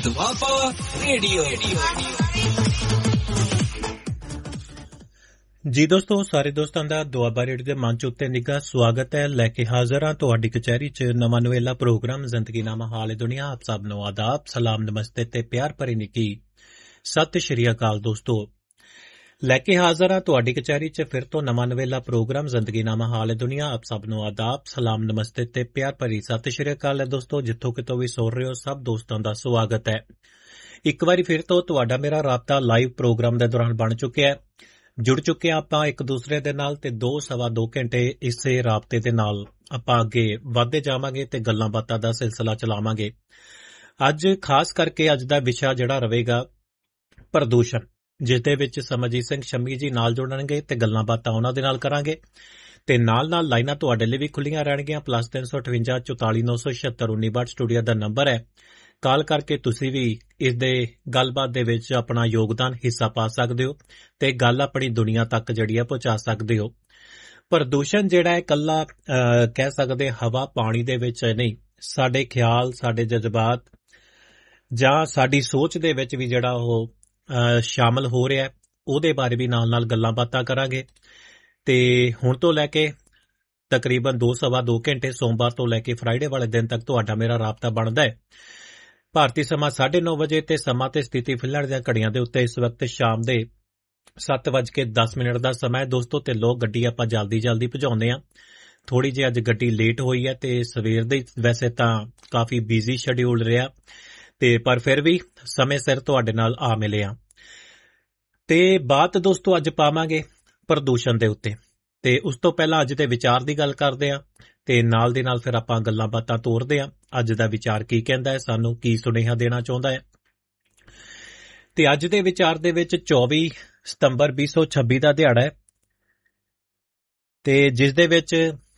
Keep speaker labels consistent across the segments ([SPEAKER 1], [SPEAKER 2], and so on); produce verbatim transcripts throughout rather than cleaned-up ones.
[SPEAKER 1] Doaba radio.
[SPEAKER 2] ਜੀ ਦੋਸਤੋ, ਸਾਰੇ ਦੋਸਤਾਂ ਦਾ ਦੁਆਬਾ ਰੇਡੀਓ ਦੇ ਮੰਚ ਉੱਤੇ ਨਿੱਘਾ ਸਵਾਗਤ ਹੈ। ਲੈ ਕੇ ਹਾਜ਼ਰ ਹਾਂ ਤੁਹਾਡੀ ਕਚਹਿਰੀ 'ਚ ਨਵਾਂ ਨਵੇਲਾ ਪ੍ਰੋਗਰਾਮ ਜ਼ਿੰਦਗੀਨਾਮਾ ਹਾਲੇ ਦੁਨੀਆ। ਆਪ ਸਭ ਨੂੰ ਆਦਾਬ, ਸਲਾਮ, ਨਮਸਤੇ ਤੇ ਪਿਆਰ ਭਰੀ ਨਿੱਘੀ ਸਤਿ ਸ਼੍ਰੀ ਅਕਾਲ। ਦੋਸਤੋ, ਲੈ ਕੇ ਹਾਜ਼ਰ ਹਾਂ ਤੁਹਾਡੀ ਕਚਹਿਰੀ 'ਚ ਫਿਰ ਤੋਂ ਨਵਾਂ ਨਵੇਲਾ ਪ੍ਰੋਗਰਾਮ ਜ਼ਿੰਦਗੀਨਾਮਾ ਹਾਲੇ ਦੁਨੀਆ। ਆਪ ਸਭ ਨੂੰ ਆਦਾਬ, ਸਲਾਮ, ਨਮਸਤੇ ਤੇ ਪਿਆਰ ਭਰੀ ਸਤਿ ਸ਼੍ਰੀ ਅਕਾਲ ਹੈ। ਦੋਸਤੋ, ਜਿੱਥੋਂ ਕਿਤੋਂ ਵੀ ਸੁਣ ਰਹੇ ਹੋ, ਸਭ ਦੋਸਤਾਂ ਦਾ ਸਵਾਗਤ ਹੈ। ਇੱਕ ਵਾਰੀ ਫਿਰ ਤੋਂ ਤੁਹਾਡਾ ਮੇਰਾ ਰਾਬਤਾ ਲਾਈਵ ਪ੍ਰੋਗਰਾਮ ਦੇ ਦੌਰਾਨ ਬਣ ਚੁੱਕਿਆ ਹੈ। ਜੁੜ ਚੁੱਕੇ ਹਾਂ ਆਪਾਂ ਇੱਕ ਦੂਸਰੇ ਦੇ ਨਾਲ ਤੇ ਦੋ ਸਵਾ ਦੋ ਘੰਟੇ ਇਸੇ ਰਾਬਤੇ ਦੇ ਨਾਲ ਆਪਾਂ ਅੱਗੇ ਵਧਦੇ ਜਾਵਾਂਗੇ ਤੇ ਗੱਲਾਂ ਬਾਤਾਂ ਦਾ ਸਿਲਸਿਲਾ ਚਲਾਵਾਂਗੇ। ਅੱਜ ਖਾਸ ਕਰਕੇ ਅੱਜ ਦਾ ਵਿਸ਼ਾ ਜਿਹੜਾ ਰਹੇਗਾ ਪ੍ਰਦੂਸ਼ਣ, ਜਿਸ ਦੇ ਵਿੱਚ ਸਮਰਜੀਤ ਸਿੰਘ ਸ਼ੰਮੀ ਜੀ ਨਾਲ ਜੁੜਨਗੇ ਤੇ ਗੱਲਾਂ ਬਾਤਾਂ ਉਹਨਾਂ ਦੇ ਨਾਲ ਕਰਾਂਗੇ ਤੇ ਨਾਲ ਨਾਲ ਲਾਈਨਾਂ ਤੁਹਾਡੇ ਲਈ ਵੀ ਖੁੱਲੀਆਂ ਰਹਿਣਗੀਆਂ। ਪਲੱਸ ਤਿੰਨ ਸੌ ਅਠਵੰਜਾ ਚੁਤਾਲੀ ਨੌ ਸੌ ਛਿਅੱਤਰ ਉੱਨੀ ਬਾਹਠ ਸਟੂਡੀਓ ਦਾ ਨੰਬਰ ਹੈ। ਕਾਲ ਕਰਕੇ ਤੁਸੀਂ ਵੀ ਇਸ ਦੇ ਗੱਲਬਾਤ ਦੇ ਵਿੱਚ ਆਪਣਾ ਯੋਗਦਾਨ ਹਿੱਸਾ ਪਾ ਸਕਦੇ ਹੋ ਤੇ ਗੱਲ ਆਪਣੀ ਦੁਨੀਆ ਤੱਕ ਜਿਹੜੀ ਆ ਪਹੁੰਚਾ ਸਕਦੇ ਹੋ। ਪ੍ਰਦੂਸ਼ਣ ਜਿਹੜਾ ਹੈ ਇਕੱਲਾ ਕਹਿ ਸਕਦੇ ਹਵਾ ਪਾਣੀ ਦੇ ਵਿੱਚ ਨਹੀਂ, ਸਾਡੇ ਖਿਆਲ, ਸਾਡੇ ਜਜ਼ਬਾਤ ਜਾਂ ਸਾਡੀ ਸੋਚ ਦੇ ਵਿੱਚ ਵੀ ਜਿਹੜਾ ਉਹ ਸ਼ਾਮਲ ਹੋ ਰਿਹਾ, ਉਹਦੇ ਬਾਰੇ ਵੀ ਨਾਲ ਨਾਲ ਗੱਲਾਂ ਬਾਤਾਂ ਕਰਾਂਗੇ। ਤੇ ਹੁਣ ਤੋਂ ਲੈ ਕੇ ਤਕਰੀਬਨ ਦੋ ਸਵਾ ਦੋ ਘੰਟੇ ਸੋਮਵਾਰ ਤੋਂ ਲੈ ਕੇ ਫਰਾਈਡੇ ਵਾਲੇ ਦਿਨ ਤੱਕ ਤੁਹਾਡਾ ਮੇਰਾ ਰਾਬਤਾ ਬਣਦਾ ਹੈ। ਭਾਰਤੀ ਸਮਾਂ ਸਾਢੇ ਨੌ ਵਜੇ ਤੇ ਸਮਾਂ ਤੇ ਸਥਿਤੀ ਫਿਲਹਾਲ ਦੀਆਂ ਘੜੀਆਂ ਦੇ ਉੱਤੇ ਇਸ ਵਕਤ ਸ਼ਾਮ ਦੇ ਸੱਤ ਵੱਜ ਕੇ ਦਸ ਮਿੰਟ ਦਾ ਸਮਾਂ ਹੈ। ਦੋਸਤੋ, ਤੇ ਲੋਕ ਗੱਡੀ ਆਪਾਂ ਜਲਦੀ ਜਲਦੀ ਭਜਾਉਂਦੇ ਹਾਂ। ਥੋੜੀ ਜਿਹੀ ਅੱਜ ਗੱਡੀ ਲੇਟ ਹੋਈ ਹੈ ਤੇ ਸਵੇਰ ਦੇ ਵੈਸੇ ਤਾਂ ਕਾਫੀ ਬਿਜ਼ੀ ਸ਼ਡਿਊਲ ਰਿਹਾ ਤੇ ਪਰ ਫਿਰ ਵੀ ਸਮੇਂ ਸਿਰ ਤੁਹਾਡੇ ਨਾਲ ਆ ਮਿਲੇ ਹਾਂ। ਤੇ ਬਾਤ ਦੋਸਤੋ ਅੱਜ ਪਾਵਾਂਗੇ ਪ੍ਰਦੂਸ਼ਣ ਦੇ ਉੱਤੇ ਤੇ ਉਸ ਤੋਂ ਪਹਿਲਾਂ ਅੱਜ ਦੇ ਵਿਚਾਰ ਦੀ ਗੱਲ ਕਰਦੇ ਹਾਂ ਤੇ ਨਾਲ ਦੇ ਨਾਲ ਫਿਰ ਆਪਾਂ ਗੱਲਾਂ ਬਾਤਾਂ ਤੋਰਦੇ ਹਾਂ। ਅੱਜ ਦਾ ਵਿਚਾਰ ਕੀ ਕਹਿੰਦਾ ਹੈ, ਸਾਨੂੰ ਕੀ ਸੁਨੇਹਾ ਦੇਣਾ ਚਾਹੁੰਦਾ ਹੈ। ਤੇ ਅੱਜ ਦੇ ਵਿਚਾਰ ਦੇ ਵਿੱਚ ਚੌਵੀ ਸਤੰਬਰ ਵੀਹ ਸੌ ਛੱਬੀ ਦਾ ਦਿਹਾੜਾ ਹੈ ਤੇ ਜਿਸ ਦੇ ਵਿੱਚ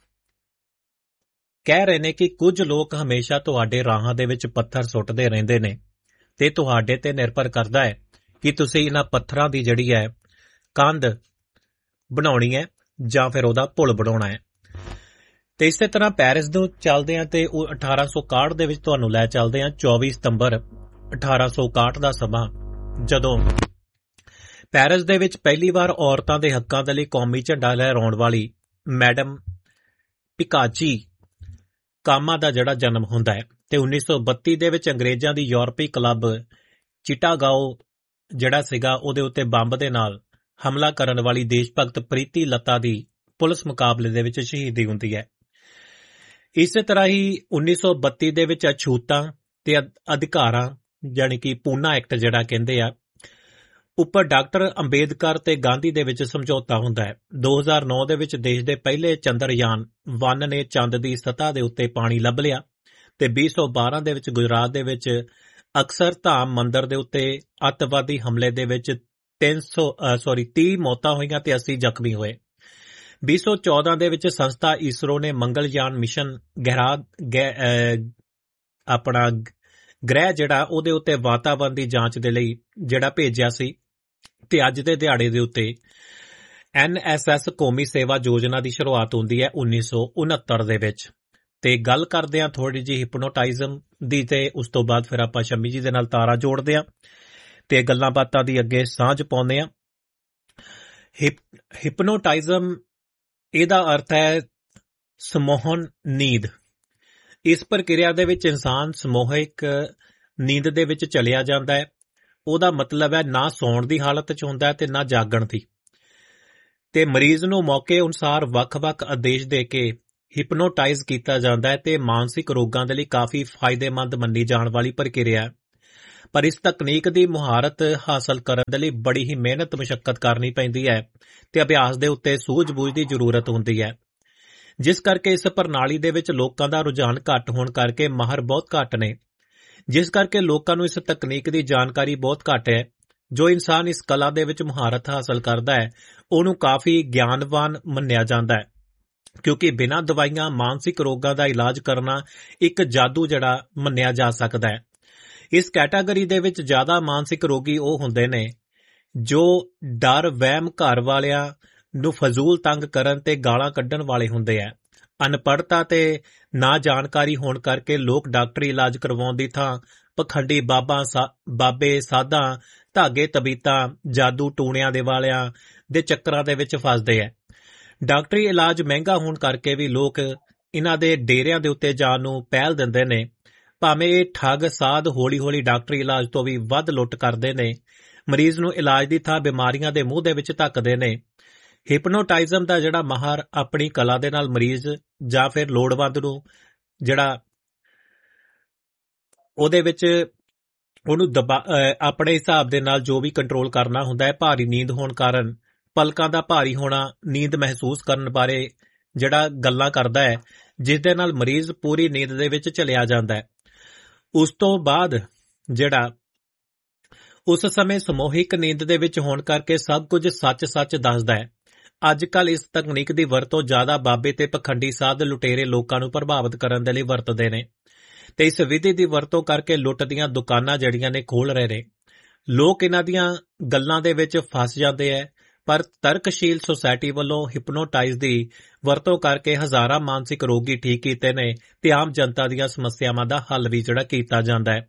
[SPEAKER 2] ਕਹਿ ਰਹੇ ਨੇ ਕਿ ਕੁਝ ਲੋਕ ਹਮੇਸ਼ਾ ਤੁਹਾਡੇ ਰਾਹਾਂ ਦੇ ਵਿੱਚ ਪੱਥਰ ਸੁੱਟਦੇ ਰਹਿੰਦੇ ਨੇ ਤੇ ਤੁਹਾਡੇ ਤੇ ਨਿਰਭਰ ਕਰਦਾ ਹੈ ਕਿ ਤੁਸੀਂ ਇਹਨਾਂ ਪੱਥਰਾਂ ਦੀ ਜਿਹੜੀ ਹੈ ਕੰਧ ਬਣਾਉਣੀ ਹੈ ਜਾਂ ਫਿਰ ਉਹਦਾ ਪੁਲ ਬਣਾਉਣਾ ਹੈ। ਤੇ ਇਸੇ ਤਰ੍ਹਾਂ ਪੈਰਿਸ ਨੂੰ ਚੱਲਦੇ ਹਾਂ ਤੇ ਉਹ ਅਠਾਰਾਂ ਸੌ ਇਕਾਹਠ ਦੇ ਵਿੱਚ ਤੁਹਾਨੂੰ ਲੈ ਚੱਲਦੇ ਹਾਂ। ਚੌਵੀ ਸਤੰਬਰ ਅਠਾਰਾਂ ਸੌ ਇਕਾਹਠ ਦਾ ਸਮਾਂ, ਜਦੋਂ ਪੈਰਿਸ ਦੇ ਵਿੱਚ ਪਹਿਲੀ ਵਾਰ ਔਰਤਾਂ ਦੇ ਹੱਕਾਂ ਦੇ ਲਈ ਕੌਮੀ ਝੰਡਾ ਲਹਿਰਾਉਣ ਵਾਲੀ ਮੈਡਮ ਪਿਕਾਚੀ ਕਾਮਾ ਦਾ ਜਿਹੜਾ ਜਨਮ ਹੁੰਦਾ ਹੈ। ਤੇ ਉੱਨੀ ਸੌ ਬੱਤੀ ਦੇ ਵਿੱਚ ਅੰਗਰੇਜ਼ਾਂ ਦੀ ਯੂਰਪੀ ਕਲੱਬ ਚਿਟਾਗਾਓ ਜਿਹੜਾ ਸੀਗਾ ਉਹਦੇ ਉੱਤੇ ਬੰਬ ਦੇ ਨਾਲ ਹਮਲਾ ਕਰਨ ਵਾਲੀ ਦੇਸ਼ ਭਗਤ ਪ੍ਰੀਤੀ ਲੱਤਾ ਦੀ ਪੁਲਿਸ ਮੁਕਾਬਲੇ ਦੇ ਵਿੱਚ ਸ਼ਹੀਦੀ ਹੁੰਦੀ ਹੈ। ਇਸੇ ਤਰ੍ਹਾਂ ਹੀ ਉੱਨੀ ਸੌ ਬੱਤੀ ਦੇ ਵਿੱਚ ਅਛੂਤਾਂ ਤੇ ਅਧਿਕਾਰਾਂ ਯਾਨੀ ਕਿ ਪੂਨਾ ਐਕਟ ਜਿਹੜਾ ਕਹਿੰਦੇ ਆ ਉੱਪਰ ਡਾਕਟਰ ਅੰਬੇਦਕਰ ਤੇ ਗਾਂਧੀ ਦੇ ਵਿੱਚ ਸਮਝੌਤਾ ਹੁੰਦਾ ਹੈ। ਦੋ ਹਜ਼ਾਰ ਨੌ ਦੇ ਵਿੱਚ ਦੇਸ਼ ਦੇ ਪਹਿਲੇ ਚੰਦਰਯਾਨ ਵਨ ਨੇ ਚੰਦ ਦੀ ਸਤ੍ਹਾ ਦੇ ਉੱਤੇ ਪਾਣੀ ਲੱਭ ਲਿਆ ਤੇ ਵੀਹ ਸੌ ਬਾਰਾਂ ਦੇ ਵਿੱਚ ਗੁਜਰਾਤ ਦੇ ਵਿੱਚ ਅਕਸਰ ਧਾਮ ਮੰਦਿਰ ਦੇ ਉੱਤੇ ਅੱਤਵਾਦੀ ਹਮਲੇ ਦੇ ਵਿੱਚ ਤਿੰਨ ਸੌ ਸੌਰੀ ਤੀਹ ਮੌਤਾਂ ਹੋਈਆਂ ਤੇ ਅੱਸੀ ਜ਼ਖਮੀ ਹੋਏ। ਵੀਹ ਸੌ ਚੌਦਾਂ ਦੇ ਵਿੱਚ ਸੰਸਥਾ ਇਸਰੋ ਨੇ ਮੰਗਲਯਾਨ ਮਿਸ਼ਨ ਗਹਿਰਾ ਆਪਣਾ ਗ੍ਰਹਿ ਜਿਹੜਾ ਉਹਦੇ ਉੱਤੇ ਵਾਤਾਵਰਨ ਦੀ ਜਾਂਚ ਦੇ ਲਈ ਜਿਹੜਾ ਭੇਜਿਆ ਸੀ। ਤੇ ਅੱਜ ਦੇ ਦਿਹਾੜੇ ਦੇ ਉੱਤੇ ਐਨ ਐਸ ਐਸ ਕੌਮੀ ਸੇਵਾ ਯੋਜਨਾ ਦੀ ਸ਼ੁਰੂਆਤ ਹੁੰਦੀ ਹੈ ਉੱਨੀ ਸੌ ਉਨੱਤਰ ਦੇ ਵਿੱਚ। ਤੇ ਗੱਲ ਕਰਦੇ ਹਾਂ ਥੋੜੀ ਜਿਹੀ ਹਿਪਨੋਟਾਈਜ਼ਮ ਦੀ ਤੇ ਉਸ ਤੋਂ ਬਾਅਦ ਫਿਰ ਆਪਾਂ ਸ਼ੰਮੀ ਜੀ ਦੇ ਨਾਲ ਤਾਰਾ ਜੋੜਦੇ ਹਾਂ ਤੇ ਗੱਲਾਂ ਬਾਤਾਂ ਦੀ ਅੱਗੇ ਸਾਂਝ ਪਾਉਂਦੇ ਹਾਂ। ਹਿਪਨੋਟਾਈਜ਼ਮ ਇਹਦਾ ਅਰਥ ਹੈ ਸਮੋਹਨ ਨੀਂਦ। ਇਸ ਪ੍ਰਕਿਰਿਆ ਦੇ ਵਿੱਚ ਇਨਸਾਨ ਸਮੋਹਿਕ ਨੀਂਦ ਦੇ ਵਿੱਚ ਚਲਿਆ ਜਾਂਦਾ ਹੈ। ਉਹਦਾ ਮਤਲਬ ਹੈ ਨਾ ਸੌਣ ਦੀ ਹਾਲਤ 'ਚ ਹੁੰਦਾ ਹੈ ਤੇ ਨਾ ਜਾਗਣ ਦੀ। ਤੇ ਮਰੀਜ਼ ਨੂੰ ਮੌਕੇ ਅਨੁਸਾਰ ਵੱਖ-ਵੱਖ ਆਦੇਸ਼ ਦੇ ਕੇ ਹਿਪਨੋਟਾਈਜ਼ ਕੀਤਾ ਜਾਂਦਾ ਹੈ ਤੇ ਮਾਨਸਿਕ ਰੋਗਾਂ ਦੇ ਲਈ ਕਾਫੀ ਫਾਇਦੇਮੰਦ ਮੰਨੀ ਜਾਣ ਵਾਲੀ ਪ੍ਰਕਿਰਿਆ ਹੈ। ਪਰ ਇਸ ਤਕਨੀਕ ਦੀ ਮੁਹਾਰਤ ਹਾਸਲ ਕਰਨ ਦੇ ਲਈ ਬੜੀ ਹੀ ਮਿਹਨਤ ਮੁਸ਼ੱਕਤ ਕਰਨੀ ਪੈਂਦੀ ਹੈ ਤੇ ਅਭਿਆਸ ਦੇ ਉੱਤੇ ਸੂਝ-ਬੂਝ ਦੀ ਜ਼ਰੂਰਤ ਹੁੰਦੀ ਹੈ, ਜਿਸ ਕਰਕੇ ਇਸ ਪ੍ਰਣਾਲੀ ਦੇ ਵਿੱਚ ਲੋਕਾਂ ਦਾ ਰੁਝਾਨ ਘੱਟ ਹੋਣ ਕਰਕੇ ਮਾਹਰ ਬਹੁਤ ਘੱਟ ਨੇ, ਜਿਸ ਕਰਕੇ ਲੋਕਾਂ ਨੂੰ ਇਸ ਤਕਨੀਕ ਦੀ ਜਾਣਕਾਰੀ ਬਹੁਤ ਘੱਟ ਹੈ। ਜੋ ਇਨਸਾਨ ਇਸ ਕਲਾ ਦੇ ਵਿੱਚ ਮੁਹਾਰਤ ਹਾਸਲ ਕਰਦਾ ਹੈ ਉਹਨੂੰ ਕਾਫੀ ਗਿਆਨਵਾਨ ਮੰਨਿਆ ਜਾਂਦਾ ਹੈ, ਕਿਉਂਕਿ ਬਿਨਾਂ ਦਵਾਈਆਂ ਮਾਨਸਿਕ ਰੋਗਾਂ ਦਾ ਇਲਾਜ ਕਰਨਾ ਇੱਕ ਜਾਦੂ ਜਿਹੜਾ ਮੰਨਿਆ ਜਾ ਸਕਦਾ ਹੈ। ਇਸ ਕੈਟਾਗਰੀ ਦੇ ਵਿੱਚ ਜ਼ਿਆਦਾ ਮਾਨਸਿਕ ਰੋਗੀ ਉਹ ਹੁੰਦੇ ਨੇ ਜੋ ਡਰ, ਵਹਿਮ, ਘਰ ਵਾਲਿਆਂ ਨੂੰ ਫਜ਼ੂਲ ਤੰਗ ਕਰਨ ਤੇ ਗਾਲਾਂ ਕੱਢਣ ਵਾਲੇ ਹੁੰਦੇ ਆ। ਅਨਪੜ੍ਹਤਾ ਤੇ ਨਾ ਜਾਣਕਾਰੀ ਹੋਣ ਕਰਕੇ ਲੋਕ ਡਾਕਟਰੀ ਇਲਾਜ ਕਰਵਾਉਣ ਦੀ ਥਾਂ ਪਖੰਡੀ ਬਾਬਾ ਸਾ ਬਾਬੇ ਸਾਧਾਂ ਧਾਗੇ ਤਬੀਤਾਂ ਜਾਦੂ ਟੂਣਿਆਂ ਦੇ ਵਾਲਿਆਂ ਦੇ ਚੱਕਰਾਂ ਦੇ ਵਿੱਚ ਫਸਦੇ ਹੈ। ਡਾਕਟਰੀ ਇਲਾਜ ਮਹਿੰਗਾ ਹੋਣ ਕਰਕੇ ਵੀ ਲੋਕ ਇਹਨਾਂ ਦੇ ਡੇਰਿਆਂ ਦੇ ਉੱਤੇ ਜਾਣ ਨੂੰ ਪਹਿਲ ਦਿੰਦੇ ਨੇ। ਭਾਵੇਂ ਇਹ ਠੱਗ ਸਾਧ ਹੌਲੀ ਹੌਲੀ ਡਾਕਟਰੀ ਇਲਾਜ ਤੋਂ ਵੀ ਵੱਧ ਲੁੱਟ ਕਰਦੇ ਨੇ। ਮਰੀਜ਼ ਨੂੰ ਇਲਾਜ ਦੀ ਥਾਂ ਬਿਮਾਰੀਆਂ ਦੇ ਮੂੰਹ ਦੇ ਵਿੱਚ ਧੱਕਦੇ ਨੇ। ਹਿਪਨੋਟਾਈਜ਼ਮ ਦਾ ਜਿਹੜਾ ਮਾਹਰ ਆਪਣੀ ਕਲਾ ਦੇ ਨਾਲ ਮਰੀਜ਼ ਜਾਂ ਫਿਰ ਲੋੜਵੰਦ ਨੂੰ ਜਿਹੜਾ ਉਹਦੇ ਵਿੱਚ ਉਹਨੂੰ ਦਬਾ ਆਪਣੇ ਹਿਸਾਬ ਦੇ ਨਾਲ ਜੋ ਵੀ ਕੰਟਰੋਲ ਕਰਨਾ ਹੁੰਦਾ ਹੈ। ਭਾਰੀ ਨੀਂਦ ਹੋਣ ਕਾਰਨ ਪਲਕਾਂ ਦਾ ਭਾਰੀ ਹੋਣਾ, ਨੀਂਦ ਮਹਿਸੂਸ ਕਰਨ ਬਾਰੇ ਜਿਹੜਾ ਗੱਲਾਂ ਕਰਦਾ ਹੈ, ਜਿਸ ਦੇ ਨਾਲ ਮਰੀਜ਼ ਪੂਰੀ ਨੀਂਦ ਦੇ ਵਿੱਚ ਚਲਿਆ ਜਾਂਦਾ ਹੈ। ਉਸ ਤੋਂ ਬਾਅਦ ਜਿਹੜਾ ਉਸ ਸਮੇਂ ਸਮੂਹਿਕ ਨੀਂਦ ਦੇ ਵਿੱਚ ਹੋਣ ਕਰਕੇ ਸਭ ਕੁਝ ਸੱਚ-ਸੱਚ ਦੱਸਦਾ ਹੈ। ਅੱਜ ਕੱਲ੍ਹ ਇਸ ਤਕਨੀਕ ਦੀ ਵਰਤੋਂ ਜ਼ਿਆਦਾ ਬਾਬੇ ਤੇ ਪਖੰਡੀ ਸਾਧ ਲੁਟੇਰੇ ਲੋਕਾਂ ਨੂੰ ਪ੍ਰਭਾਵਿਤ ਕਰਨ ਦੇ ਲਈ ਵਰਤਦੇ ਨੇ ਤੇ ਇਸ ਵਿਧੀ ਦੀ ਵਰਤੋਂ ਕਰਕੇ ਲੁੱਟ ਦੀਆਂ ਦੁਕਾਨਾਂ ਜਿਹੜੀਆਂ ਨੇ ਖੋਲ੍ਹ ਰਹੇ ਨੇ। ਲੋਕ ਇਹਨਾਂ ਦੀਆਂ ਗੱਲਾਂ ਦੇ ਵਿੱਚ ਫਸ ਜਾਂਦੇ ਹੈ, ਪਰ ਤਰਕਸ਼ੀਲ ਸੁਸਾਇਟੀ ਵੱਲੋਂ ਹਿਪਨੋਟਾਈਜ਼ ਦੀ ਵਰਤੋਂ ਕਰਕੇ ਹਜ਼ਾਰਾਂ ਮਾਨਸਿਕ ਰੋਗੀ ਠੀਕ ਕੀਤੇ ਨੇ ਤੇ ਆਮ ਜਨਤਾ ਦੀਆਂ ਸਮੱਸਿਆਵਾਂ ਦਾ ਹੱਲ ਵੀ ਜਿਹੜਾ ਕੀਤਾ ਜਾਂਦਾ ਹੈ।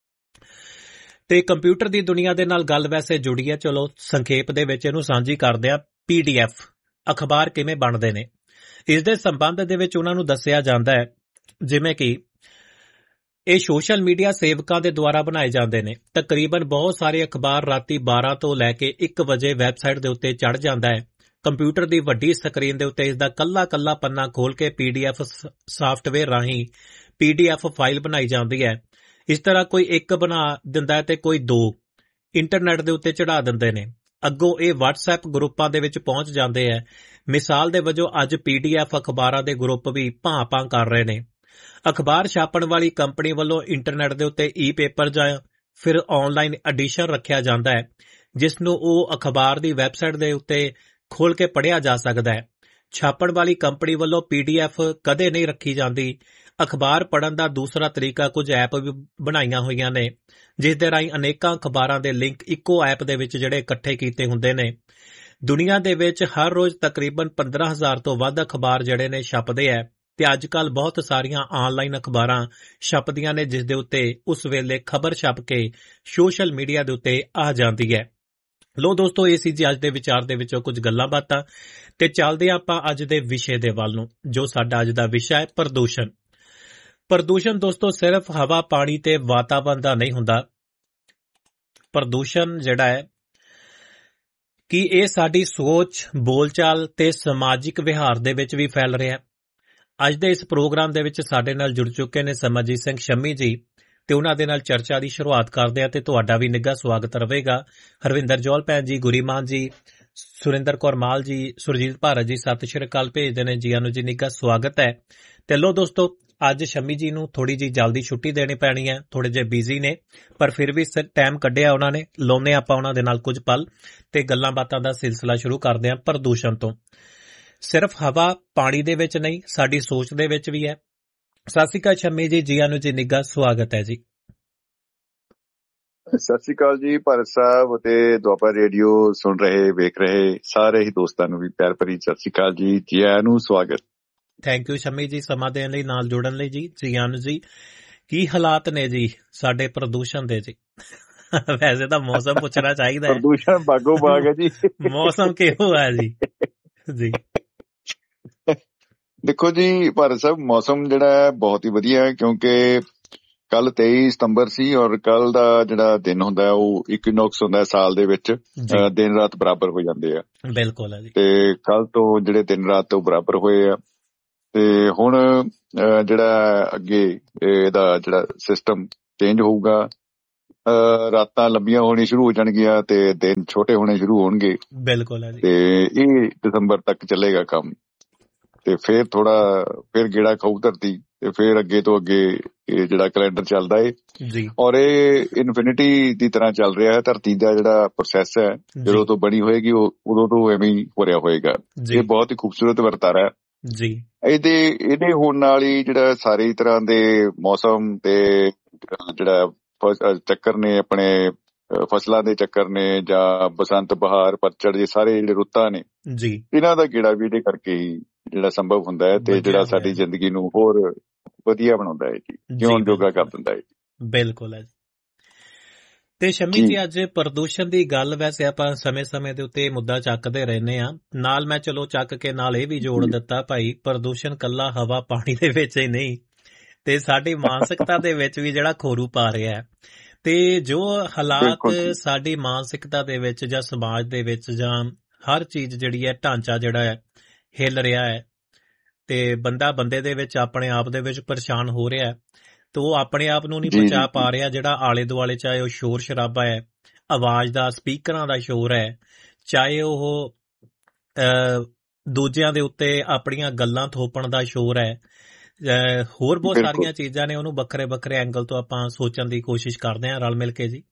[SPEAKER 2] ਤੇ ਕੰਪਿਊਟਰ ਦੀ ਦੁਨੀਆ ਦੇ ਨਾਲ ਗੱਲ ਵੈਸੇ ਜੁੜੀ ਹੈ। ਚਲੋ ਸੰਖੇਪ ਦੇ ਵਿੱਚ ਇਹਨੂੰ ਸਾਂਝੀ ਕਰਦੇ ਆ। ਪੀ ਡੀ ਐਫ ਅਖਬਾਰ ਕਿਵੇਂ ਬਣਦੇ ਨੇ, ਇਸ ਦੇ ਸੰਬੰਧ ਦੇ ਵਿੱਚ ਉਹਨਾਂ ਨੂੰ ਦੱਸਿਆ ਜਾਂਦਾ ਹੈ ਜਿਵੇਂ ਕਿ ਇਹ ਸੋਸ਼ਲ ਮੀਡੀਆ ਸੇਵਕਾਂ ਦੇ ਦੁਆਰਾ ਬਣਾਏ ਜਾਂਦੇ ਨੇ। ਤਕਰੀਬਨ ਬਹੁਤ ਸਾਰੇ ਅਖਬਾਰ ਰਾਤੀ ਬਾਰਾਂ ਤੋਂ ਲੈ ਕੇ ਇੱਕ ਵਜੇ ਵੈਬਸਾਈਟ ਦੇ ਉੱਤੇ ਚੜ੍ਹ ਜਾਂਦਾ ਹੈ। ਕੰਪਿਊਟਰ ਦੀ ਵੱਡੀ ਸਕਰੀਨ ਦੇ ਉੱਤੇ ਇਸ ਦਾ ਕੱਲਾ ਕੱਲਾ ਪੰਨਾ ਖੋਲ੍ਹ ਕੇ ਪੀ ਡੀ ਐਫ ਸਾਫਟਵੇਅਰ ਰਾਹੀਂ ਪੀ ਡੀ ਐਫ ਫਾਈਲ ਬਣਾਈ ਜਾਂਦੀ ਹੈ। ਇਸ ਤਰ੍ਹਾਂ ਕੋਈ ਇੱਕ ਬਣਾ ਦਿੰਦਾ ਹੈ ਤੇ ਕੋਈ ਦੋ ਇੰਟਰਨੈਟ ਦੇ ਉੱਤੇ ਚੜ੍ਹਾ ਦਿੰਦੇ ਨੇ। ਅੱਗੋਂ ਇਹ ਵਟਸਐਪ ਗਰੁੱਪਾਂ ਦੇ ਵਿੱਚ ਪਹੁੰਚ ਜਾਂਦੇ ਹੈ। ਮਿਸਾਲ ਦੇ ਵਜੋਂ ਅੱਜ ਪੀ ਡੀ ਐਫ ਅਖਬਾਰਾਂ ਦੇ ਗਰੁੱਪ ਵੀ ਭਾਂ-ਭਾਂ ਕਰ ਰਹੇ ਨੇ। ਅਖਬਾਰ ਛਾਪਣ ਵਾਲੀ ਕੰਪਨੀ ਵੱਲੋਂ ਇੰਟਰਨੈਟ ਦੇ ਉੱਤੇ ਈ ਪੇਪਰ ਜਾਂ ਫਿਰ ਆਨਲਾਈਨ ਐਡੀਸ਼ਨ ਰੱਖਿਆ ਜਾਂਦਾ ਹੈ, ਜਿਸ ਨੂੰ ਉਹ ਅਖਬਾਰ ਦੀ ਵੈਬਸਾਈਟ ਦੇ ਉੱਤੇ ਖੋਲ੍ਹ ਕੇ ਪੜ੍ਹਿਆ ਜਾ ਸਕਦਾ ਹੈ। ਛਾਪਣ ਵਾਲੀ ਕੰਪਨੀ ਵੱਲੋਂ ਪੀ ਡੀ ਐਫ ਕਦੇ ਨਹੀਂ ਰੱਖੀ ਜਾਂਦੀ। ਅਖਬਾਰ ਪੜ੍ਹਨ ਦਾ ਦੂਸਰਾ ਤਰੀਕਾ ਕੁਝ ਐਪ ਵੀ ਬਣਾਈਆਂ ਹੋਈਆਂ ਨੇ, ਜਿਸ ਦੇ ਰਾਹੀਂ ਅਨੇਕਾਂ ਅਖਬਾਰਾਂ ਦੇ ਲਿੰਕ ਇੱਕੋ ਐਪ ਦੇ ਵਿੱਚ ਜਿਹੜੇ ਇਕੱਠੇ ਕੀਤੇ ਹੁੰਦੇ ਨੇ। ਦੁਨੀਆ ਦੇ ਵਿੱਚ ਹਰ ਰੋਜ਼ ਤਕਰੀਬਨ ਪੰਦਰਾਂ ਹਜ਼ਾਰ ਤੋਂ ਵੱਧ ਅਖਬਾਰ ਜਿਹੜੇ ਨੇ ਛਪਦੇ ਹੈ ਤੇ ਅੱਜ ਕੱਲ੍ਹ ਬਹੁਤ ਸਾਰੀਆਂ ਆਨਲਾਈਨ ਅਖਬਾਰਾਂ ਛਪਦੀਆਂ ਨੇ, ਜਿਸ ਦੇ ਉੱਤੇ ਉਸ ਵੇਲੇ ਖਬਰ ਛਪ ਕੇ ਸੋਸ਼ਲ ਮੀਡੀਆ ਦੇ ਉੱਤੇ ਆ ਜਾਂਦੀ ਹੈ। ਲੋ ਦੋਸਤੋ, ਇਹ ਸੀ ਜੀ ਅੱਜ ਦੇ ਵਿਚਾਰ ਦੇ ਵਿੱਚੋਂ ਕੁਝ ਗੱਲਾਂ ਬਾਤਾਂ ਤੇ ਚੱਲਦੇ ਆਪਾਂ ਅੱਜ ਦੇ ਵਿਸ਼ੇ ਦੇ ਵੱਲ ਨੂੰ, ਜੋ ਸਾਡਾ ਅੱਜ ਦਾ ਵਿਸ਼ਾ ਹੈ ਪ੍ਰਦੂਸ਼ਣ। ਪ੍ਰਦੂਸ਼ਣ ਦੋਸਤੋ ਸਿਰਫ ਹਵਾ, ਪਾਣੀ ਤੇ ਵਾਤਾਵਰਨ ਦਾ ਨਹੀਂ ਹੁੰਦਾ। ਪ੍ਰਦੂਸ਼ਣ ਜਿਹੜਾ ਹੈ ਕਿ ਇਹ ਸਾਡੀ ਸੋਚ, ਬੋਲਚਾਲ ਤੇ ਸਮਾਜਿਕ ਵਿਹਾਰ ਦੇ ਵਿੱਚ ਵੀ ਫੈਲ ਰਿਹਾ ਹੈ। ਅੱਜ ਦੇ ਇਸ ਪ੍ਰੋਗਰਾਮ ਦੇ ਵਿੱਚ ਸਾਡੇ ਨਾਲ ਜੁੜ ਚੁੱਕੇ ਨੇ ਸਮਰਜੀਤ ਸਿੰਘ ਸ਼ੰਮੀ ਜੀ ਤੇ ਉਹਨਾਂ ਦੇ ਨਾਲ ਚਰਚਾ ਦੀ ਸ਼ੁਰੂਆਤ ਕਰਦੇ ਆ ਤੇ ਤੁਹਾਡਾ ਵੀ ਨਿੱਘਾ ਸਵਾਗਤ ਰਹੇਗਾ। ਹਰਵਿੰਦਰ ਜੌਲ ਭੈਣ ਜੀ, ਗੁਰੀਮਾਨ ਜੀ, ਸੁਰਿੰਦਰ ਕੌਰ ਮਾਲ ਜੀ, ਸੁਰਜੀਤ ਭਾਰਤ ਜੀ ਸਤਿ ਸ਼੍ਰੀ ਅਕਾਲ ਭੇਜਦੇ ਨੇ। ਜੀਆਂ ਨੂੰ ਜੀ ਨਿੱਘਾ ਸਵਾਗਤ ਹੈ। ਤੇ ਲੋ ਦੋਸਤੋ, ਅੱਜ ਸ਼ੰਮੀ ਜੀ ਨੂੰ ਥੋੜੀ ਜੀ ਜਲਦੀ ਛੁੱਟੀ ਦੇਣੀ ਪੈਣੀ ਹੈ, ਥੋੜੇ ਜਿਹੇ ਬਿਜ਼ੀ ਨੇ, ਪਰ ਫਿਰ ਵੀ ਟਾਈਮ ਕੱਢਿਆ ਉਹਨਾਂ ਨੇ। ਲਾਉਂਦੇ ਆਪਾਂ ਉਹਨਾਂ ਦੇ ਨਾਲ ਕੁਝ ਪਲ ਤੇ ਗੱਲਾਂ ਬਾਤਾਂ ਦਾ ਸਿਲਸਿਲਾ ਸ਼ੁਰੂ ਕਰਦੇ ਹਾਂ ਪ੍ਰਦੂਸ਼ਣ ਤੋਂ। ਸਿਰਫ ਹਵਾ, ਪਾਣੀ ਦੇ ਵਿੱਚ ਨਹੀਂ, ਸਾਡੀ ਸੋਚ ਦੇ ਵਿੱਚ ਵੀ ਹੈ। ਸਤਿ ਸ਼੍ਰੀ ਅਕਾਲ ਸ਼ੰਮੀ ਜੀ, ਜੀਆਂ ਨੂੰ ਜੀ ਨਿੱਘਾ ਸਵਾਗਤ ਹੈ ਜੀ।
[SPEAKER 3] ਸਤਿ ਸ਼੍ਰੀ ਅਕਾਲ ਜੀ ਭਾਰਤ ਸਾਹਿਬ ਅਤੇ ਦੁਆਬਾ ਰੇਡੀਓ ਸੁਣ ਰਹੇ ਵੇਖ ਰਹੇ ਸਾਰੇ ਹੀ ਦੋਸਤਾਂ ਨੂੰ ਵੀ ਪਿਆਰ ਭਰੀ ਸਤਿ ਸ਼੍ਰੀ ਅਕਾਲ ਜੀ, ਜੀ ਆਇਆਂ ਨੂੰ ਸਵਾਗਤ।
[SPEAKER 2] ਥੈਂਕ ਯੂ ਸ਼ੰਮੀ ਜੀ, ਸਮਾਂ ਦੇਣ ਲਈ, ਨਾਲ ਜੁੜਨ ਲਈ ਜੀ। ਜੀ ਆਇਆਂ ਨੂੰ ਜੀ। ਕੀ ਹਾਲਾਤ ਨੇ ਜੀ ਸਾਡੇ ਪ੍ਰਦੂਸ਼ਣ ਦੇ ਜੀ? ਵੈਸੇ ਤਾਂ ਮੌਸਮ ਪੁੱਛਣਾ ਚਾਹੀਦਾ ਹੈ।
[SPEAKER 3] ਪ੍ਰਦੂਸ਼ਣ ਬਾਗੋ ਬਾਗ ਹੈ ਜੀ।
[SPEAKER 2] ਮੌਸਮ ਕਿਹੋ ਹੈ ਜੀ? ਜੀ
[SPEAKER 3] ਦੇਖੋ ਜੀ ਭਾਰਤ ਸਾਹਿਬ, ਮੌਸਮ ਜਿਹੜਾ ਹੈ ਬਹੁਤ ਹੀ ਵਧੀਆ ਹੈ, ਕਿਉਂਕਿ ਕੱਲ ਤੇਈ ਸਤੰਬਰ ਸੀ ਔਰ ਕੱਲ ਦਾ ਜਿਹੜਾ ਦਿਨ ਹੁੰਦਾ ਉਹ ਇਕੁਇਨੋਕਸ ਹੁੰਦਾ ਸਾਲ ਦੇ ਵਿੱਚ, ਦਿਨ ਰਾਤ ਬਰਾਬਰ ਹੋ ਜਾਂਦੇ ਆ।
[SPEAKER 2] ਬਿਲਕੁਲ ਹੈ ਜੀ। ਤੇ
[SPEAKER 3] ਕੱਲ ਤੋਂ ਜਿਹੜੇ ਦਿਨ ਰਾਤ ਉਹ ਬਰਾਬਰ ਹੋਏ ਆ ਤੇ ਹੁਣ ਜਿਹੜਾ ਅੱਗੇ ਇਹਦਾ ਜਿਹੜਾ ਸਿਸਟਮ ਚੇਂਜ ਹੋਊਗਾ, ਰਾਤਾਂ ਲੰਬੀਆਂ ਹੋਣੀ ਸ਼ੁਰੂ ਹੋ ਜਾਣਗੀਆਂ ਤੇ ਦਿਨ ਛੋਟੇ ਹੋਣੇ ਸ਼ੁਰੂ ਹੋਣਗੇ।
[SPEAKER 2] ਬਿਲਕੁਲ ਹੈ ਜੀ।
[SPEAKER 3] ਤੇ ਇਹ ਦਸੰਬਰ ਤੱਕ ਚੱਲੇਗਾ ਕੰਮ ਤੇ ਫਿਰ ਥੋੜਾ ਫਿਰ ਗੇੜਾ ਖਾਊ ਧਰਤੀ ਤੇ ਫਿਰ ਅੱਗੇ ਤੋਂ ਅੱਗੇ ਇਹ ਜਿਹੜਾ ਕੈਲੰਡਰ ਚੱਲਦਾ ਏ
[SPEAKER 2] ਜੀ,
[SPEAKER 3] ਔਰ ਇਹ ਇਨਫਿਨਿਟੀ ਦੀ ਤਰ੍ਹਾਂ ਚੱਲ ਰਿਹਾ ਹੈ। ਧਰਤੀ ਦਾ ਜਿਹੜਾ ਪ੍ਰੋਸੈਸ ਹੈ ਜਦੋਂ ਤੋਂ ਬਣੀ ਹੋਏਗੀ ਉਹ ਉਦੋਂ ਤੋਂ ਐਵੇਂ ਹੀ ਹੋ ਰਿਹਾ ਹੋਏਗਾ। ਇਹ ਬਹੁਤ ਹੀ ਖੂਬਸੂਰਤ ਵਰਤਾਰਾ
[SPEAKER 2] ਜੀ।
[SPEAKER 3] ਇਹਦੇ ਇਹਦੇ ਹੋਣ ਨਾਲ ਹੀ ਜਿਹੜਾ ਸਾਰੀ ਤਰ੍ਹਾਂ ਦੇ ਮੌਸਮ ਤੇ ਜਿਹੜਾ ਚੱਕਰ ਨੇ, ਆਪਣੇ ਫਸਲਾਂ ਦੇ ਚੱਕਰ ਨੇ ਜਾਂ ਬਸੰਤ, ਬਹਾਰ, ਪਤਝੜ, ਇਹ ਸਾਰੇ ਜਿਹੜੇ ਰੁੱਤਾਂ ਨੇ ਜੀ, ਇਹਨਾਂ ਦਾ ਗੇੜਾ ਵੀ ਇਹਦੇ ਕਰਕੇ ਹੀ ਜਿਹੜਾ ਸੰਭਵ ਹੁੰਦਾ ਹੈ ਤੇ ਜਿਹੜਾ ਸਾਡੀ ਜ਼ਿੰਦਗੀ ਨੂੰ ਹੋਰ ਵਧੀਆ ਬਣਾਉਂਦਾ ਹੈ ਜੀ, ਜਿਉਣ ਜੋਗਾ ਕਰ ਦਿੰਦਾ ਹੈ।
[SPEAKER 2] ਬਿਲਕੁਲ ਹੈ ਜੀ। ਤੇ ਸ਼ਮੀ
[SPEAKER 3] ਜੀ
[SPEAKER 2] ਜੀ, ਅੱਜ ਪ੍ਰਦੂਸ਼ਣ ਦੀ ਗੱਲ ਵੈਸੇ ਆਪਾਂ ਸਮੇਂ-ਸਮੇਂ ਦੇ ਉੱਤੇ ਇਹ ਮੁੱਦਾ ਚੱਕਦੇ ਰਹਿੰਦੇ ਆ। ਨਾਲ ਮੈਂ ਚਲੋ ਚੱਕ ਕੇ ਨਾਲ ਇਹ ਵੀ ਜੋੜ
[SPEAKER 3] ਜੀ
[SPEAKER 2] ਦਿੱਤਾ, ਭਾਈ ਪ੍ਰਦੂਸ਼ਣ ਕੱਲਾ ਹਵਾ ਪਾਣੀ ਦੇ ਵਿੱਚ ਹੀ ਨਹੀਂ, ਤੇ ਸਾਡੀ ਮਾਨਸਿਕਤਾ ਦੇ ਵਿੱਚ ਵੀ ਜਿਹੜਾ ਖੋਰੂ ਪਾ ਰਿਹਾ ਹੈ। ਤੇ ਜੋ ਹਾਲਾਤ
[SPEAKER 3] ਬਿਲਕੁਲ ਜੀ
[SPEAKER 2] ਸਾਡੀ ਮਾਨਸਿਕਤਾ ਦੇ ਵਿੱਚ ਜਾਂ ਸਮਾਜ ਦੇ ਵਿੱਚ ਜਾਂ ਹਰ ਚੀਜ਼ ਜਿਹੜੀ ਹੈ, ਢਾਂਚਾ ਜਿਹੜਾ ਹੈ ਹਿੱਲ ਰਿਹਾ ਹੈ, ਤੇ ਬੰਦਾ ਬੰਦੇ ਦੇ ਵਿੱਚ ਆਪਣੇ ਆਪ ਦੇ ਵਿੱਚ ਪਰੇਸ਼ਾਨ ਹੋ ਰਿਹਾ ਹੈ, ਤੇ ਉਹ ਆਪਣੇ ਆਪ ਨੂੰ ਨਹੀਂ
[SPEAKER 3] ਜੀ
[SPEAKER 2] ਬਚਾ
[SPEAKER 3] ਜੀ
[SPEAKER 2] ਪਾ ਰਿਹਾ। ਜਿਹੜਾ ਆਲੇ ਦੁਆਲੇ, ਚਾਹੇ ਉਹ ਸ਼ੋਰ ਸ਼ਰਾਬਾ ਹੈ, ਆਵਾਜ਼ ਦਾ, ਸਪੀਕਰਾਂ ਦਾ ਸ਼ੋਰ ਹੈ, ਚਾਹੇ ਉਹ ਅਹ, ਦੂਜਿਆਂ ਦੇ ਉੱਤੇ ਆਪਣੀਆਂ ਗੱਲਾਂ ਥੋਪਣ ਦਾ ਸ਼ੋਰ ਹੈ, ਅਹ, ਹੋਰ ਬਹੁਤ
[SPEAKER 3] ਬਿਲਕੁਲ।
[SPEAKER 2] ਸਾਰੀਆਂ ਚੀਜ਼ਾਂ ਨੇ। ਉਹਨੂੰ ਵੱਖਰੇ ਵੱਖਰੇ ਐਂਗਲ ਤੋਂ ਆਪਾਂ ਸੋਚਣ ਦੀ ਕੋਸ਼ਿਸ਼ ਕਰਦੇ ਹਾਂ ਰਲ ਮਿਲ ਕੇ ਜੀ।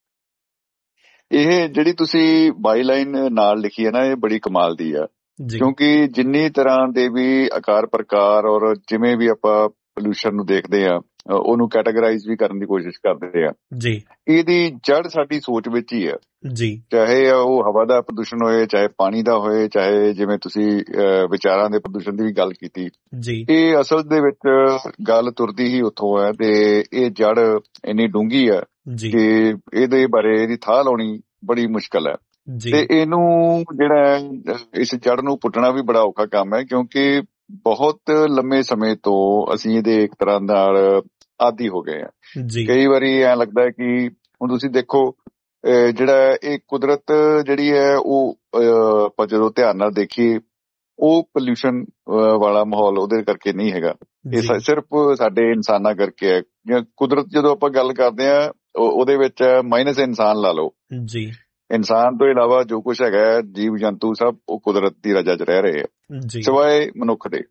[SPEAKER 3] ਇਹ ਜਿਹੜੀ ਤੁਸੀਂ ਬਾਈ ਲਾਈਨ ਨਾਲ ਲਿਖੀ ਹੈ ਨਾ, ਇਹ ਬੜੀ ਕਮਾਲ ਦੀ ਆ,
[SPEAKER 2] ਜੀ
[SPEAKER 3] ਕਿਉਂਕਿ ਜਿੰਨੀ ਤਰ੍ਹਾਂ ਦੇ ਵੀ ਆਕਾਰ ਪ੍ਰਕਾਰ ਔਰ ਜਿਵੇਂ ਵੀ ਆਪਾਂ ਪੋਲਿਊਸ਼ਨ ਨੂੰ ਦੇਖਦੇ ਆ, ਉਹਨੂੰ ਕੈਟਾਗਰਾਈਜ਼ ਵੀ ਕਰਨ ਦੀ ਕੋਸ਼ਿਸ਼ ਕਰਦੇ ਆ।
[SPEAKER 2] ਜੀ
[SPEAKER 3] ਇਹਦੀ ਜੜ ਸਾਡੀ ਸੋਚ ਵਿੱਚ ਹੀ ਆ।
[SPEAKER 2] ਜੀ
[SPEAKER 3] ਚਾਹੇ ਉਹ ਹਵਾ ਦਾ ਪ੍ਰਦੂਸ਼ਣ ਹੋਏ, ਚਾਹੇ ਪਾਣੀ ਦਾ ਹੋਏ, ਚਾਹੇ ਜਿਵੇਂ ਤੁਸੀਂ ਅਹ, ਵਿਚਾਰਾਂ ਦੇ ਪ੍ਰਦੂਸ਼ਣ ਦੀ ਵੀ ਗੱਲ ਕੀਤੀ,
[SPEAKER 2] ਜੀ
[SPEAKER 3] ਇਹ ਅਸਲ ਦੇ ਵਿੱਚ ਗੱਲ ਤੁਰਦੀ ਹੀ ਉੱਥੋਂ ਹੈ। ਤੇ ਇਹ ਜੜ ਇੰਨੀ ਡੂੰਘੀ ਆ
[SPEAKER 2] ਜੀ
[SPEAKER 3] ਕਿ ਇਹਦੇ ਬਾਰੇ ਇਹਦੀ ਥਾਹ ਲਾਉਣੀ ਬੜੀ ਮੁਸ਼ਕਲ ਹੈ।
[SPEAKER 2] ਜੀ
[SPEAKER 3] ਤੇ ਇਹਨੂੰ ਜਿਹੜਾ ਹੈ, ਇਸ ਜੜ ਨੂੰ ਪੁੱਟਣਾ ਵੀ ਬੜਾ ਔਖਾ ਕੰਮ ਹੈ, ਕਿਉਂਕਿ ਬਹੁਤ ਲੰਮੇ ਸਮੇਂ ਤੋਂ ਅਸੀਂ ਇਹਦੇ ਇੱਕ ਤਰ੍ਹਾਂ ਨਾਲ ਆਦੀ ਹੋ ਗਏ ਆ।
[SPEAKER 2] ਜੀ
[SPEAKER 3] ਕਈ ਵਾਰੀ ਐਂ ਲੱਗਦਾ ਹੈ ਕਿ ਹੁਣ ਤੁਸੀਂ ਦੇਖੋ, ਅਹ ਜਿਹੜਾ ਇਹ ਕੁਦਰਤ ਜਿਹੜੀ ਹੈ, ਉਹ ਅਹ ਆਪਾਂ ਜਦੋਂ ਧਿਆਨ ਨਾਲ ਦੇਖੀਏ, ਉਹ ਪੋਲਿਊਸ਼ਨ ਵਾਲਾ ਮਾਹੌਲ ਉਹਦੇ ਕਰਕੇ ਨਹੀਂ ਹੈਗਾ। ਇਹ
[SPEAKER 2] ਜੀ
[SPEAKER 3] ਸ- ਸਿਰਫ ਸਾਡੇ ਇਨਸਾਨਾਂ ਕਰਕੇ ਹੈ। ਜਾਂ ਕੁਦਰਤ ਜਦੋਂ ਆਪਾਂ ਗੱਲ ਕਰਦੇ ਆ, ਉਹਦੇ ਵਿੱਚ ਮਾਈਨਸ ਇਨਸਾਨ ਲਾ ਲਓ,
[SPEAKER 2] ਜੀ
[SPEAKER 3] ਇਨਸਾਨ ਤੋਂ ਇਲਾਵਾ ਜੋ ਕੁਝ ਹੈਗਾ ਹੈ, ਜੀਵ ਜੰਤੂ ਸਭ ਉਹ ਕੁਦਰਤ ਦੀ ਰਜਾ 'ਚ ਰਹਿ ਰਹੇ ਆ,
[SPEAKER 2] ਜੀ
[SPEAKER 3] ਸਿਵਾਏ ਮਨੁੱਖ ਦੇ।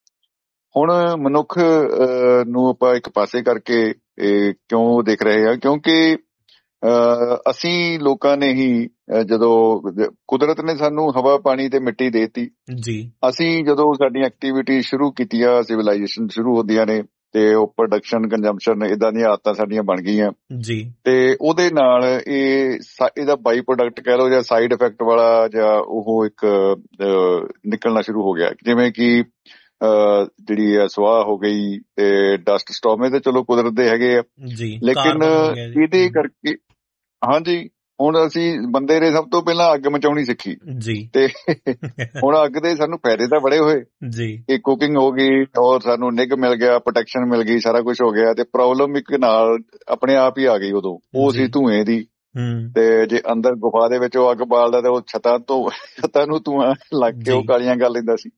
[SPEAKER 3] ਹੁਣ ਮਨੁੱਖ ਅਹ, ਨੂੰ ਆਪਾਂ ਇੱਕ ਪਾਸੇ ਕਰਕੇ ਇਹ ਕਿਉਂ ਦੇਖ ਰਹੇ ਆ? ਕਿਉਂਕਿ ਅਹ, ਅਸੀਂ ਲੋਕਾਂ ਨੇ ਹੀ ਅਹ, ਜਦੋਂ ਕੁਦਰਤ ਨੇ ਸਾਨੂੰ ਹਵਾ ਪਾਣੀ ਤੇ ਮਿੱਟੀ ਦੇਤੀ,
[SPEAKER 2] ਜੀ
[SPEAKER 3] ਅਸੀਂ ਜਦੋਂ ਸਾਡੀਆਂ ਐਕਟੀਵਿਟੀ ਸ਼ੁਰੂ ਕੀਤੀਆਂ, ਸਿਵਲਾਈਜੇਸ਼ਨ ਸ਼ੁਰੂ ਹੁੰਦੀਆਂ ਨੇ, ਤੇ ਉਹ ਪ੍ਰੋਡਕਸ਼ਨ ਕੰਜ਼ੰਪਸ਼ਨ ਇਦਾਂ ਦੀਆਂ ਆਦਤਾਂ ਸਾਡੀਆਂ ਬਣ ਗਈਆਂ,
[SPEAKER 2] ਜੀ
[SPEAKER 3] ਤੇ ਉਹਦੇ ਨਾਲ ਇਹ ਸਾ- ਇਹਦਾ ਬਾਈ ਪ੍ਰੋਡਕਟ ਕਹਿ ਲਓ ਜਾਂ ਸਾਈਡ ਇਫੈਕਟ ਵਾਲਾ, ਜਾਂ ਉਹ ਇੱਕ ਅਹ, ਨਿਕਲਣਾ ਸ਼ੁਰੂ ਹੋ ਗਿਆ। ਜਿਵੇਂ ਕਿ ਅਹ, ਜਿਹੜੀ ਆ ਸਵਾਹ ਹੋ ਗਈ ਤੇ ਡਸਟ ਸਟੋਮ, ਇਹ ਤੇ ਚਲੋ ਕੁਦਰਤ ਦੇ ਹੈਗੇ ਆ,
[SPEAKER 2] ਜੀ
[SPEAKER 3] ਲੇਕਿਨ
[SPEAKER 2] ਕਾਰਬਨ ਹੋ ਗਿਆ ਜੀ।
[SPEAKER 3] ਇਹਦੇ ਕਰਕੇ ਹਾਂਜੀ, ਹੁਣ ਅਸੀਂ ਬੰਦੇ ਨੇ ਸਭ ਤੋਂ ਪਹਿਲਾਂ ਅੱਗ ਮਚਾਉਣੀ ਸਿੱਖੀ,
[SPEAKER 2] ਜੀ
[SPEAKER 3] ਤੇ ਹੁਣ ਅੱਗ ਦੇ ਸਾਨੂੰ ਫਾਇਦੇ ਤਾਂ ਬੜੇ ਹੋਏ
[SPEAKER 2] ਜੀ
[SPEAKER 3] ਕਿ ਕੁਕਿੰਗ ਹੋ ਗਈ, ਔਰ ਸਾਨੂੰ ਨਿੱਘ ਮਿਲ ਗਿਆ, ਪ੍ਰੋਟੈਕਸ਼ਨ ਮਿਲ ਗਈ, ਸਾਰਾ ਕੁਝ ਹੋ ਗਿਆ। ਤੇ ਪ੍ਰੋਬਲਮ ਇੱਕ ਨਾਲ ਆਪਣੇ ਆਪ ਹੀ ਆ ਗਈ ਉਦੋਂ, ਉਹ ਸੀ
[SPEAKER 2] ਜੀ।
[SPEAKER 3] ਧੂਏ ਦੀ।
[SPEAKER 2] ਹੂੰ
[SPEAKER 3] ਤੇ ਜੇ ਅੰਦਰ ਗੁਫਾ ਦੇ ਵਿੱਚ ਉਹ ਅੱਗ ਬਾਲਦਾ ਤੇ ਉਹ ਛੱਤਾਂ ਤੋਂ ਛੱਤਾਂ ਨੂੰ ਧੂਆਂ ਲੱਗ ਕੇ ਉਹ
[SPEAKER 2] ਜੀ
[SPEAKER 3] ਕਾਲੀਆਂ ਕਰ ਲੈਂਦਾ ਸੀ।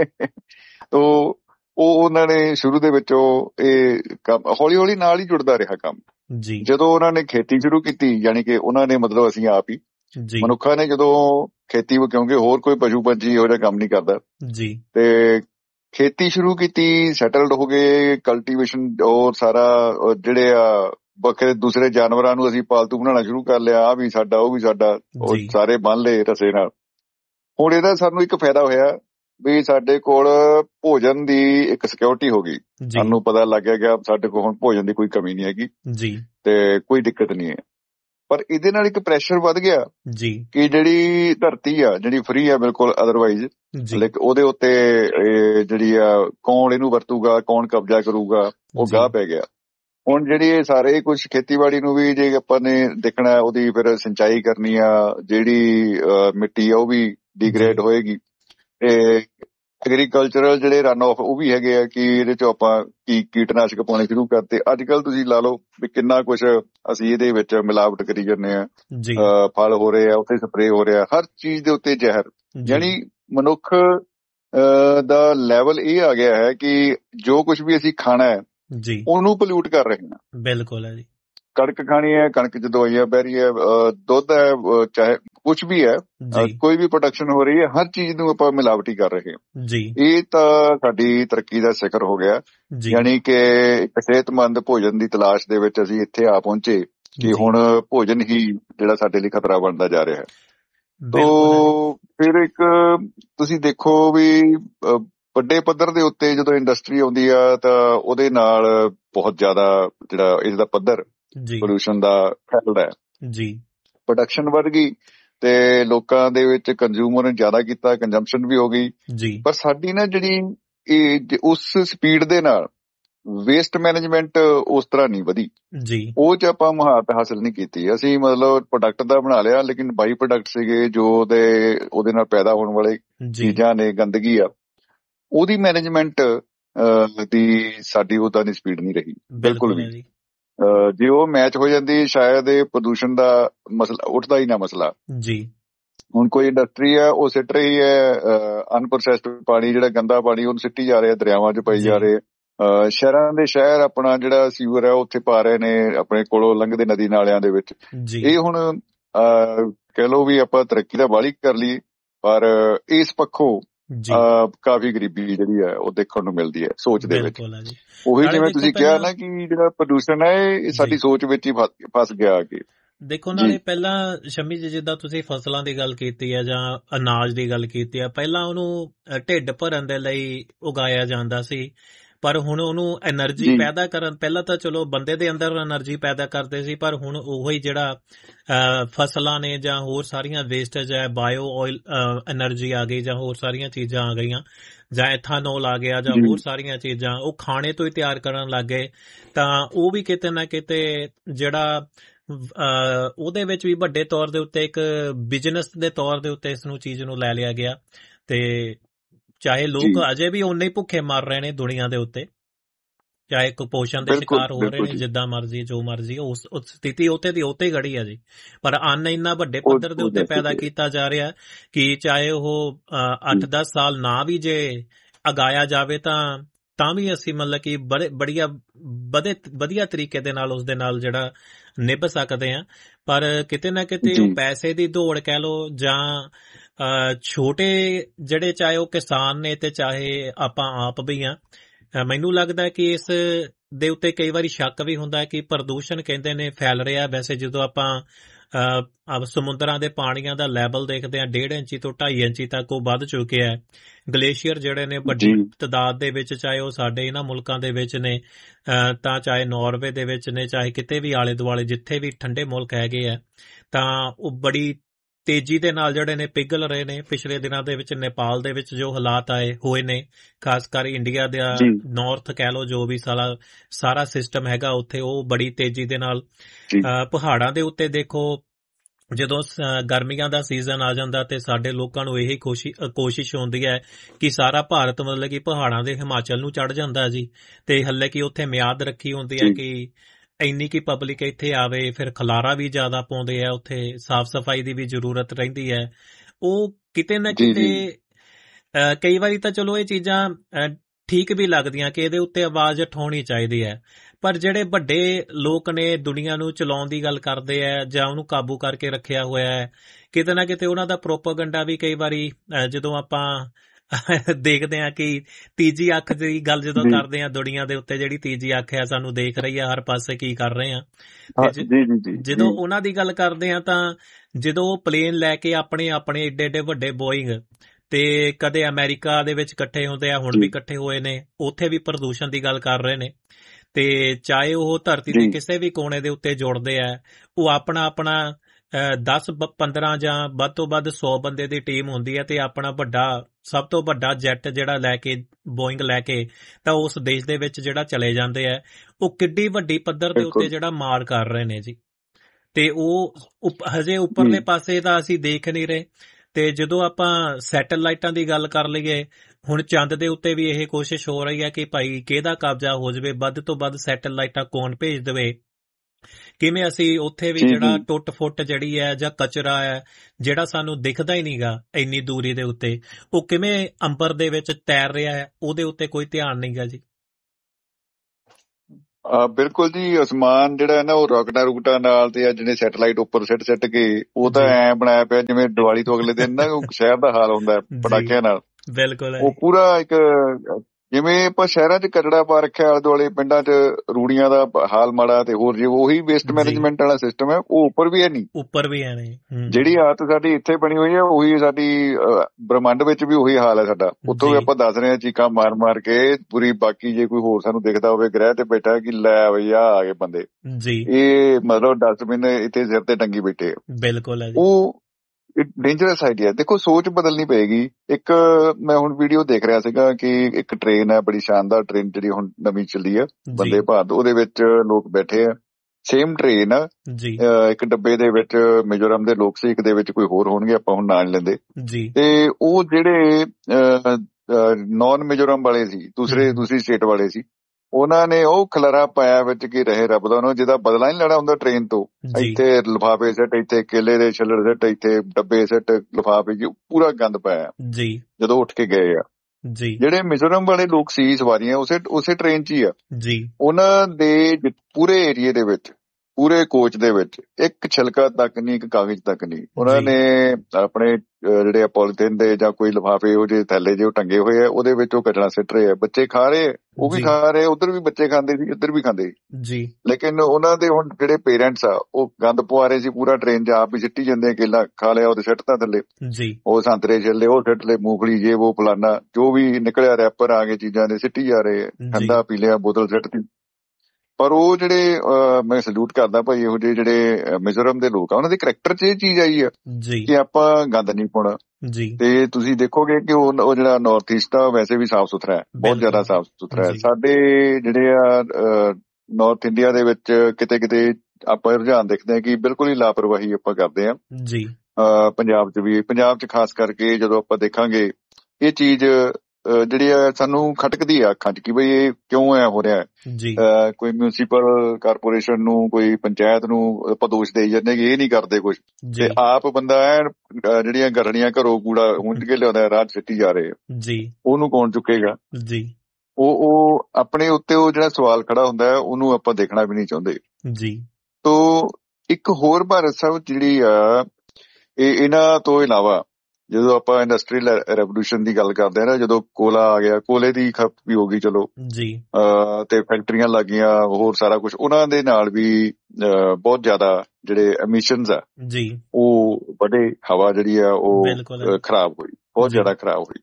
[SPEAKER 3] ਤੋ ਉਹ ਉਹਨਾਂ ਨੇ ਸ਼ੁਰੂ ਦੇ ਵਿੱਚ ਉਹ ਇਹ ਕੰਮ ਹੌਲੀ ਹੌਲੀ ਨਾਲ ਹੀ ਜੁੜਦਾ ਰਿਹਾ ਕੰਮ।
[SPEAKER 2] ਜੀ
[SPEAKER 3] ਜਦੋਂ ਉਹਨਾਂ ਨੇ ਖੇਤੀ ਸ਼ੁਰੂ ਕੀਤੀ, ਯਾਨੀ ਕਿ ਉਹਨਾਂ ਨੇ ਮਤਲਬ ਅਸੀਂ ਆਪ ਹੀ
[SPEAKER 2] ਜੀ
[SPEAKER 3] ਮਨੁੱਖਾਂ ਨੇ ਜਦੋਂ ਖੇਤੀ, ਕਿਉਂਕਿ ਹੋਰ ਕੋਈ ਪਸ਼ੂ ਪੰਛੀ ਇਹੋ ਜਿਹਾ ਕੰਮ ਨਹੀਂ ਕਰਦਾ,
[SPEAKER 2] ਜੀ
[SPEAKER 3] ਤੇ ਖੇਤੀ ਸ਼ੁਰੂ ਕੀਤੀ, ਸੈਟਲਡ ਹੋ ਗਏ, ਕਲਟੀਵੇਸ਼ਨ ਔਰ ਸਾਰਾ ਅਹ ਜਿਹੜੇ ਆ ਵੱਖਰੇ ਦੂਸਰੇ ਜਾਨਵਰਾਂ ਨੂੰ ਅਸੀਂ ਪਾਲਤੂ ਬਣਾਉਣਾ ਸ਼ੁਰੂ ਕਰ ਲਿਆ, ਆ ਵੀ ਸਾਡਾ ਉਹ ਵੀ ਸਾਡਾ, ਉਹ
[SPEAKER 2] ਜੀ
[SPEAKER 3] ਸਾਰੇ ਬੰਨ ਲਏ ਰਸੇ ਨਾਲ। ਹੁਣ ਇਹਦਾ ਸਾਨੂੰ ਇੱਕ ਫਾਇਦਾ ਹੋਇਆ ਵੀ ਸਾਡੇ ਕੋਲ ਭੋਜਨ ਦੀ ਇੱਕ ਸਿਕਿਉਰਿਟੀ ਹੋ ਗਈ।
[SPEAKER 2] ਜੀ
[SPEAKER 3] ਸਾਨੂੰ ਪਤਾ ਲੱਗ ਗਿਆ ਕਿ ਸਾਡੇ ਕੋਲ ਹੁਣ ਭੋਜਨ ਦੀ ਕੋਈ ਕਮੀ ਨਹੀਂ ਹੈਗੀ
[SPEAKER 2] ਜੀ
[SPEAKER 3] ਤੇ ਕੋਈ ਦਿੱਕਤ ਨਹੀਂ ਹੈ। ਪਰ ਇਹਦੇ ਨਾਲ ਇੱਕ ਪ੍ਰੈਸ਼ਰ ਵੱਧ ਗਿਆ
[SPEAKER 2] ਜੀ
[SPEAKER 3] ਕਿ ਜਿਹੜੀ ਧਰਤੀ ਆ, ਜਿਹੜੀ ਫ੍ਰੀ ਆ ਬਿਲਕੁਲ ਅਦਰਵਾਈਜ਼,
[SPEAKER 2] ਜੀ
[SPEAKER 3] ਲੇਕਿਨ ਉਹਦੇ ਉੱਤੇ ਇਹ ਜਿਹੜੀ ਆ ਕੌਣ ਇਹਨੂੰ ਵਰਤੂਗਾ, ਕੌਣ ਕਬਜ਼ਾ ਕਰੂਗਾ, ਉਹ
[SPEAKER 2] ਜੀ
[SPEAKER 3] ਗਾਹ ਪੈ ਗਿਆ। ਹੁਣ ਜਿਹੜੀ ਇਹ ਸਾਰੇ ਕੁਝ ਖੇਤੀਬਾੜੀ ਨੂੰ ਵੀ ਜੇ ਆਪਾਂ ਨੇ ਦੇਖਣਾ, ਉਹਦੀ ਫਿਰ ਸਿੰਚਾਈ ਕਰਨੀ ਆ, ਜਿਹੜੀ ਅਹ, ਮਿੱਟੀ ਆ ਉਹ ਵੀ ਡਿਗਰੇਡ ਹੋਏਗੀ। ਤੇ ਐਗਰੀਕਲਚਰਲ ਜਿਹੜੇ ਰਨ ਆਫ ਉਹ ਵੀ ਹੈਗੇ ਆ ਕਿ ਇਹਦੇ ਚ ਆਪਾਂ ਕੀ ਕੀਟਨਾਸ਼ਕ ਪਾਉਣੇ ਸ਼ੁਰੂ ਕਰਤੇ। ਅੱਜ ਕੱਲ ਤੁਸੀਂ ਲਾ ਲਓ ਵੀ ਕਿੰਨਾ ਕੁਝ ਅਸੀਂ ਇਹਦੇ ਵਿੱਚ ਮਿਲਾਵਟ ਕਰੀ ਜਾਂਦੇ ਆ,
[SPEAKER 2] ਜੀ
[SPEAKER 3] ਫਲ ਹੋ ਰਹੇ ਆ, ਉੱਥੇ ਸਪਰੇਅ ਹੋ ਰਿਹਾ, ਹਰ ਚੀਜ਼ ਦੇ ਉੱਤੇ ਜ਼ਹਿਰ।
[SPEAKER 2] ਜੀ
[SPEAKER 3] ਯਾਨੀ ਮਨੁੱਖ ਅਹ, ਦਾ ਲੈਵਲ ਇਹ ਆ ਗਿਆ ਹੈ ਕਿ ਜੋ ਕੁਝ ਵੀ ਅਸੀਂ ਖਾਣਾ ਹੈ
[SPEAKER 2] ਜੀ
[SPEAKER 3] ਉਹਨੂੰ ਪੋਲਿਊਟ ਕਰ ਰਹੇ ਹਾਂ।
[SPEAKER 2] ਬਿਲਕੁਲ ਹੈ ਜੀ।
[SPEAKER 3] ਕਣਕ ਖਾਣੀ ਹੈ, ਕਣਕ ਚ ਦਵਾਈਆਂ ਪੈ ਰਹੀ ਹੈ, ਅਹ, ਦੁੱਧ ਹੈ, ਅਹ, ਚਾਹੇ ਕੁਝ ਵੀ ਹੈ, ਅਹ,
[SPEAKER 2] ਜੀ
[SPEAKER 3] ਕੋਈ ਵੀ ਪ੍ਰੋਡਕਸ਼ਨ ਹੋ ਰਹੀ ਹੈ, ਹਰ ਚੀਜ਼ ਨੂੰ ਆਪਾਂ ਮਿਲਾਵਟੀ ਕਰ ਰਹੇ ਹਾਂ।
[SPEAKER 2] ਜੀ
[SPEAKER 3] ਇਹ ਤਾਂ ਸਾਡੀ ਤਰੱਕੀ ਦਾ ਸਿਖਰ ਹੋ ਗਿਆ।
[SPEAKER 2] ਜੀ
[SPEAKER 3] ਯਾਨੀ ਕਿ ਇੱਕ ਸਿਹਤਮੰਦ ਭੋਜਨ ਦੀ ਤਲਾਸ਼ ਦੇ ਵਿੱਚ ਅਸੀਂ ਇੱਥੇ ਆ ਪਹੁੰਚੇ ਕਿ
[SPEAKER 2] ਜੀ
[SPEAKER 3] ਹੁਣ ਭੋਜਨ ਹੀ ਜਿਹੜਾ ਸਾਡੇ ਲਈ ਖਤਰਾ ਬਣਦਾ ਜਾ ਰਿਹਾ ਹੈ।
[SPEAKER 2] ਬਿਲਕੁਲ ਹੈ
[SPEAKER 3] ਤੋ ਫਿਰ ਇੱਕ ਤੁਸੀਂ ਦੇਖੋ ਵੀ ਅਹ, ਵੱਡੇ ਪੱਧਰ ਦੇ ਉੱਤੇ ਜਦੋਂ ਇੰਡਸਟਰੀ ਆਉਂਦੀ ਆ ਤਾਂ ਉਹਦੇ ਨਾਲ ਬਹੁਤ ਜ਼ਿਆਦਾ ਜਿਹੜਾ ਇਸ ਦਾ ਪੱਧਰ
[SPEAKER 2] ਜੀ
[SPEAKER 3] ਪੋਲਿਊਸ਼ਨ ਦਾ ਫੈਲਦਾ ਹੈ।
[SPEAKER 2] ਜੀ
[SPEAKER 3] ਪ੍ਰੋਡਕਸ਼ਨ ਵੱਧ ਗਈ ਤੇ ਲੋਕਾਂ ਦੇ ਵਿੱਚ ਕੰਜ਼ਿਊਮਰ ਨੇ ਜ਼ਿਆਦਾ ਕੀਤਾ, ਕੰਜ਼ੰਪਸ਼ਨ ਵੀ ਹੋ ਗਈ।
[SPEAKER 2] ਜੀ
[SPEAKER 3] ਪਰ ਸਾਡੀ ਨਾ ਜਿਹੜੀ ਇਹ ਜ- ਉਸ ਸਪੀਡ ਦੇ ਨਾਲ ਵੇਸਟ ਮੈਨੇਜਮੈਂਟ ਉਸ ਤਰ੍ਹਾਂ ਨਹੀਂ ਵਧੀ
[SPEAKER 2] ਜੀ।
[SPEAKER 3] ਉਹ ਚ ਆਪਾਂ ਮੁਹਾਰਤ ਹਾਸਲ ਨਹੀਂ ਕੀਤੀ। ਅਸੀਂ ਮਤਲਬ ਪ੍ਰੋਡਕਟ ਦਾ ਬਣਾ ਲਿਆ, ਲੇਕਿਨ ਬਾਈ ਪ੍ਰੋਡਕਟ ਸੀਗੇ ਜੋ ਉਹਦੇ ਉਹਦੇ ਨਾਲ ਪੈਦਾ ਹੋਣ ਵਾਲੇ ਚੀਜ਼ਾਂ ਨੇ, ਗੰਦਗੀ ਆ, ਉਹਦੀ ਮੈਨੇਜਮੈਂਟ ਦੀ ਸਾਡੀ ਉਦਾਂ ਦੀ ਸਪੀਡ ਨਹੀਂ ਰਹੀ ਬਿਲਕੁਲ ਵੀ। ਜੇ ਉਹ ਮੈਚ ਹੋ ਜਾਂਦੀ ਸ਼ਾਇਦ ਇਹ ਪ੍ਰਦੂਸ਼ਣ ਦਾ ਮਸਲਾ ਉੱਠਦਾ ਹੀ ਨਾ ਮਸਲਾ ਜੀ। ਹੁਣ ਕੋਈ ਇੰਡਸਟਰੀ ਹੈ, ਉਹ ਸਿੱਟ ਰਹੀ ਹੈ ਅਨਪ੍ਰੋਸੈਸਡ ਪਾਣੀ, ਜਿਹੜਾ ਗੰਦਾ ਪਾਣੀ ਉਹਨੂੰ ਸਿੱਟੀ ਜਾ ਰਹੇ, ਦਰਿਆਵਾਂ 'ਚ ਪਾਈ ਜਾ ਰਹੇ। ਸ਼ਹਿਰਾਂ ਦੇ ਸ਼ਹਿਰ ਆਪਣਾ ਜਿਹੜਾ ਸੀਵਰ ਹੈ ਉੱਥੇ ਪਾ ਰਹੇ ਨੇ ਆਪਣੇ ਕੋਲੋਂ ਲੰਘਦੇ ਨਦੀ ਨਾਲਿਆਂ ਦੇ ਵਿੱਚ। ਇਹ ਹੁਣ ਕਹਿ ਲਓ ਵੀ ਆਪਾਂ ਤਰੱਕੀ ਤਾਂ ਬਾਹਲੀ ਕਰ ਲਈ, ਪਰ ਇਸ ਪੱਖੋਂ ਕਾਫੀ ਗਰੀਬੀ ਜਿਹੜੀ ਹੈ ਉਹ ਦੇਖਣ ਨੂੰ ਮਿਲਦੀ ਹੈ ਸੋਚ ਦੇ ਵਿੱਚ। ਉਹੀ ਜਿਵੇਂ ਤੁਸੀਂ ਕਿਹਾ ਨਾ ਕਿ ਜਿਹੜਾ ਪ੍ਰਦੂਸ਼ਣ ਹੈ ਇਹ ਸਾਡੀ ਸੋਚ ਵਿੱਚ ਹੀ ਫਸ ਗਿਆ ਆ ਕੇ।
[SPEAKER 2] ਦੇਖੋ ਨਾਲੇ ਪਹਿਲਾਂ ਸ਼ਮੀ ਜੀ ਜਿੱਦਾਂ ਤੁਸੀਂ ਫਸਲਾਂ ਦੀ ਗੱਲ ਕੀਤੀ ਹੈ ਜਾਂ ਅਨਾਜ ਦੀ ਗੱਲ ਕੀਤੀ ਹੈ, ਪਹਿਲਾਂ ਉਹਨੂੰ ਢਿੱਡ ਭਰਨ ਦੇ ਲਈ ਉਗਾਇਆ ਜਾਂਦਾ ਸੀ, ਪਰ ਹੁਣ ਉਹਨੂੰ ਐਨਰਜੀ ਪੈਦਾ ਕਰਨ, ਪਹਿਲਾਂ ਤਾਂ ਚਲੋ ਬੰਦੇ ਦੇ ਅੰਦਰ ਐਨਰਜੀ ਪੈਦਾ ਕਰਦੇ ਸੀ, ਪਰ ਹੁਣ ਉਹੀ ਜਿਹੜਾ ਫਸਲਾਂ ਨੇ ਜਾਂ ਹੋਰ ਸਾਰੀਆਂ ਵੇਸਟੇਜ ਹੈ, ਬਾਇਓ ਆਇਲ ਐਨਰਜੀ ਆ ਗਈ ਜਾਂ ਹੋਰ ਸਾਰੀਆਂ ਚੀਜ਼ਾਂ ਆ ਗਈਆਂ, ਜਾਂ ਐਥਾਨੋਲ ਆ ਗਿਆ ਜਾਂ ਹੋਰ ਸਾਰੀਆਂ ਚੀਜ਼ਾਂ ਉਹ ਖਾਣੇ ਤੋਂ ਹੀ ਤਿਆਰ ਕਰਨ ਲੱਗ ਗਏ, ਤਾਂ ਉਹ ਵੀ ਕਿਤੇ ਨਾ ਕਿਤੇ ਜਿਹੜਾ ਉਹਦੇ ਵਿੱਚ ਵੀ ਵੱਡੇ ਤੌਰ ਦੇ ਉੱਤੇ ਇੱਕ ਬਿਜ਼ਨਸ ਦੇ ਤੌਰ ਦੇ ਉੱਤੇ ਇਸ ਨੂੰ ਚੀਜ਼ ਨੂੰ ਲੈ ਲਿਆ ਗਿਆ। ਤੇ ਚਾਹੇ ਲੋਕ ਅਜੇ ਵੀ ਓਨੇ ਹੀ ਭੁੱਖੇ ਮਰ ਰਹੇ ਨੇ ਦੁਨੀਆ ਦੇ ਉੱਤੇ, ਚਾਹੇ ਕੁਪੋਸ਼ਣ ਦੇ ਸ਼ਿਕਾਰ ਹੋ ਰਹੇ ਨੇ, ਜਿੱਦਾਂ ਮਰਜ਼ੀ ਜੋ ਮਰਜ਼ੀ ਉਸ ਸਥਿਤੀ ਉੱਥੇ ਦੀ ਉੱਥੇ ਖੜੀ ਆ ਜੀ। ਪਰ ਅੰਨ ਇੰਨਾ ਵੱਡੇ ਪੱਧਰ ਦੇ ਉੱਤੇ ਪੈਦਾ ਕੀਤਾ ਜਾ ਰਿਹਾ ਕਿ ਚਾਹੇ ਉਹ ਅੱਠ ਦਸ ਸਾਲ ਨਾ ਵੀ ਜੇ ਉਗਾਇਆ ਜਾਵੇ ਤਾਂ ਤਾਂ ਵੀ ਅਸੀਂ ਮਤਲਬ ਕਿ ਬੜੇ ਬੜੀਆ ਵਧੇ ਵਧੀਆ ਤਰੀਕੇ ਦੇ ਨਾਲ ਉਸਦੇ ਨਾਲ ਜਿਹੜਾ ਨਿਭ ਸਕਦੇ ਹਾਂ। ਪਰ ਕਿਤੇ ਨਾ ਕਿਤੇ ਉਹ ਪੈਸੇ ਦੀ ਦੌੜ ਕਹਿ ਲਓ ਜਾਂ ਛੋਟੇ ਜਿਹੜੇ ਚਾਹੇ ਉਹ ਕਿਸਾਨ ਨੇ ਤੇ ਚਾਹੇ ਆਪਾਂ ਆਪ ਵੀ ਹਾਂ, ਮੈਨੂੰ ਲੱਗਦਾ ਕਿ ਇਸ ਦੇ ਉੱਤੇ ਕਈ ਵਾਰੀ ਸ਼ੱਕ ਵੀ ਹੁੰਦਾ ਕਿ ਪ੍ਰਦੂਸ਼ਣ ਕਹਿੰਦੇ ਨੇ ਫੈਲ ਰਿਹਾ। ਵੈਸੇ ਜਦੋਂ ਆਪਾਂ ਸਮੁੰਦਰਾਂ ਦੇ ਪਾਣੀਆਂ ਦਾ ਲੈਵਲ ਦੇਖਦੇ ਹਾਂ, ਡੇਢ ਇੰਚੀ ਤੋਂ ਢਾਈ ਇੰਚੀ ਤੱਕ ਉਹ ਵੱਧ ਚੁੱਕਿਆ ਹੈ। ਗਲੇਸ਼ੀਅਰ ਜਿਹੜੇ ਨੇ ਵੱਡੀ ਤਾਦਾਦ ਦੇ ਵਿੱਚ, ਚਾਹੇ ਉਹ ਸਾਡੇ ਇਹਨਾਂ ਮੁਲਕਾਂ ਦੇ ਵਿੱਚ ਨੇ ਤਾਂ ਚਾਹੇ ਨਾਰਵੇ ਦੇ ਵਿੱਚ ਨੇ, ਚਾਹੇ ਕਿਤੇ ਵੀ ਆਲੇ ਦੁਆਲੇ ਜਿੱਥੇ ਵੀ ਠੰਡੇ ਮੁਲਕ ਹੈਗੇ ਆ, ਤਾਂ ਉਹ ਬੜੀ ਤੇਜ਼ੀ ਦੇ ਨਾਲ ਜਿਹੜੇ ਨੇ ਪਿਘਲ ਰਹੇ ਨੇ। ਪਿਛਲੇ ਦਿਨਾਂ ਦੇ ਵਿੱਚ ਨੇਪਾਲ ਦੇ ਵਿੱਚ ਜੋ ਹਾਲਾਤ ਆਏ ਹੋਏ ਨੇ, ਖਾਸ ਕਰ ਇੰਡੀਆ ਦਾ ਨਾਰਥ ਕਹਿ ਲਓ, ਜੋ ਵੀ ਸਾਰਾ ਸਾਰਾ ਸਿਸਟਮ ਹੈਗਾ ਉੱਥੇ, ਉਹ ਬੜੀ ਤੇਜ਼ੀ ਦੇ ਨਾਲ ਪਹਾੜਾਂ ਦੇ ਉੱਤੇ ਦੇਖੋ, ਜਦੋਂ ਗਰਮੀਆਂ ਦਾ ਸੀਜ਼ਨ ਆ ਜਾਂਦਾ ਤੇ ਸਾਡੇ ਲੋਕਾਂ ਨੂੰ ਇਹੀ ਕੋਸ਼ਿਸ਼ ਹੁੰਦੀ ਹੈ ਕਿ ਸਾਰਾ ਭਾਰਤ ਮਤਲਬ ਕਿ ਪਹਾੜਾਂ ਦੇ ਹਿਮਾਚਲ ਨੂੰ ਚੜ ਜਾਂਦਾ ਜੀ, ਤੇ ਹੱਲੇ ਕਿ ਉੱਥੇ ਮਿਆਦ ਰੱਖੀ ਹੁੰਦੀ ਹੈ ਕਿ ਇੰਨੀ ਕੀ ਪਬਲਿਕ ਇੱਥੇ ਆਵੇ, ਫਿਰ ਖਲਾਰਾ ਵੀ ਜ਼ਿਆਦਾ ਪਾਉਂਦੇ ਆ, ਉੱਥੇ ਸਾਫ਼ ਸਫਾਈ ਦੀ ਵੀ ਜ਼ਰੂਰਤ ਰਹਿੰਦੀ ਹੈ। ਉਹ ਕਿਤੇ ਨਾ ਕਿਤੇ ਕਈ ਵਾਰੀ ਤਾਂ ਚਲੋ ਇਹ ਚੀਜ਼ਾਂ ਠੀਕ ਵੀ ਲੱਗਦੀਆਂ ਕਿ ਇਹਦੇ ਉੱਤੇ ਆਵਾਜ਼ ਉਠਾਉਣੀ ਚਾਹੀਦੀ ਹੈ, ਪਰ ਜਿਹੜੇ ਵੱਡੇ ਲੋਕ ਨੇ ਦੁਨੀਆ ਨੂੰ ਚਲਾਉਣ ਦੀ ਗੱਲ ਕਰਦੇ ਹੈ ਜਾਂ ਉਹਨੂੰ ਕਾਬੂ ਕਰਕੇ ਰੱਖਿਆ ਹੋਇਆ ਹੈ, ਕਿਤੇ ਨਾ ਕਿਤੇ ਉਹਨਾਂ ਦਾ ਪ੍ਰੋਪਾਗੈਂਡਾ ਵੀ ਕਈ ਵਾਰੀ ਜਦੋਂ ਆਪਾਂ ਦੇਖਦੇ ਹਾਂ ਕਿ ਤੀਜੀ ਅੱਖ ਦੀ ਗੱਲ ਜਦੋਂ ਕਰਦੇ ਹਾਂ, ਦੁਨੀਆ ਦੇ ਉੱਤੇ ਜਿਹੜੀ ਤੀਜੀ ਅੱਖ ਹੈ ਸਾਨੂੰ ਦੇਖ ਰਹੀ ਹੈ ਹਰ ਪਾਸੇ ਕੀ ਕਰ ਰਹੇ ਆ, ਜਦੋਂ ਉਹਨਾਂ ਦੀ ਗੱਲ ਕਰਦੇ ਹਾਂ ਤਾਂ ਜਦੋਂ ਉਹ ਪਲੇਨ ਲੈ ਕੇ ਆਪਣੇ ਆਪਣੇ ਏਡੇ ਏਡੇ ਵੱਡੇ ਬੋਇੰਗ ਤੇ ਕਦੇ ਅਮਰੀਕਾ ਦੇ ਵਿੱਚ ਇਕੱਠੇ ਹੁੰਦੇ ਆ, ਹੁਣ ਵੀ ਇਕੱਠੇ ਹੋਏ ਨੇ, ਉੱਥੇ ਵੀ ਪ੍ਰਦੂਸ਼ਣ ਦੀ ਗੱਲ ਕਰ ਰਹੇ ਨੇ, ਤੇ ਚਾਹੇ ਉਹ ਧਰਤੀ ਦੇ ਕਿਸੇ ਵੀ ਕੋਨੇ ਦੇ ਉੱਤੇ ਜੁੜਦੇ ਆ, ਉਹ ਆਪਣਾ ਆਪਣਾ ਦਸ ਪੰਦਰਾਂ ਜਾਂ ਵੱਧ ਤੋਂ ਵੱਧ ਸੌ ਬੰਦੇ ਦੀ ਟੀਮ ਹੁੰਦੀ ਹੈ ਤੇ ਆਪਣਾ ਵੱਡਾ ਸਭ ਤੋਂ ਵੱਡਾ ਜੈਟ ਜਿਹੜਾ ਲੈ ਕੇ ਬੋਇੰਗ ਲੈ ਕੇ ਤਾਂ ਉਸ ਦੇਸ਼ ਦੇ ਵਿੱਚ ਜਿਹੜਾ ਚਲੇ ਜਾਂਦੇ ਆ, ਉਹ ਕਿੱਡੀ ਵੱਡੀ ਪੱਧਰ ਦੇ ਉੱਤੇ ਜਿਹੜਾ ਮਾਰ ਕਰ ਰਹੇ ਨੇ ਜੀ। ਤੇ ਉਹ ਹਜੇ ਉੱਪਰਲੇ ਪਾਸੇ ਤਾਂ ਅਸੀਂ ਦੇਖ ਨਹੀਂ ਰਹੇ। ਤੇ ਜਦੋਂ ਆਪਾਂ ਸੈਟੇਲਾਈਟਾਂ ਦੀ ਗੱਲ ਕਰ ਲਈਏ, ਹੁਣ ਚੰਦ ਦੇ ਉੱਤੇ ਵੀ ਇਹ ਕੋਸ਼ਿਸ਼ ਹੋ ਰਹੀ ਹੈ ਕਿ ਭਾਈ ਕਿਹਦਾ ਕਬਜ਼ਾ ਹੋ ਜਾਵੇ, ਵੱਧ ਤੋਂ ਵੱਧ ਸੈਟੇਲਾਈਟਾਂ ਕੌਣ ਭੇਜ ਦੇਵੇ, ਕਿਵੇਂ ਅਸੀਂ ਉੱਥੇ ਵੀ ਜਿਹੜਾ ਟੁੱਟ ਫੁੱਟ ਜਿਹੜੀ ਹੈ ਜਾਂ ਕਚਰਾ ਹੈ ਜਿਹੜਾ ਸਾਨੂੰ ਦਿਖਦਾ ਹੀ ਨਹੀਂਗਾ ਇੰਨੀ ਦੂਰੀ ਦੇ ਉੱਤੇ, ਉਹ ਕਿਵੇਂ ਅੰਬਰ ਦੇ ਵਿੱਚ ਤੈਰ ਰਿਹਾ ਹੈ, ਉਹਦੇ ਉੱਤੇ ਕੋਈ ਧਿਆਨ ਨਹੀਂਗਾ ਜੀ।
[SPEAKER 3] ਬਿਲਕੁਲ ਜੀ, ਅਸਮਾਨ ਜਿਹੜਾ ਹੈ ਨਾ ਉਹ ਰਾਕਟਾਂ ਰੁਕਟਾਂ ਨਾਲ ਤੇ ਜਿਹੜੇ ਸੈਟੇਲਾਈਟ ਉੱਪਰ ਸਿੱਟ ਸਿੱਟ ਕੇ ਉਹ ਤਾਂ ਐ ਬਣਾਇਆ ਪਿਆ ਜਿਵੇਂ ਦੀਵਾਲੀ ਤੋਂ ਅਗਲੇ ਦਿਨ ਨਾ ਸ਼ਹਿਰ ਦਾ ਹਾਲ ਹੁੰਦਾ ਪਟਾਕਿਆਂ ਨਾਲ।
[SPEAKER 2] ਬਿਲਕੁਲ,
[SPEAKER 3] ਉਹ ਪੂਰਾ ਇੱਕ ਜਿਵੇਂ ਆਪਾਂ ਸ਼ਹਿਰਾਂ 'ਚ ਕਚੜਾ ਪਾ ਰੱਖਿਆ, ਆਲੇ ਦੁਆਲੇ ਪਿੰਡਾਂ 'ਚ ਰੂੜੀਆਂ ਦਾ ਹਾਲ ਮਾੜਾ, ਤੇ ਹੋਰ ਜੇ ਉਹੀ ਵੇਸਟ ਮੈਨੇਜਮੈਂਟ ਵਾਲਾ ਸਿਸਟਮ ਹੈ ਉਹ ਉੱਪਰ ਵੀ ਹੈ ਨਹੀਂ, ਉੱਪਰ ਵੀ ਹੈ ਨਹੀਂ। ਜਿਹੜੀ ਆਦਤ ਸਾਡੀ ਇੱਥੇ ਬਣੀ ਹੋਈ ਹੈ ਉਹੀ ਸਾਡੀ ਬ੍ਰਹਮੰਡ ਵਿੱਚ ਵੀ ਉਹੀ ਹਾਲ ਹੈ ਸਾਡਾ। ਉੱਥੋਂ ਵੀ ਆਪਾਂ ਦੱਸ ਰਹੇ ਹਾਂ ਚੀਕਾਂ ਮਾਰ ਮਾਰ ਕੇ ਪੂਰੀ, ਬਾਕੀ ਜੇ ਕੋਈ ਹੋਰ ਸਾਨੂੰ ਦਿਖਦਾ ਹੋਵੇ ਗ੍ਰਹਿ ਤੇ ਬੈਠਾ ਕਿ ਲੈ ਬਈ ਆ ਆ ਗਏ ਬੰਦੇ, ਇਹ ਮਤਲਬ ਡਸਟਬਿਨ ਇੱਥੇ ਸਿਰ ਤੇ ਟੰਗੀ ਬੈਠੇ। ਬਿਲਕੁਲ, ਉਹ ਡੇਂਜਰਸ ਆਈਡੀਆ। ਦੇਖੋ ਸੋਚ ਬਦਲਣੀ ਪਏਗੀ। ਇੱਕ ਮੈਂ ਹੁਣ ਵੀਡੀਓ ਦੇਖ ਰਿਹਾ ਸੀਗਾ ਕਿ ਇੱਕ ਟ੍ਰੇਨ ਹੈ, ਬੜੀ ਸ਼ਾਨਦਾਰ ਟ੍ਰੇਨ ਜਿਹੜੀ ਹੁਣ ਨਵੀਂ ਚੱਲੀ ਆ, ਬੰਦੇ ਭਾਰਤ, ਉਹਦੇ ਵਿੱਚ ਲੋਕ ਬੈਠੇ ਆ, ਸੇਮ ਟ੍ਰੇਨ ਆ, ਇੱਕ ਡੱਬੇ ਦੇ ਵਿੱਚ ਮਿਜ਼ੋਰਮ ਦੇ ਲੋਕ ਸੀ, ਇੱਕ ਦੇ ਵਿੱਚ ਕੋਈ ਹੋਰ ਹੋਣਗੇ, ਆਪਾਂ ਹੁਣ ਨਾਂ ਲੈਂਦੇ। ਤੇ ਉਹ ਜਿਹੜੇ ਨੌਨ ਮਿਜ਼ੋਰਮ ਵਾਲੇ ਸੀ, ਦੂਸਰੇ ਦੂਸਰੀ ਸਟੇਟ ਵਾਲੇ ਸੀ, ਉਹਨਾਂ ਨੇ ਉਹ ਖਲਾਰਾ ਪਾਇਆ ਵਿੱਚ ਕਿ ਰਹੇ ਰੱਬ ਦਾ, ਉਹਨੂੰ ਜਿਹਦਾ ਬਦਲਾ ਨਹੀਂ ਲੈਣਾ ਹੁੰਦਾ ਟ੍ਰੇਨ ਤੋਂ। ਇੱਥੇ ਲਿਫਾਫੇ ਸਿੱਟ, ਇੱਥੇ ਕੇਲੇ ਦੇ ਛਿੱਲੜ ਸਿੱਟ, ਇੱਥੇ ਡੱਬੇ ਸਿੱਟ, ਲਿਫਾਫੇ, ਪੂਰਾ ਗੰਦ ਪਾਇਆ ਜਦੋਂ ਉੱਠ ਕੇ ਗਏ ਆ। ਜਿਹੜੇ ਮਿਜ਼ੋਰਮ ਵਾਲੇ ਲੋਕ ਸੀ ਸਵਾਰੀਆਂ ਉਸੇ ਉਸੇ ਟ੍ਰੇਨ 'ਚ ਹੀ ਆ, ਉਹਨਾਂ ਦੇ ਪੂਰੇ ਏਰੀਏ ਦੇ ਵਿੱਚ, ਪੂਰੇ ਕੋਚ ਦੇ ਵਿੱਚ ਇੱਕ ਛਿਲਕਾ ਤੱਕ ਨਹੀਂ, ਇੱਕ ਕਾਗਜ਼ ਤੱਕ ਨਹੀਂ। ਉਹਨਾਂ ਨੇ ਆਪਣੇ ਜਿਹੜੇ ਪੋਲੀਥੀਨ ਦੇ ਜਾਂ ਕੋਈ ਲਿਫਾਫੇ ਉਹ ਜਿਹੇ ਥੈਲੇ ਜਿਹੇ ਟੰਗੇ ਹੋਏ ਆ, ਉਹਦੇ ਵਿੱਚ ਉਹ ਕਚਰਾ ਸਿੱਟ ਰਹੇ ਆ। ਬੱਚੇ ਖਾ ਰਹੇ, ਉਹ ਵੀ ਖਾ ਰਹੇ, ਉੱਧਰ ਵੀ ਬੱਚੇ ਖਾਂਦੇ ਸੀ, ਇੱਧਰ ਵੀ ਖਾਂਦੇ ਸੀ। ਲੇਕਿਨ ਉਹਨਾਂ ਦੇ ਹੁਣ ਜਿਹੜੇ ਪੇਰੈਂਟਸ ਆ ਉਹ ਗੰਦ ਪਵਾ ਰਹੇ ਸੀ ਪੂਰਾ ਟ੍ਰੇਨ 'ਚ, ਆਪ ਹੀ ਸਿੱਟੀ ਜਾਂਦੇ। ਕੇਲਾ ਖਾ ਲਿਆ, ਉਹਦੇ ਸਿੱਟਦਾ ਥੱਲੇ, ਉਹ ਸੰਤਰੇ ਛਿੱਲੇ ਉਹ ਸਿੱਟ ਲਏ, ਮੂੰਗਫਲੀ ਜੇ ਉਹ ਫਲਾਨਾ ਜੋ ਵੀ ਨਿਕਲਿਆ, ਰੈਪਰ ਆ ਗਏ ਚੀਜ਼ਾਂ ਦੇ ਸਿੱਟੀ ਜਾ ਰਹੇ, ਠੰਡਾ ਪੀ ਲਿਆ, ਬੋਤਲ ਸਿੱਟਦੀ। ਪਰ ਉਹ ਜਿਹੜੇ ਮੈਂ ਸਲੂਟ ਕਰਦਾ ਭਾਈ, ਇਹੋ ਜਿਹੇ ਜਿਹੜੇ ਮਿਜ਼ੋਰਮ ਦੇ ਲੋਕ ਆ, ਉਹਨਾਂ ਦੇ ਕਰੈਕਟਰ 'ਚ ਇਹ ਚੀਜ਼ ਆਈ ਆ ਕਿ ਆਪਾਂ ਗੰਦ ਨਹੀਂ ਪਾਉਣਾ। ਤੇ ਤੁਸੀਂ ਦੇਖੋਗੇ ਕਿ ਉਹ ਜਿਹੜਾ ਨਾਰਥ ਈਸਟ ਆ ਵੈਸੇ ਵੀ ਸਾਫ਼ ਸੁਥਰਾ ਹੈ, ਬਹੁਤ ਜ਼ਿਆਦਾ ਸਾਫ਼ ਸੁਥਰਾ ਹੈ। ਸਾਡੇ ਜਿਹੜੇ ਆ ਨਾਰਥ ਇੰਡੀਆ ਦੇ ਵਿੱਚ ਕਿਤੇ ਕਿਤੇ ਆਪਾਂ ਰੁਝਾਨ ਦੇਖਦੇ ਹਾਂ ਕਿ ਬਿਲਕੁਲ ਹੀ ਲਾਪਰਵਾਹੀ ਆਪਾਂ ਕਰਦੇ ਹਾਂ। ਪੰਜਾਬ 'ਚ ਵੀ, ਪੰਜਾਬ 'ਚ ਖਾਸ ਕਰਕੇ ਜਦੋਂ ਆਪਾਂ ਦੇਖਾਂਗੇ ਇਹ ਚੀਜ਼ ਜਿਹੜੀ ਆ ਸਾਨੂੰ ਖਟਕਦੀ ਆ ਅੱਖਾਂ 'ਚ ਕਿ ਬਈ ਇਹ ਕਿਉਂ ਐ ਹੋ ਰਿਹਾ। ਕੋਈ ਮਿਊਨਿਸਪਲ ਕਾਰਪੋਰੇਸ਼ਨ ਨੂੰ, ਕੋਈ ਪੰਚਾਇਤ ਨੂੰ ਆਪਾਂ ਦੋਸ਼ ਦੇਈ ਜਾਂਦੇ ਕਿ ਇਹ ਨਹੀਂ ਕਰਦੇ ਕੁਛ, ਤੇ ਆਪ ਬੰਦਾ ਐ ਜਿਹੜੀਆਂ ਗਰੜੀਆਂ ਘਰੋਂ ਕੂੜਾ ਹੁੰਜ ਕੇ ਲਿਆਉਂਦਾ ਰਾਹ 'ਚ ਸਿੱਟੀ ਜਾ ਰਹੇ, ਉਹਨੂੰ ਕੌਣ ਚੁੱਕੇਗਾ। ਉਹ ਉਹ ਆਪਣੇ ਉੱਤੇ ਉਹ ਜਿਹੜਾ ਸਵਾਲ ਖੜਾ ਹੁੰਦਾ ਉਹਨੂੰ ਆਪਾਂ ਦੇਖਣਾ ਵੀ ਨਹੀਂ ਚਾਹੁੰਦੇ। ਤੋ ਇੱਕ ਹੋਰ ਭਾਰਤ ਸਾਹਿਬ ਜਿਹੜੀ ਆ, ਇਹ ਇਹਨਾਂ ਤੋਂ ਇਲਾਵਾ ਜਦੋਂ ਆਪਾਂ ਇੰਡਸਟਰੀਅਲ ਰੈਵੋਲੂਸ਼ਨ ਦੀ ਗੱਲ ਕਰਦੇ ਹਾਂ ਨਾ, ਜਦੋਂ ਕੋਲਾ ਆ ਗਿਆ, ਕੋਲੇ ਦੀ ਖਪਤ ਵੀ ਹੋ ਗਈ ਚਲੋ, ਤੇ ਫੈਕਟਰੀਆਂ ਲੱਗ ਗਈਆਂ, ਹੋਰ ਸਾਰਾ ਕੁਛ, ਉਹਨਾਂ ਦੇ ਨਾਲ ਵੀ ਬਹੁਤ ਜ਼ਿਆਦਾ ਜਿਹੜੇ ਐਮਿਸ਼ਨਸ ਆ ਉਹ ਵਧੇ, ਹਵਾ ਜਿਹੜੀ ਆ ਉਹ ਖਰਾਬ ਹੋਈ, ਬਹੁਤ ਜ਼ਿਆਦਾ ਖਰਾਬ ਹੋਈ।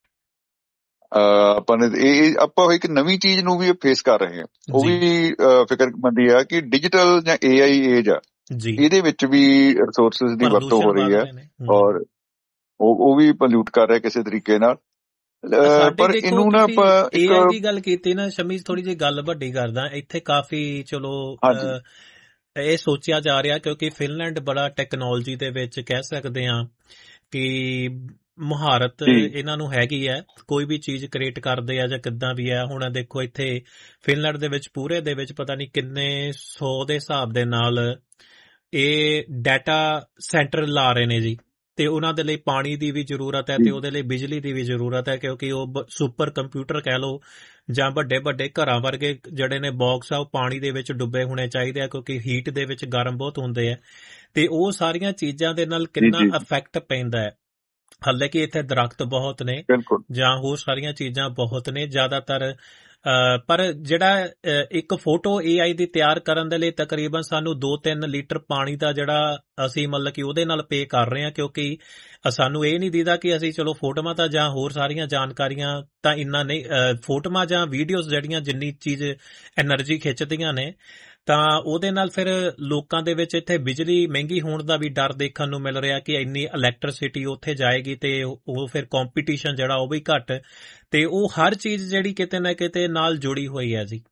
[SPEAKER 3] ਆਪਾਂ ਨੇ ਇਹ ਆਪਾਂ ਇੱਕ ਨਵੀਂ ਚੀਜ਼ ਨੂੰ ਵੀ ਫੇਸ ਕਰ ਰਹੇ ਹਾਂ, ਉਹ ਵੀ ਫਿਕਰਮੰਦੀ ਆ ਕਿ ਡਿਜੀਟਲ ਜਾਂ ਏ ਆਈ ਏਜ ਆ, ਇਹਦੇ ਵਿੱਚ ਵੀ ਰਿਸੋਰਸਿਸ ਦੀ ਵਰਤੋਂ ਹੋ ਰਹੀ ਹੈ, ਔਰ ਉਹ ਉਹ ਵੀ ਪੋਲਿਊਟ ਕਰ ਰਿਹਾ ਕਿਸੇ ਤਰੀਕੇ ਨਾਲ। ਪਰ ਇਹਨੂੰ ਨਾ ਆਪਾਂ
[SPEAKER 2] ਏਆਈ ਦੀ ਗੱਲ ਕੀਤੀ ਨਾ ਸ਼ਮੀ, ਥੋੜੀ ਜਿਹੀ ਗੱਲ ਵੱਡੀ ਕਰਦਾ। ਇੱਥੇ ਕਾਫੀ ਚਲੋ ਇਹ ਸੋਚਿਆ ਜਾ ਰਿਹਾ ਕਿਉਂਕਿ ਫਿਨਲੈਂਡ ਬੜਾ ਟੈਕਨੋਲੋਜੀ ਦੇ ਵਿੱਚ ਕਹਿ ਸਕਦੇ ਹਾਂ ਕਿ ਮੁਹਾਰਤ ਇਹਨਾਂ ਨੂੰ ਹੈਗੀ ਹੈ, ਕੋਈ ਵੀ ਚੀਜ਼ ਕ੍ਰੀਏਟ ਕਰਦੇ ਆ ਜਾਂ ਕਿੱਦਾਂ ਵੀ ਹੈ। ਹੁਣ ਦੇਖੋ ਇੱਥੇ ਫਿਨਲੈਂਡ ਦੇ ਵਿੱਚ ਪੂਰੇ ਦੇ ਵਿੱਚ ਪਤਾ ਨਹੀਂ ਕਿੰਨੇ ਸੌ ਦੇ ਹਿਸਾਬ ਦੇ ਨਾਲ ਇਹ ਡਾਟਾ ਸੈਂਟਰ ਲਾ ਰਹੇ ਨੇ ਜੀ, ਤੇ ਉਹਨਾਂ ਦੇ ਲਈ ਪਾਣੀ ਦੀ ਵੀ ਜ਼ਰੂਰਤ ਹੈ ਤੇ ਉਹਦੇ ਲਈ ਬਿਜਲੀ ਦੀ ਵੀ ਜ਼ਰੂਰਤ ਹੈ, ਕਿਉਂਕਿ ਉਹ ਸੁਪਰ ਕੰਪਿਊਟਰ ਕਹਿ ਲਓ ਜਾਂ ਵੱਡੇ ਵੱਡੇ ਘਰਾਂ ਵਰਗੇ ਜਿਹੜੇ ਨੇ ਬਾਕਸ ਆ ਉਹ ਪਾਣੀ ਦੇ ਵਿੱਚ ਡੁੱਬੇ ਹੋਣੇ ਚਾਹੀਦੇ ਆ, ਕਿਉਂਕਿ ਹੀਟ ਦੇ ਵਿੱਚ ਗਰਮ ਬਹੁਤ ਹੁੰਦੇ ਆ। ਤੇ ਉਹ ਸਾਰੀਆਂ ਚੀਜ਼ਾਂ ਦੇ ਨਾਲ ਕਿੰਨਾ ਇਫੈਕਟ ਪੈਂਦਾ ਹੈ। ਹਾਲਾਂਕਿ ਇੱਥੇ ਦਰਖਤ ਬਹੁਤ ਨੇ ਜਾਂ ਹੋਰ ਸਾਰੀਆਂ ਚੀਜ਼ਾਂ ਬਹੁਤ ਨੇ ਜ਼ਿਆਦਾਤਰ, ਪਰ ਜਿਹੜਾ ਇੱਕ ਫੋਟੋ ਏ ਆਈ ਦੀ ਤਿਆਰ ਕਰਨ ਦੇ ਲਈ ਤਕਰੀਬਨ ਸਾਨੂੰ ਦੋ ਤਿੰਨ ਲੀਟਰ ਪਾਣੀ ਦਾ ਜਿਹੜਾ ਅਸੀਂ ਮਤਲਬ ਕਿ ਉਹਦੇ ਨਾਲ ਪੇ ਕਰ ਰਹੇ ਹਾਂ, ਕਿਉਂਕਿ ਸਾਨੂੰ ਇਹ ਨਹੀਂ ਦਿਖਦਾ ਕਿ ਅਸੀਂ ਚਲੋ ਫੋਟੋਆਂ ਤਾਂ ਜਾਂ ਹੋਰ ਸਾਰੀਆਂ ਜਾਣਕਾਰੀਆਂ ਤਾਂ ਇੰਨਾ ਨਹੀਂ, ਫੋਟੋਆਂ ਜਾਂ ਵੀਡੀਓਜ਼ ਜਿਹੜੀਆਂ ਜਿੰਨੀ ਚੀਜ਼ ਐਨਰਜੀ ਖਿੱਚਦੀਆਂ ਨੇ ਤਾਂ ਉਹਦੇ ਨਾਲ ਫਿਰ ਲੋਕਾਂ ਦੇ ਵਿੱਚ ਇੱਥੇ ਬਿਜਲੀ ਮਹਿੰਗੀ ਹੋਣ ਦਾ ਵੀ ਡਰ ਦੇਖਣ ਨੂੰ ਮਿਲ ਰਿਹਾ ਕਿ ਇੰਨੀ ਇਲੈਕਟ੍ਰਿਸਿਟੀ ਉੱਥੇ ਜਾਏਗੀ ਤੇ ਉਹ ਫਿਰ ਕੰਪੀਟੀਸ਼ਨ ਜਿਹੜਾ ਉਹ ਵੀ ਘੱਟ, ਤੇ ਉਹ ਹਰ ਚੀਜ਼ ਜਿਹੜੀ ਕਿਤੇ ਨਾ ਕਿਤੇ ਨਾਲ ਜੁੜੀ ਹੋਈ ਹੈ ਜੀ।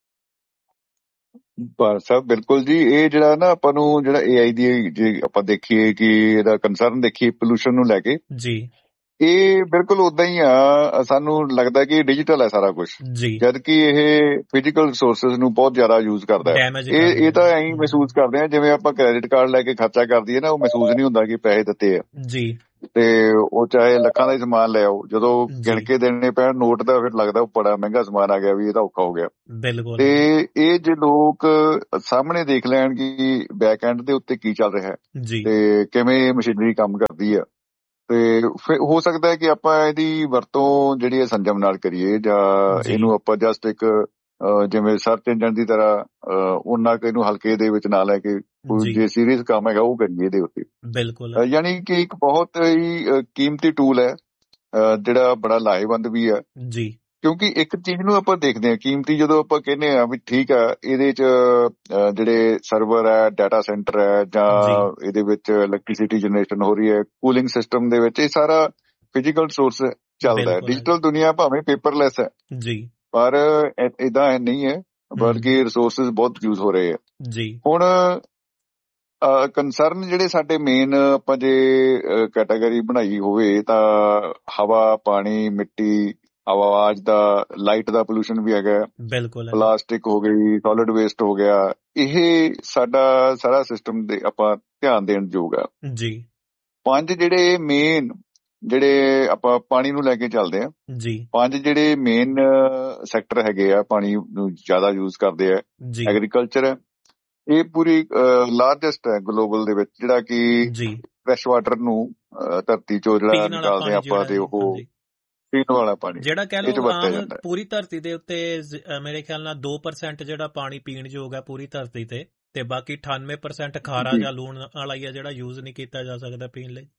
[SPEAKER 3] ਸਭ ਬਿਲਕੁਲ ਜੀ। ਇਹ ਜਿਹੜਾ ਨਾ ਆਪਾਂ ਨੂੰ ਜਿਹੜਾ ਏ ਆਈ ਦੀ ਜੇ ਆਪਾਂ ਦੇਖੀਏ ਕਿ ਇਹਦਾ ਕੰਸਰਨ ਦੇਖੀਏ ਪੋਲੂਸ਼ਨ ਨੂੰ ਲੈ ਕੇ ਜੀ, ਇਹ ਬਿਲਕੁਲ ਉਦਾਂ ਹੀ ਆ। ਸਾਨੂੰ ਲੱਗਦਾ ਕਿ ਡਿਜੀਟਲ ਹੈ ਸਾਰਾ ਕੁਛ, ਜਦ ਕਿ ਇਹ ਫਿਜ਼ੀਕਲ ਰਿਸੋਰਸਿਸ ਨੂੰ ਬਹੁਤ ਜ਼ਿਆਦਾ ਯੂਜ਼ ਕਰਦਾ ਹੈ। ਇਹ ਇਹ ਤਾਂ ਐਂ ਮਹਿਸੂਸ ਕਰਦੇ ਆ ਜਿਵੇਂ ਆਪਾਂ ਕ੍ਰੈਡਿਟ ਕਾਰਡ ਲੈ ਕੇ ਖਰਚਾ ਕਰ ਦਈਏ ਨਾ, ਉਹ ਮਹਿਸੂਸ ਨਹੀਂ ਹੁੰਦਾ ਕਿ ਪੈਸੇ ਦਿੱਤੇ ਆ ਜੀ, ਤੇ ਉਹ ਚਾਹੇ ਲੱਖਾਂ ਦਾ ਹੀ ਸਮਾਨ ਲੈ ਆਓ, ਜਦੋਂ ਗਿਣ ਕੇ ਦੇਣੇ ਪੈਣ ਨੋਟ ਦਾ ਫਿਰ ਲੱਗਦਾ ਉਹ ਬੜਾ ਮਹਿੰਗਾ ਸਮਾਨ ਆ ਗਿਆ, ਵੀ ਇਹ ਤਾਂ ਔਖਾ ਹੋ ਗਿਆ। ਤੇ ਇਹ ਜੇ ਲੋਕ ਸਾਹਮਣੇ ਦੇਖ ਲੈਣ ਕਿ ਬੈਕ ਐਂਡ ਦੇ ਉੱਤੇ ਕੀ ਚੱਲ ਰਿਹਾ ਤੇ ਕਿਵੇਂ ਮਸ਼ੀਨਰੀ ਕੰਮ ਕਰਦੀ ਆ, ਤੇ ਫਿਰ ਹੋ ਸਕਦਾ ਹੈ ਕਿ ਆਪਾਂ ਇਹਦੀ ਵਰਤੋਂ ਜਿਹੜੀ ਹੈ ਸੰਜਮ ਨਾਲ ਕਰੀਏ, ਜਾਂ ਇਹਨੂੰ ਆਪਾਂ ਜਸਟ ਇੱਕ ਜਿਵੇਂ ਸਰਚ ਇੰਜਨ ਦੀ ਤਰ੍ਹਾਂ ਉਹਨਾਂ ਕੁ ਇਹਨੂੰ ਹਲਕੇ ਦੇ ਵਿੱਚ ਨਾ ਲੈ ਕੇ ਕੋਈ ਜੇ ਸੀਰੀਅਸ ਕੰਮ ਹੈਗਾ ਉਹ ਕਰੀਏ ਇਹਦੇ ਉੱਤੇ। ਬਿਲਕੁਲ, ਯਾਨੀ ਕਿ ਇੱਕ ਬਹੁਤ ਹੀ ਕੀਮਤੀ ਟੂਲ ਹੈ ਜਿਹੜਾ ਬੜਾ ਲਾਹੇਵੰਦ ਵੀ ਹੈ ਜੀ, ਕਿਉਂਕਿ ਇੱਕ ਚੀਜ਼ ਨੂੰ ਆਪਾਂ ਦੇਖਦੇ ਹਾਂ ਕੀਮਤੀ, ਜਦੋਂ ਆਪਾਂ ਕਹਿੰਦੇ ਆ ਵੀ ਠੀਕ ਆ ਇਹਦੇ ਚ ਅਹ, ਜਿਹੜੇ ਸਰਵਰ ਹੈ, ਡਾਟਾ ਸੈਂਟਰ ਹੈ, ਜਾਂ
[SPEAKER 2] ਜੀ
[SPEAKER 3] ਇਹਦੇ ਵਿੱਚ ਇਲੈਕਟ੍ਰਿਸਿਟੀ ਜਨਰੇਸ਼ਨ ਹੋ ਰਹੀ ਹੈ, ਕੂਲਿੰਗ ਸਿਸਟਮ ਦੇ ਵਿੱਚ, ਇਹ ਸਾਰਾ ਫਿਜ਼ੀਕਲ ਸੋਰਸ ਚੱਲਦਾ ਹੈ।
[SPEAKER 2] ਬਿਲਕੁਲ ਹੈ
[SPEAKER 3] ਡਿਜੀਟਲ ਦੁਨੀਆ ਭਾਵੇਂ ਪੇਪਰਲੈਸ ਹੈ,
[SPEAKER 2] ਜੀ
[SPEAKER 3] ਪਰ ਇਦਾਂ ਨਹੀਂ ਹੈ, ਬਲਕਿ ਰਿਸੋਰਸਿਸ ਬਹੁਤ ਯੂਜ਼ ਹੋ ਰਹੇ ਆ।
[SPEAKER 2] ਜੀ
[SPEAKER 3] ਹੁਣ ਕੰਸਰਨ ਜਿਹੜੇ ਸਾਡੇ ਮੇਨ, ਆਪਾਂ ਜੇ ਕੈਟਾਗਰੀ ਬਣਾਈ ਹੋਵੇ ਤਾਂ ਹਵਾ, ਪਾਣੀ, ਮਿੱਟੀ, ਆਵਾਜ਼ ਦਾ, ਲਾਈਟ ਦਾ ਪੋਲੂਸ਼ਨ ਵੀ ਹੈਗਾ,
[SPEAKER 2] ਬਿਲਕੁਲ
[SPEAKER 3] ਪਲਾਸਟਿਕ ਹੋ ਗਈ, ਸੋਲਿਡ ਵੇਸਟ ਹੋ ਗਿਆ, ਇਹ ਸਾਡਾ ਸਾਰਾ ਸਿਸਟਮ ਦੇ ਆਪਾਂ ਧਿਆਨ ਦੇਣ ਯੋਗ ਆ।
[SPEAKER 2] ਜੀ
[SPEAKER 3] ਪੰਜ ਜਿਹੜੇ ਮੇਨ, ਜਿਹੜੇ ਆਪਾਂ ਪਾਣੀ ਨੂੰ ਲੈ ਕੇ ਚੱਲਦੇ ਆ,
[SPEAKER 2] ਜੀ
[SPEAKER 3] ਪੰਜ ਜਿਹੜੇ ਮੇਨ ਸੈਕਟਰ ਹੈਗੇ ਆ ਪਾਣੀ ਨੂੰ ਜ਼ਿਆਦਾ ਯੂਜ਼ ਕਰਦੇ ਆ।
[SPEAKER 2] ਜੀ
[SPEAKER 3] ਐਗਰੀਕਲਚਰ ਹੈ, ਇਹ ਪੂਰੀ ਲਾਰਜੈਸਟ ਹੈ ਗਲੋਬਲ ਦੇ ਵਿੱਚ, ਜਿਹੜਾ ਕਿ
[SPEAKER 2] ਜੀ
[SPEAKER 3] ਫਰੈਸ਼ ਵਾਟਰ ਨੂੰ ਅਹ, ਧਰਤੀ ਚੋਂ ਜਿਹੜਾ
[SPEAKER 2] ਪੀਣ ਵਾਲਾ
[SPEAKER 3] ਨਿਕਾਲਦੇ
[SPEAKER 2] ਪਾਣੀ
[SPEAKER 3] ਆਪਾਂ, ਤੇ
[SPEAKER 2] ਜਿਹੜਾ
[SPEAKER 3] ਉਹ
[SPEAKER 2] ਹਾਂਜੀ
[SPEAKER 3] ਪੀਣ ਵਾਲਾ ਪਾਣੀ
[SPEAKER 2] ਜਿਹੜਾ ਕਹਿ
[SPEAKER 3] ਇਹ ਚ
[SPEAKER 2] ਲਓ
[SPEAKER 3] ਵਰਤਿਆ
[SPEAKER 2] ਆਮ
[SPEAKER 3] ਜਾਂਦਾ।
[SPEAKER 2] ਪੂਰੀ ਧਰਤੀ ਦੇ ਉੱਤੇ ਜ਼- ਅਹ ਮੇਰੇ ਖਿਆਲ ਨਾਲ ਦੋ ਪਰਸੈਂਟ ਜਿਹੜਾ ਪਾਣੀ ਪੀਣ ਯੋਗ ਹੈ ਪੂਰੀ ਧਰਤੀ ਤੇ, ਤੇ ਬਾਕੀ ਅਠਾਨਵੇਂ ਪਰਸੈਂਟ ਖਾਰਾ
[SPEAKER 3] ਜੀ,
[SPEAKER 2] ਜਾਂ ਲੂਣ ਵਾਲਾ ਹੀ ਆ ਜਿਹੜਾ ਯੂਜ਼ ਨਹੀਂ ਕੀਤਾ ਜਾ ਸਕਦਾ ਪੀਣ ਲਈ।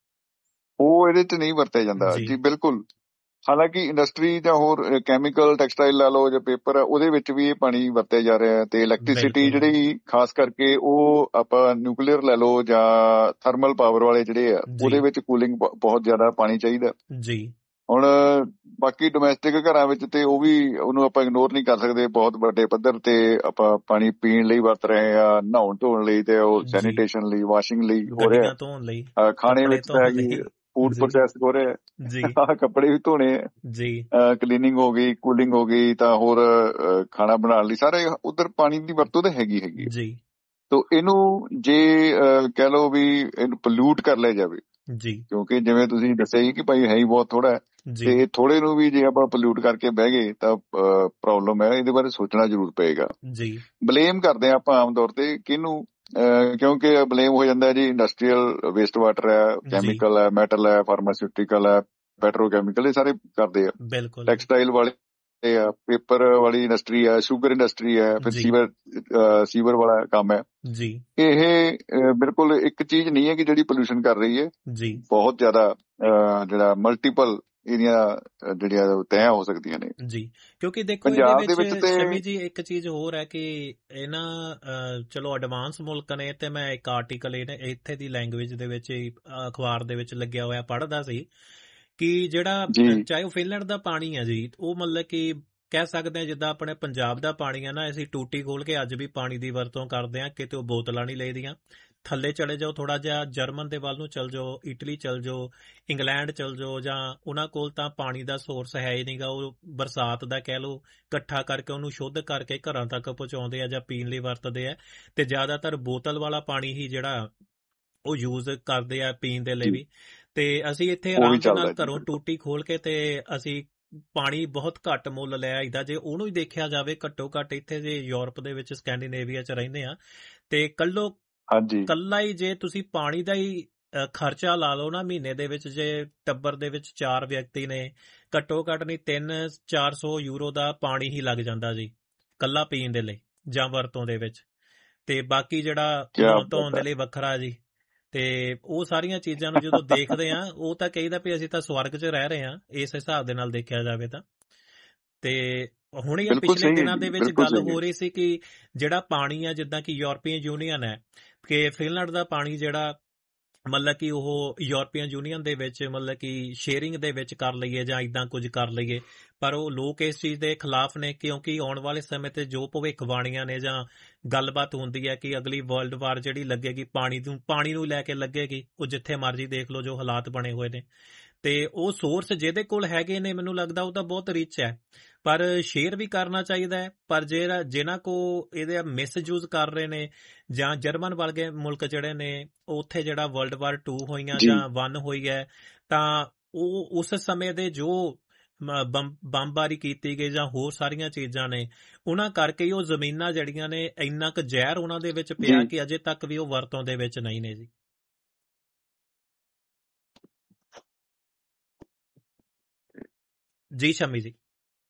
[SPEAKER 3] ਉਹ ਇਹਦੇ ਚ ਨਹੀਂ ਵਰਤਿਆ ਜਾਂਦਾ
[SPEAKER 2] ਜੀ
[SPEAKER 3] ਜੀ, ਬਿਲਕੁਲ। ਹਾਲਾਂਕਿ ਇੰਡਸਟਰੀ ਜਾਂ ਹੋਰ ਕੈਮੀਕਲ, ਟੈਕਸਟਾਈਲ ਲਾ ਲਓ ਜਾਂ ਪੇਪਰ, ਉਹਦੇ ਵਿੱਚ ਵੀ ਇਹ ਪਾਣੀ ਵਰਤਿਆ ਜਾ ਰਿਹਾ ਹੈ। ਤੇ ਇਲੈਕਟ੍ਰਿਸਿਟੀ
[SPEAKER 2] ਬਿਲਕੁਲ ਹੈ
[SPEAKER 3] ਜਿਹੜੀ ਖਾਸ ਕਰਕੇ, ਉਹ ਆਪਾਂ ਨਿਊਕਲੀਅਰ ਲੈ ਲਓ ਜਾਂ ਥਰਮਲ ਪਾਵਰ ਵਾਲੇ ਜਿਹੜੇ ਆ,
[SPEAKER 2] ਜੀ
[SPEAKER 3] ਉਹਦੇ ਵਿੱਚ ਕੂਲਿੰਗ ਬਹੁਤ ਜ਼ਿਆਦਾ ਪਾਣੀ ਚਾਹੀਦਾ।
[SPEAKER 2] ਜੀ
[SPEAKER 3] ਹੁਣ ਬਾਕੀ ਡੋਮੈਸਟਿਕ ਘਰਾਂ ਵਿੱਚ ਤੇ ਉਹ ਵੀ, ਉਹਨੂੰ ਆਪਾਂ ਇਗਨੋਰ ਨਹੀਂ ਕਰ ਸਕਦੇ। ਬਹੁਤ ਵੱਡੇ ਪੱਧਰ ਤੇ ਆਪਾਂ ਪਾਣੀ ਪੀਣ ਲਈ ਵਰਤ ਰਹੇ ਆ, ਨਹਾਉਣ ਧੋਣ ਲਈ, ਤੇ ਉਹ
[SPEAKER 2] ਜੀ
[SPEAKER 3] ਸੈਨੀਟੇਸ਼ਨ ਲਈ, ਵਾਸ਼ਿੰਗ ਲਈ ਹੋ
[SPEAKER 2] ਗੱਡੀਆਂ
[SPEAKER 3] ਰਿਹਾ।
[SPEAKER 2] ਧੋਣ ਲਈ,
[SPEAKER 3] ਅਹ ਖਾਣੇ
[SPEAKER 2] ਕੱਪੜੇ
[SPEAKER 3] ਵਿੱਚ
[SPEAKER 2] ਧੋਣ
[SPEAKER 3] ਹੈਗੀ,
[SPEAKER 2] ਲਈ।
[SPEAKER 3] ਫੂਡ
[SPEAKER 2] ਜੀ
[SPEAKER 3] ਪ੍ਰੋਸੈਸ ਹੋ ਰਿਹਾ,
[SPEAKER 2] ਜੀ
[SPEAKER 3] ਆਹ ਕੱਪੜੇ ਵੀ ਧੋਣੇ ਆ,
[SPEAKER 2] ਜੀ
[SPEAKER 3] ਕਲੀਨਿੰਗ ਹੋ ਗਈ, ਕੂਲਿੰਗ ਹੋ ਗਈ, ਤਾਂ ਹੋਰ ਅਹ, ਖਾਣਾ ਬਣਾਉਣ ਲਈ, ਸਾਰੇ ਉਧਰ ਪਾਣੀ ਦੀ ਵਰਤੋਂ ਤਾਂ ਹੈਗੀ ਹੈਗੀ ਹੈ।
[SPEAKER 2] ਜੀ
[SPEAKER 3] ਤੋ ਇਹਨੂੰ ਜੇ ਅਹ, ਕਹਿ ਲਓ ਵੀ ਇਹਨੂੰ ਪੋਲਿਊਟ ਕਰ ਲਿਆ ਜਾਵੇ,
[SPEAKER 2] ਜੀ
[SPEAKER 3] ਕਿਉਂਕਿ ਜਿਵੇਂ ਤੁਸੀਂ ਦੱਸਿਆ ਹੀ ਕਿ ਭਾਈ ਹੈ ਹੀ ਬਹੁਤ ਥੋੜਾ ਹੈ,
[SPEAKER 2] ਜੀ
[SPEAKER 3] ਤੇ ਥੋੜੇ ਨੂੰ ਵੀ ਜੇ ਆਪਾਂ ਪੋਲਿਊਟ ਕਰਕੇ ਬਹਿ ਗਏ ਤਾਂ ਪ੍ਰੋਬਲਮ ਹੈ। ਇਹਦੇ ਬਾਰੇ ਸੋਚਣਾ ਜ਼ਰੂਰ ਪਏਗਾ।
[SPEAKER 2] ਜੀ
[SPEAKER 3] ਬਲੇਮ ਕਰਦੇ ਆ ਆਪਾਂ ਆਮ ਤੌਰ ਤੇ ਕਿਹਨੂੰ, ਅਹ, ਕਿਉਂਕਿ ਬਲੇਮ ਹੋ ਜਾਂਦਾ ਜੀ ਇੰਡਸਟਰੀਅਲ ਵੇਸਟ ਵਾਟਰ ਹੈ,
[SPEAKER 2] ਜੀ
[SPEAKER 3] ਕੈਮੀਕਲ ਹੈ, ਮੈਟਲ ਹੈ, ਫਾਰਮਾਸਿਊਟੀਕਲ ਹੈ, ਪੈਟਰੋਕੈਮੀਕਲ, ਇਹ ਸਾਰੇ ਕਰਦੇ ਆ।
[SPEAKER 2] ਬਿਲਕੁਲ
[SPEAKER 3] ਟੈਕਸਟਾਈਲ ਵਾਲੇ ਆ, ਪੇਪਰ ਵਾਲੀ ਇੰਡਸਟਰੀ ਹੈ, ਸ਼ੂਗਰ ਇੰਡਸਟਰੀ ਹੈ, ਫਿਰ
[SPEAKER 2] ਜੀ
[SPEAKER 3] ਸੀਵਰ ਸੀਵਰ ਵਾਲਾ ਕੰਮ ਹੈ।
[SPEAKER 2] ਜੀ
[SPEAKER 3] ਇਹ ਅਹ, ਬਿਲਕੁਲ ਇੱਕ ਚੀਜ਼ ਨਹੀਂ ਹੈ ਕਿ ਜਿਹੜੀ ਪੋਲੂਸ਼ਨ ਕਰ ਰਹੀ ਹੈ,
[SPEAKER 2] ਜੀ
[SPEAKER 3] ਬਹੁਤ ਜ਼ਿਆਦਾ ਅਹ, ਜਿਹੜਾ ਮਲਟੀਪਲ ਇਹਦੀਆਂ ਅਹ, ਜਿਹੜੀਆਂ ਤੈਅ ਹੋ ਸਕਦੀਆਂ ਨੇ।
[SPEAKER 2] ਜੀ ਕਿਉਂਕਿ ਦੇਖੋ ਇਹਦੇ
[SPEAKER 3] ਪੰਜਾਬ ਦੇ
[SPEAKER 2] ਵਿੱਚ
[SPEAKER 3] ਵਿੱਚ ਤੇ
[SPEAKER 2] ਸ਼ਮੀ ਜੀ ਇੱਕ ਚੀਜ਼ ਹੋਰ ਹੈ ਕਿ ਇਹਨਾਂ ਅਹ, ਚਲੋ ਐਡਵਾਂਸ ਮੁਲਕ ਨੇ, ਤੇ ਮੈਂ ਇੱਕ ਆਰਟੀਕਲ ਇੱਥੇ ਦੀ ਲੈਂਗੁਏਜ ਦੇ ਵਿੱਚ ਹੀ, ਅਹ, ਅਖਬਾਰ ਦੇ ਵਿੱਚ ਲੱਗਿਆ ਹੋਇਆ ਪੜ੍ਹਦਾ ਸੀ ਕਿ ਜਿਹੜਾ
[SPEAKER 3] ਜੀ
[SPEAKER 2] ਅਹ, ਚਾਹੇ ਉਹ ਫਿਨਲੈਂਡ ਦਾ ਪਾਣੀ ਹੈ ਜੀ, ਉਹ ਮਤਲਬ ਕਿ ਕਹਿ ਸਕਦੇ ਆ ਜਿੱਦਾਂ ਆਪਣੇ ਪੰਜਾਬ ਦਾ ਪਾਣੀ ਹੈ ਨਾ, ਅਸੀਂ ਟੂਟੀ ਖੋਲ ਕੇ ਅੱਜ ਵੀ ਪਾਣੀ ਦੀ ਵਰਤੋਂ ਕਰਦੇ ਆ, ਕਿਤੇ ਉਹ ਬੋਤਲਾਂ ਨਹੀਂ ਲਈਦੀਆਂ। ਥੱਲੇ ਚਲੇ ਜਾਓ ਥੋੜਾ ਜਿਹਾ, ਜਰਮਨ ਦੇ ਵੱਲ ਨੂੰ ਚਲ ਜਾਓ, ਇਟਲੀ ਚਲ ਜਾਓ, ਇੰਗਲੈਂਡ ਚਲ ਜਾਓ, ਜਾਂ ਉਹਨਾਂ ਕੋਲ ਤਾਂ ਪਾਣੀ ਦਾ ਸੋਰਸ ਹੈ ਹੀ ਨਹੀਂਗਾ, ਉਹ ਬਰਸਾਤ ਦਾ ਕਹਿ ਲਓ ਇਕੱਠਾ ਕਰਕੇ ਉਹਨੂੰ ਸ਼ੁੱਧ ਕਰਕੇ ਘਰਾਂ ਤੱਕ ਪਹੁੰਚਾਉਂਦੇ ਆ ਜਾਂ ਪੀਣ ਲਈ ਵਰਤਦੇ ਆ, ਤੇ ਜ਼ਿਆਦਾਤਰ ਬੋਤਲ ਵਾਲਾ ਪਾਣੀ ਹੀ ਜਿਹੜਾ ਉਹ ਯੂਜ਼ ਕਰਦੇ ਆ ਪੀਣ ਦੇ ਲਈ
[SPEAKER 3] ਜੀ,
[SPEAKER 2] ਵੀ। ਤੇ ਅਸੀਂ ਇੱਥੇ
[SPEAKER 3] ਉਹ ਵੀ
[SPEAKER 2] ਆਰਾਮ ਦੇ
[SPEAKER 3] ਚੱਲਦਾ
[SPEAKER 2] ਨਾਲ
[SPEAKER 3] ਜੀ,
[SPEAKER 2] ਘਰੋਂ
[SPEAKER 3] ਬਿਲਕੁਲ
[SPEAKER 2] ਟੂਟੀ ਖੋਲ ਕੇ ਤੇ ਅਸੀਂ ਪਾਣੀ ਬਹੁਤ ਘੱਟ ਮੁੱਲ ਲੈ ਆਈਦਾ। ਜੇ ਉਹਨੂੰ ਹੀ ਦੇਖਿਆ ਜਾਵੇ, ਘੱਟੋ ਘੱਟ ਇੱਥੇ ਜੇ ਯੂਰਪ ਦੇ ਵਿੱਚ, ਸਕੈਂਡੀਨੇਵੀਆ 'ਚ ਰਹਿੰਦੇ ਆ, ਤੇ ਕੱਲੋ
[SPEAKER 3] ਹਾਂਜੀ
[SPEAKER 2] ਕੱਲਾ ਹੀ ਜੇ ਤੁਸੀਂ ਪਾਣੀ ਦਾ ਹੀ ਅ, ਖਰਚਾ ਲਾ ਲਓ ਨਾ ਮਹੀਨੇ ਦੇ ਵਿੱਚ, ਜੇ ਟੱਬਰ ਦੇ ਵਿੱਚ ਚਾਰ ਵਿਅਕਤੀ ਨੇ, ਘੱਟੋ ਘੱਟ ਨਹੀਂ ਤਿੰਨ ਚਾਰ ਸੌ ਯੂਰੋ ਦਾ ਪਾਣੀ ਹੀ ਲੱਗ ਜਾਂਦਾ ਜੀ, ਕੱਲਾ ਪੀਣ ਦੇ ਲਈ ਜਾਂ ਵਰਤੋਂ ਦੇ ਵਿੱਚ। ਤੇ ਬਾਕੀ ਜਿਹੜਾ
[SPEAKER 3] ਕਿਆ
[SPEAKER 2] ਨਹਾਉਣ ਧੋਣ
[SPEAKER 3] ਬਾਤ
[SPEAKER 2] ਦੇ
[SPEAKER 3] ਹੈ।
[SPEAKER 2] ਲਈ ਵੱਖਰਾ ਜੀ। ਤੇ ਉਹ ਸਾਰੀਆਂ ਚੀਜ਼ਾਂ ਨੂੰ ਜਦੋਂ ਦੇਖਦੇ ਆ, ਉਹ ਤਾਂ ਕਹੀਦਾ ਵੀ ਅਸੀਂ ਤਾਂ ਸਵਰਗ 'ਚ ਰਹਿ ਰਹੇ ਹਾਂ ਇਸ ਹਿਸਾਬ ਦੇ ਨਾਲ ਦੇਖਿਆ ਜਾਵੇ ਤਾਂ। ਤੇ ਹੁਣ ਇਹ
[SPEAKER 3] ਬਿਲਕੁਲ
[SPEAKER 2] ਪਿਛਲੇ
[SPEAKER 3] ਸਹੀ ਹੈ
[SPEAKER 2] ਦਿਨਾਂ
[SPEAKER 3] ਜੀ,
[SPEAKER 2] ਦੇ ਵਿੱਚ
[SPEAKER 3] ਬਿਲਕੁਲ
[SPEAKER 2] ਗੱਲ
[SPEAKER 3] ਸਹੀ ਹੈ।
[SPEAKER 2] ਹੋ ਰਹੀ ਸੀ ਕਿ ਜਿਹੜਾ ਪਾਣੀ ਆ, ਜਿੱਦਾਂ ਕਿ ਯੂਰਪੀਅਨ ਯੂਨੀਅਨ ਹੈ, ਕਿ ਫਿਨਲੈਂਡ ਦਾ ਪਾਣੀ ਜਿਹੜਾ ਮਤਲਬ ਕਿ ਉਹ ਯੂਰਪੀਅਨ ਯੂਨੀਅਨ ਦੇ ਵਿੱਚ ਮਤਲਬ ਕਿ ਸ਼ੇਅਰਿੰਗ ਦੇ ਵਿੱਚ ਕਰ ਲਈਏ ਜਾਂ ਇਦਾਂ ਕੁਝ ਕਰ ਲਈਏ, ਪਰ ਉਹ ਲੋਕ ਇਸ ਚੀਜ਼ ਦੇ ਖਿਲਾਫ ਨੇ, ਕਿਉਂਕਿ ਆਉਣ ਵਾਲੇ ਸਮੇਂ ਤੇ ਜੋ ਭਵਿੱਖਬਾਣੀਆਂ ਨੇ ਜਾਂ ਗੱਲਬਾਤ ਹੁੰਦੀ ਹੈ ਕਿ ਅਗਲੀ ਵਰਲਡ ਵਾਰ ਜਿਹੜੀ ਲੱਗੇਗੀ ਪਾਣੀ ਨੂੰ ਪਾਣੀ ਨੂੰ ਲੈ ਕੇ ਲੱਗੇਗੀ, ਉਹ ਜਿੱਥੇ ਮਰਜ਼ੀ ਦੇਖ ਲਓ ਜੋ ਹਾਲਾਤ ਬਣੇ ਹੋਏ ਨੇ। ਤੇ ਉਹ ਸੋਰਸ ਜਿਹਦੇ ਕੋਲ ਹੈਗੇ ਨੇ, ਮੈਨੂੰ ਲੱਗਦਾ ਉਹ ਤਾਂ ਬਹੁਤ ਰਿਚ ਹੈ, ਪਰ ਸ਼ੇਅਰ ਵੀ ਕਰਨਾ ਚਾਹੀਦਾ ਹੈ। ਪਰ ਜਿਹੜਾ ਜਿਨ੍ਹਾਂ ਕੋ ਇਹਦੇ ਮਿਸਯੂਜ਼ ਕਰ ਰਹੇ ਨੇ, ਜਾਂ ਜਰਮਨ ਵਰਗੇ ਮੁਲਕ ਜਿਹੜੇ ਨੇ, ਉੱਥੇ ਜਿਹੜਾ ਵਰਲਡ ਵਾਰ ਟੂ ਹੋਈਆਂ
[SPEAKER 3] ਜੀ
[SPEAKER 2] ਜਾਂ ਵਨ ਹੋਈ ਹੈ, ਤਾਂ ਉਹ ਉਸ ਸਮੇਂ ਦੇ ਜੋ ਬੰਬਾਰੀ ਕੀਤੀ ਗਈ ਜਾਂ ਹੋਰ ਸਾਰੀਆਂ ਚੀਜ਼ਾਂ ਨੇ, ਉਹਨਾਂ ਕਰਕੇ ਹੀ ਉਹ ਜ਼ਮੀਨਾਂ ਜਿਹੜੀਆਂ ਨੇ, ਇੰਨਾ ਕੁ ਜ਼ਹਿਰ ਉਹਨਾਂ ਦੇ ਵਿੱਚ ਪਿਆ
[SPEAKER 3] ਜੀ
[SPEAKER 2] ਕਿ ਅਜੇ ਤੱਕ ਵੀ ਉਹ ਵਰਤੋਂ ਦੇ ਵਿੱਚ ਨਹੀਂ ਨੇ ਜੀ। ਜੀ ਸ਼ਮੀ ਜੀ,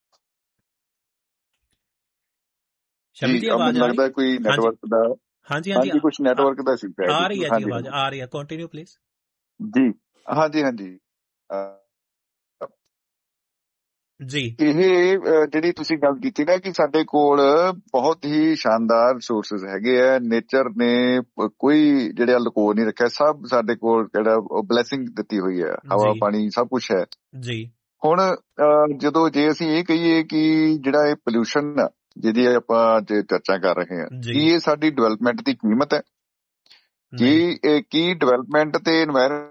[SPEAKER 2] ਸ਼ਮੀ
[SPEAKER 3] ਜੀ
[SPEAKER 2] ਜੀ
[SPEAKER 3] ਅਹ
[SPEAKER 2] ਆਵਾਜ਼
[SPEAKER 3] ਮੈਨੂੰ
[SPEAKER 2] ਆ ਰਹੀ?
[SPEAKER 3] ਲੱਗਦਾ ਕੋਈ
[SPEAKER 2] ਹਾਂਜੀ
[SPEAKER 3] ਨੈਟਵਰਕ ਦਾ,
[SPEAKER 2] ਹਾਂਜੀ ਹਾਂਜੀ
[SPEAKER 3] ਹਾਂਜੀ ਕੁਝ
[SPEAKER 2] ਆ
[SPEAKER 3] ਨੈਟਵਰਕ ਦਾ ਸੀ ਸ਼ਾਇਦ।
[SPEAKER 2] ਆ ਰਹੀ ਹੈ ਜੀ,
[SPEAKER 3] ਹਾਂਜੀ
[SPEAKER 2] ਆਵਾਜ਼
[SPEAKER 3] ਹਾਂਜੀ
[SPEAKER 2] ਆ ਰਹੀ ਹੈ, ਕੰਟੀਨਿਊ ਪਲੀਜ਼।
[SPEAKER 3] ਜੀ ਹਾਂਜੀ ਹਾਂਜੀ ਅਹ
[SPEAKER 2] ਜੀ
[SPEAKER 3] ਇਹ ਅਹ, ਜਿਹੜੀ ਤੁਸੀਂ ਗੱਲ ਕੀਤੀ ਨਾ ਕਿ ਸਾਡੇ ਕੋਲ ਬਹੁਤ ਹੀ ਸ਼ਾਨਦਾਰ ਰਿਸੋਰਸਸ ਹੈਗੇ ਆ, ਨੇਚਰ ਨੇ ਪ- ਕੋਈ ਜਿਹੜਾ ਲੁਕੋ ਨਹੀਂ ਰੱਖਿਆ, ਸਭ ਸਾਡੇ ਕੋਲ ਜਿਹੜਾ ਬਲੇਸਿੰਗ ਦਿੱਤੀ ਹੋਈ ਹੈ, ਹਵਾ
[SPEAKER 2] ਜੀ
[SPEAKER 3] ਪਾਣੀ ਸਭ ਕੁਝ ਹੈ।
[SPEAKER 2] ਜੀ
[SPEAKER 3] ਹੁਣ ਅਹ, ਜਦੋਂ ਜੇ ਅਸੀਂ ਇਹ ਕਹੀਏ ਕਿ ਜਿਹੜਾ ਇਹ ਪੋਲਿਊਸ਼ਨ ਜਿਹਦੀ ਆਪਾਂ ਜੇ ਚਰਚਾ ਕਰ ਰਹੇ ਹਾਂ,
[SPEAKER 2] ਜੀ
[SPEAKER 3] ਕੀ ਇਹ ਸਾਡੀ ਡਿਵੈਲਪਮੈਂਟ ਦੀ ਕੀਮਤ ਹੈ? ਕੀ
[SPEAKER 2] ਨਹੀਂ
[SPEAKER 3] ਇਹ ਕੀ ਡਿਵੈਲਪਮੈਂਟ ਤੇ ਇਨਵਾਇਰਨਮੈਂਟ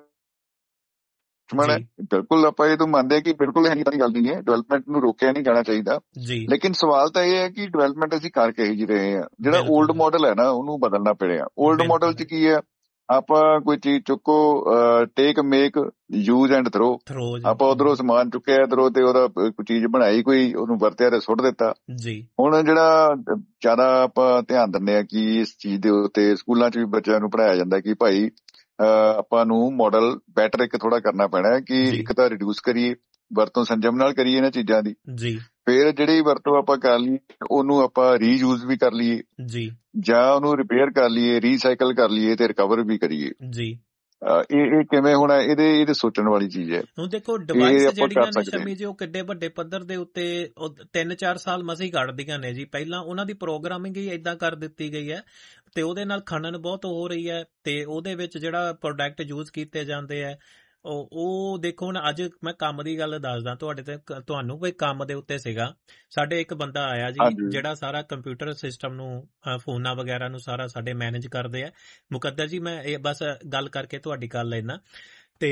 [SPEAKER 3] ਹੈ?
[SPEAKER 2] ਜੀ
[SPEAKER 3] ਬਿਲਕੁਲ ਆਪਾਂ ਇਹ ਤੋਂ ਮੰਨਦੇ ਹਾਂ ਕਿ ਬਿਲਕੁਲ ਇਹ ਤਾਂ ਗੱਲ ਨਹੀਂ ਹੈ, ਡਿਵੈਲਪਮੈਂਟ ਨੂੰ ਰੋਕਿਆ ਨਹੀਂ ਜਾਣਾ ਚਾਹੀਦਾ।
[SPEAKER 2] ਜੀ
[SPEAKER 3] ਲੇਕਿਨ ਸਵਾਲ ਤਾਂ ਇਹ ਹੈ ਕਿ ਡਿਵੈਲਪਮੈਂਟ ਅਸੀਂ ਕਰ ਕੇ ਹੀ ਰਹੇ ਹਾਂ। ਜਿਹੜਾ
[SPEAKER 2] ਬਿਲਕੁਲ
[SPEAKER 3] 올ਡ ਮਾਡਲ ਹੈ ਨਾ, ਉਹਨੂੰ ਬਦਲਣਾ ਪਿਆ। 올ਡ ਮਾਡਲ
[SPEAKER 2] ਬਿਲਕੁਲ
[SPEAKER 3] 'ਚ ਕੀ ਹੈ, ਆਪਾਂ ਕੋਈ ਚੀਜ਼ ਚੁੱਕੋ, ਟੇਕ make use and throw,
[SPEAKER 2] throw ਜੀ
[SPEAKER 3] ਆਪਾਂ ਉਧਰੋਂ ਸਮਾਨ ਚੁੱਕਿਆ ਇਧਰੋਂ ਤੇ ਉਹਦਾ ਅਹ, ਕੋਈ ਚੀਜ਼ ਬਣਾਈ, ਕੋਈ ਉਹਨੂੰ ਵਰਤਿਆ ਤੇ ਸੁੱਟ ਦਿੱਤਾ।
[SPEAKER 2] ਜੀ
[SPEAKER 3] ਹੁਣ ਜਿਹੜਾ ਜ਼ਿਆਦਾ ਆਪਾਂ ਧਿਆਨ ਦਿੰਦੇ ਆ ਕਿ ਇਸ ਚੀਜ਼ ਦੇ ਉੱਤੇ ਸਕੂਲਾਂ 'ਚ ਵੀ ਬੱਚਿਆਂ ਨੂੰ ਪੜ੍ਹਾਇਆ ਜਾਂਦਾ ਕਿ ਭਾਈ ਅਹ, ਆਪਾਂ ਨੂੰ ਮਾਡਲ ਬੈਟਰ ਇੱਕ ਥੋੜਾ ਕਰਨਾ ਪੈਣਾ ਹੈ ਕਿ
[SPEAKER 2] ਜੀ
[SPEAKER 3] ਇੱਕ ਤਾਂ ਰਿਡਿਊਸ ਕਰੀਏ, ਵਰਤੋਂ ਸੰਜਮ ਨਾਲ ਕਰੀਏ ਇਹਨਾਂ ਚੀਜ਼ਾਂ ਦੀ,
[SPEAKER 2] ਜੀ
[SPEAKER 3] ਫਿਰ ਜਿਹੜੀ ਵਰਤੋਂ ਆਪਾਂ ਕਰ ਲਈ ਉਹਨੂੰ ਆਪਾਂ ਰੀਯੂਜ਼ ਵੀ ਕਰ ਲਈਏ
[SPEAKER 2] ਜੀ
[SPEAKER 3] ਜਾਂ ਉਹਨੂੰ ਰਿਪੇਅਰ ਕਰ ਲਈਏ, ਰੀਸਾਈਕਲ ਕਰ ਲਈਏ ਤੇ ਰਿਕਵਰ ਵੀ ਕਰੀਏ।
[SPEAKER 2] ਜੀ
[SPEAKER 3] ਅਹ, ਇਹ ਇਹ ਕਿਵੇਂ ਹੋਣਾ, ਇਹਦੇ ਇਹਦੇ ਸੋਚਣ ਵਾਲੀ ਚੀਜ਼ ਹੈ।
[SPEAKER 2] ਹੁਣ ਦੇਖੋ
[SPEAKER 3] ਇਹ
[SPEAKER 2] ਡਿਵਾਈਸ
[SPEAKER 3] ਆਪਾਂ
[SPEAKER 2] ਜਿਹੜੀਆਂ
[SPEAKER 3] ਕਰ
[SPEAKER 2] ਨੇ
[SPEAKER 3] ਸਕਦੇ ਹਾਂ।
[SPEAKER 2] ਸ਼ਮੀ ਜੀ, ਉਹ ਕਿੱਡੇ ਵੱਡੇ ਪੱਧਰ ਦੇ ਉੱਤੇ ਉਹ ਤਿੰਨ ਚਾਰ ਸਾਲ ਮਸੀਂ ਕੱਢਦੀਆਂ ਨੇ ਜੀ। ਪਹਿਲਾਂ ਉਹਨਾਂ ਦੀ ਪ੍ਰੋਗਰਾਮਿੰਗ ਹੀ ਇਦਾਂ ਕਰ ਦਿੱਤੀ ਗਈ ਹੈ ਤੇ ਉਹਦੇ ਨਾਲ ਖਣਨ ਬਹੁਤ ਹੋ ਰਹੀ ਹੈ ਤੇ ਉਹਦੇ ਵਿੱਚ ਜਿਹੜਾ ਪ੍ਰੋਡਕਟ ਯੂਜ਼ ਕੀਤੇ ਜਾਂਦੇ ਆ ਉਹ ਉਹ ਦੇਖੋ। ਹੁਣ ਅੱਜ ਮੈਂ ਕੰਮ ਦੀ ਗੱਲ ਦੱਸਦਾ ਤੁਹਾਡੇ ਤੇ, ਕ- ਤੁਹਾਨੂੰ ਕੋਈ ਕੰਮ ਦੇ ਉੱਤੇ ਸੀਗਾ, ਸਾਡੇ ਇੱਕ ਬੰਦਾ ਆਇਆ ਜੀ
[SPEAKER 3] ਹਾਂਜੀ
[SPEAKER 2] ਜਿਹੜਾ ਸਾਰਾ ਕੰਪਿਊਟਰ ਸਿਸਟਮ ਨੂੰ ਅ, ਫੋਨਾਂ ਵਗੈਰਾ ਨੂੰ ਸਾਰਾ ਸਾਡੇ ਮੈਨੇਜ ਕਰਦੇ ਆ। ਮੁਕੱਦਰ ਜੀ ਮੈਂ ਇਹ ਬਸ ਗੱਲ ਕਰਕੇ ਤੁਹਾਡੀ ਗੱਲ ਲੈਣਾ ਤੇ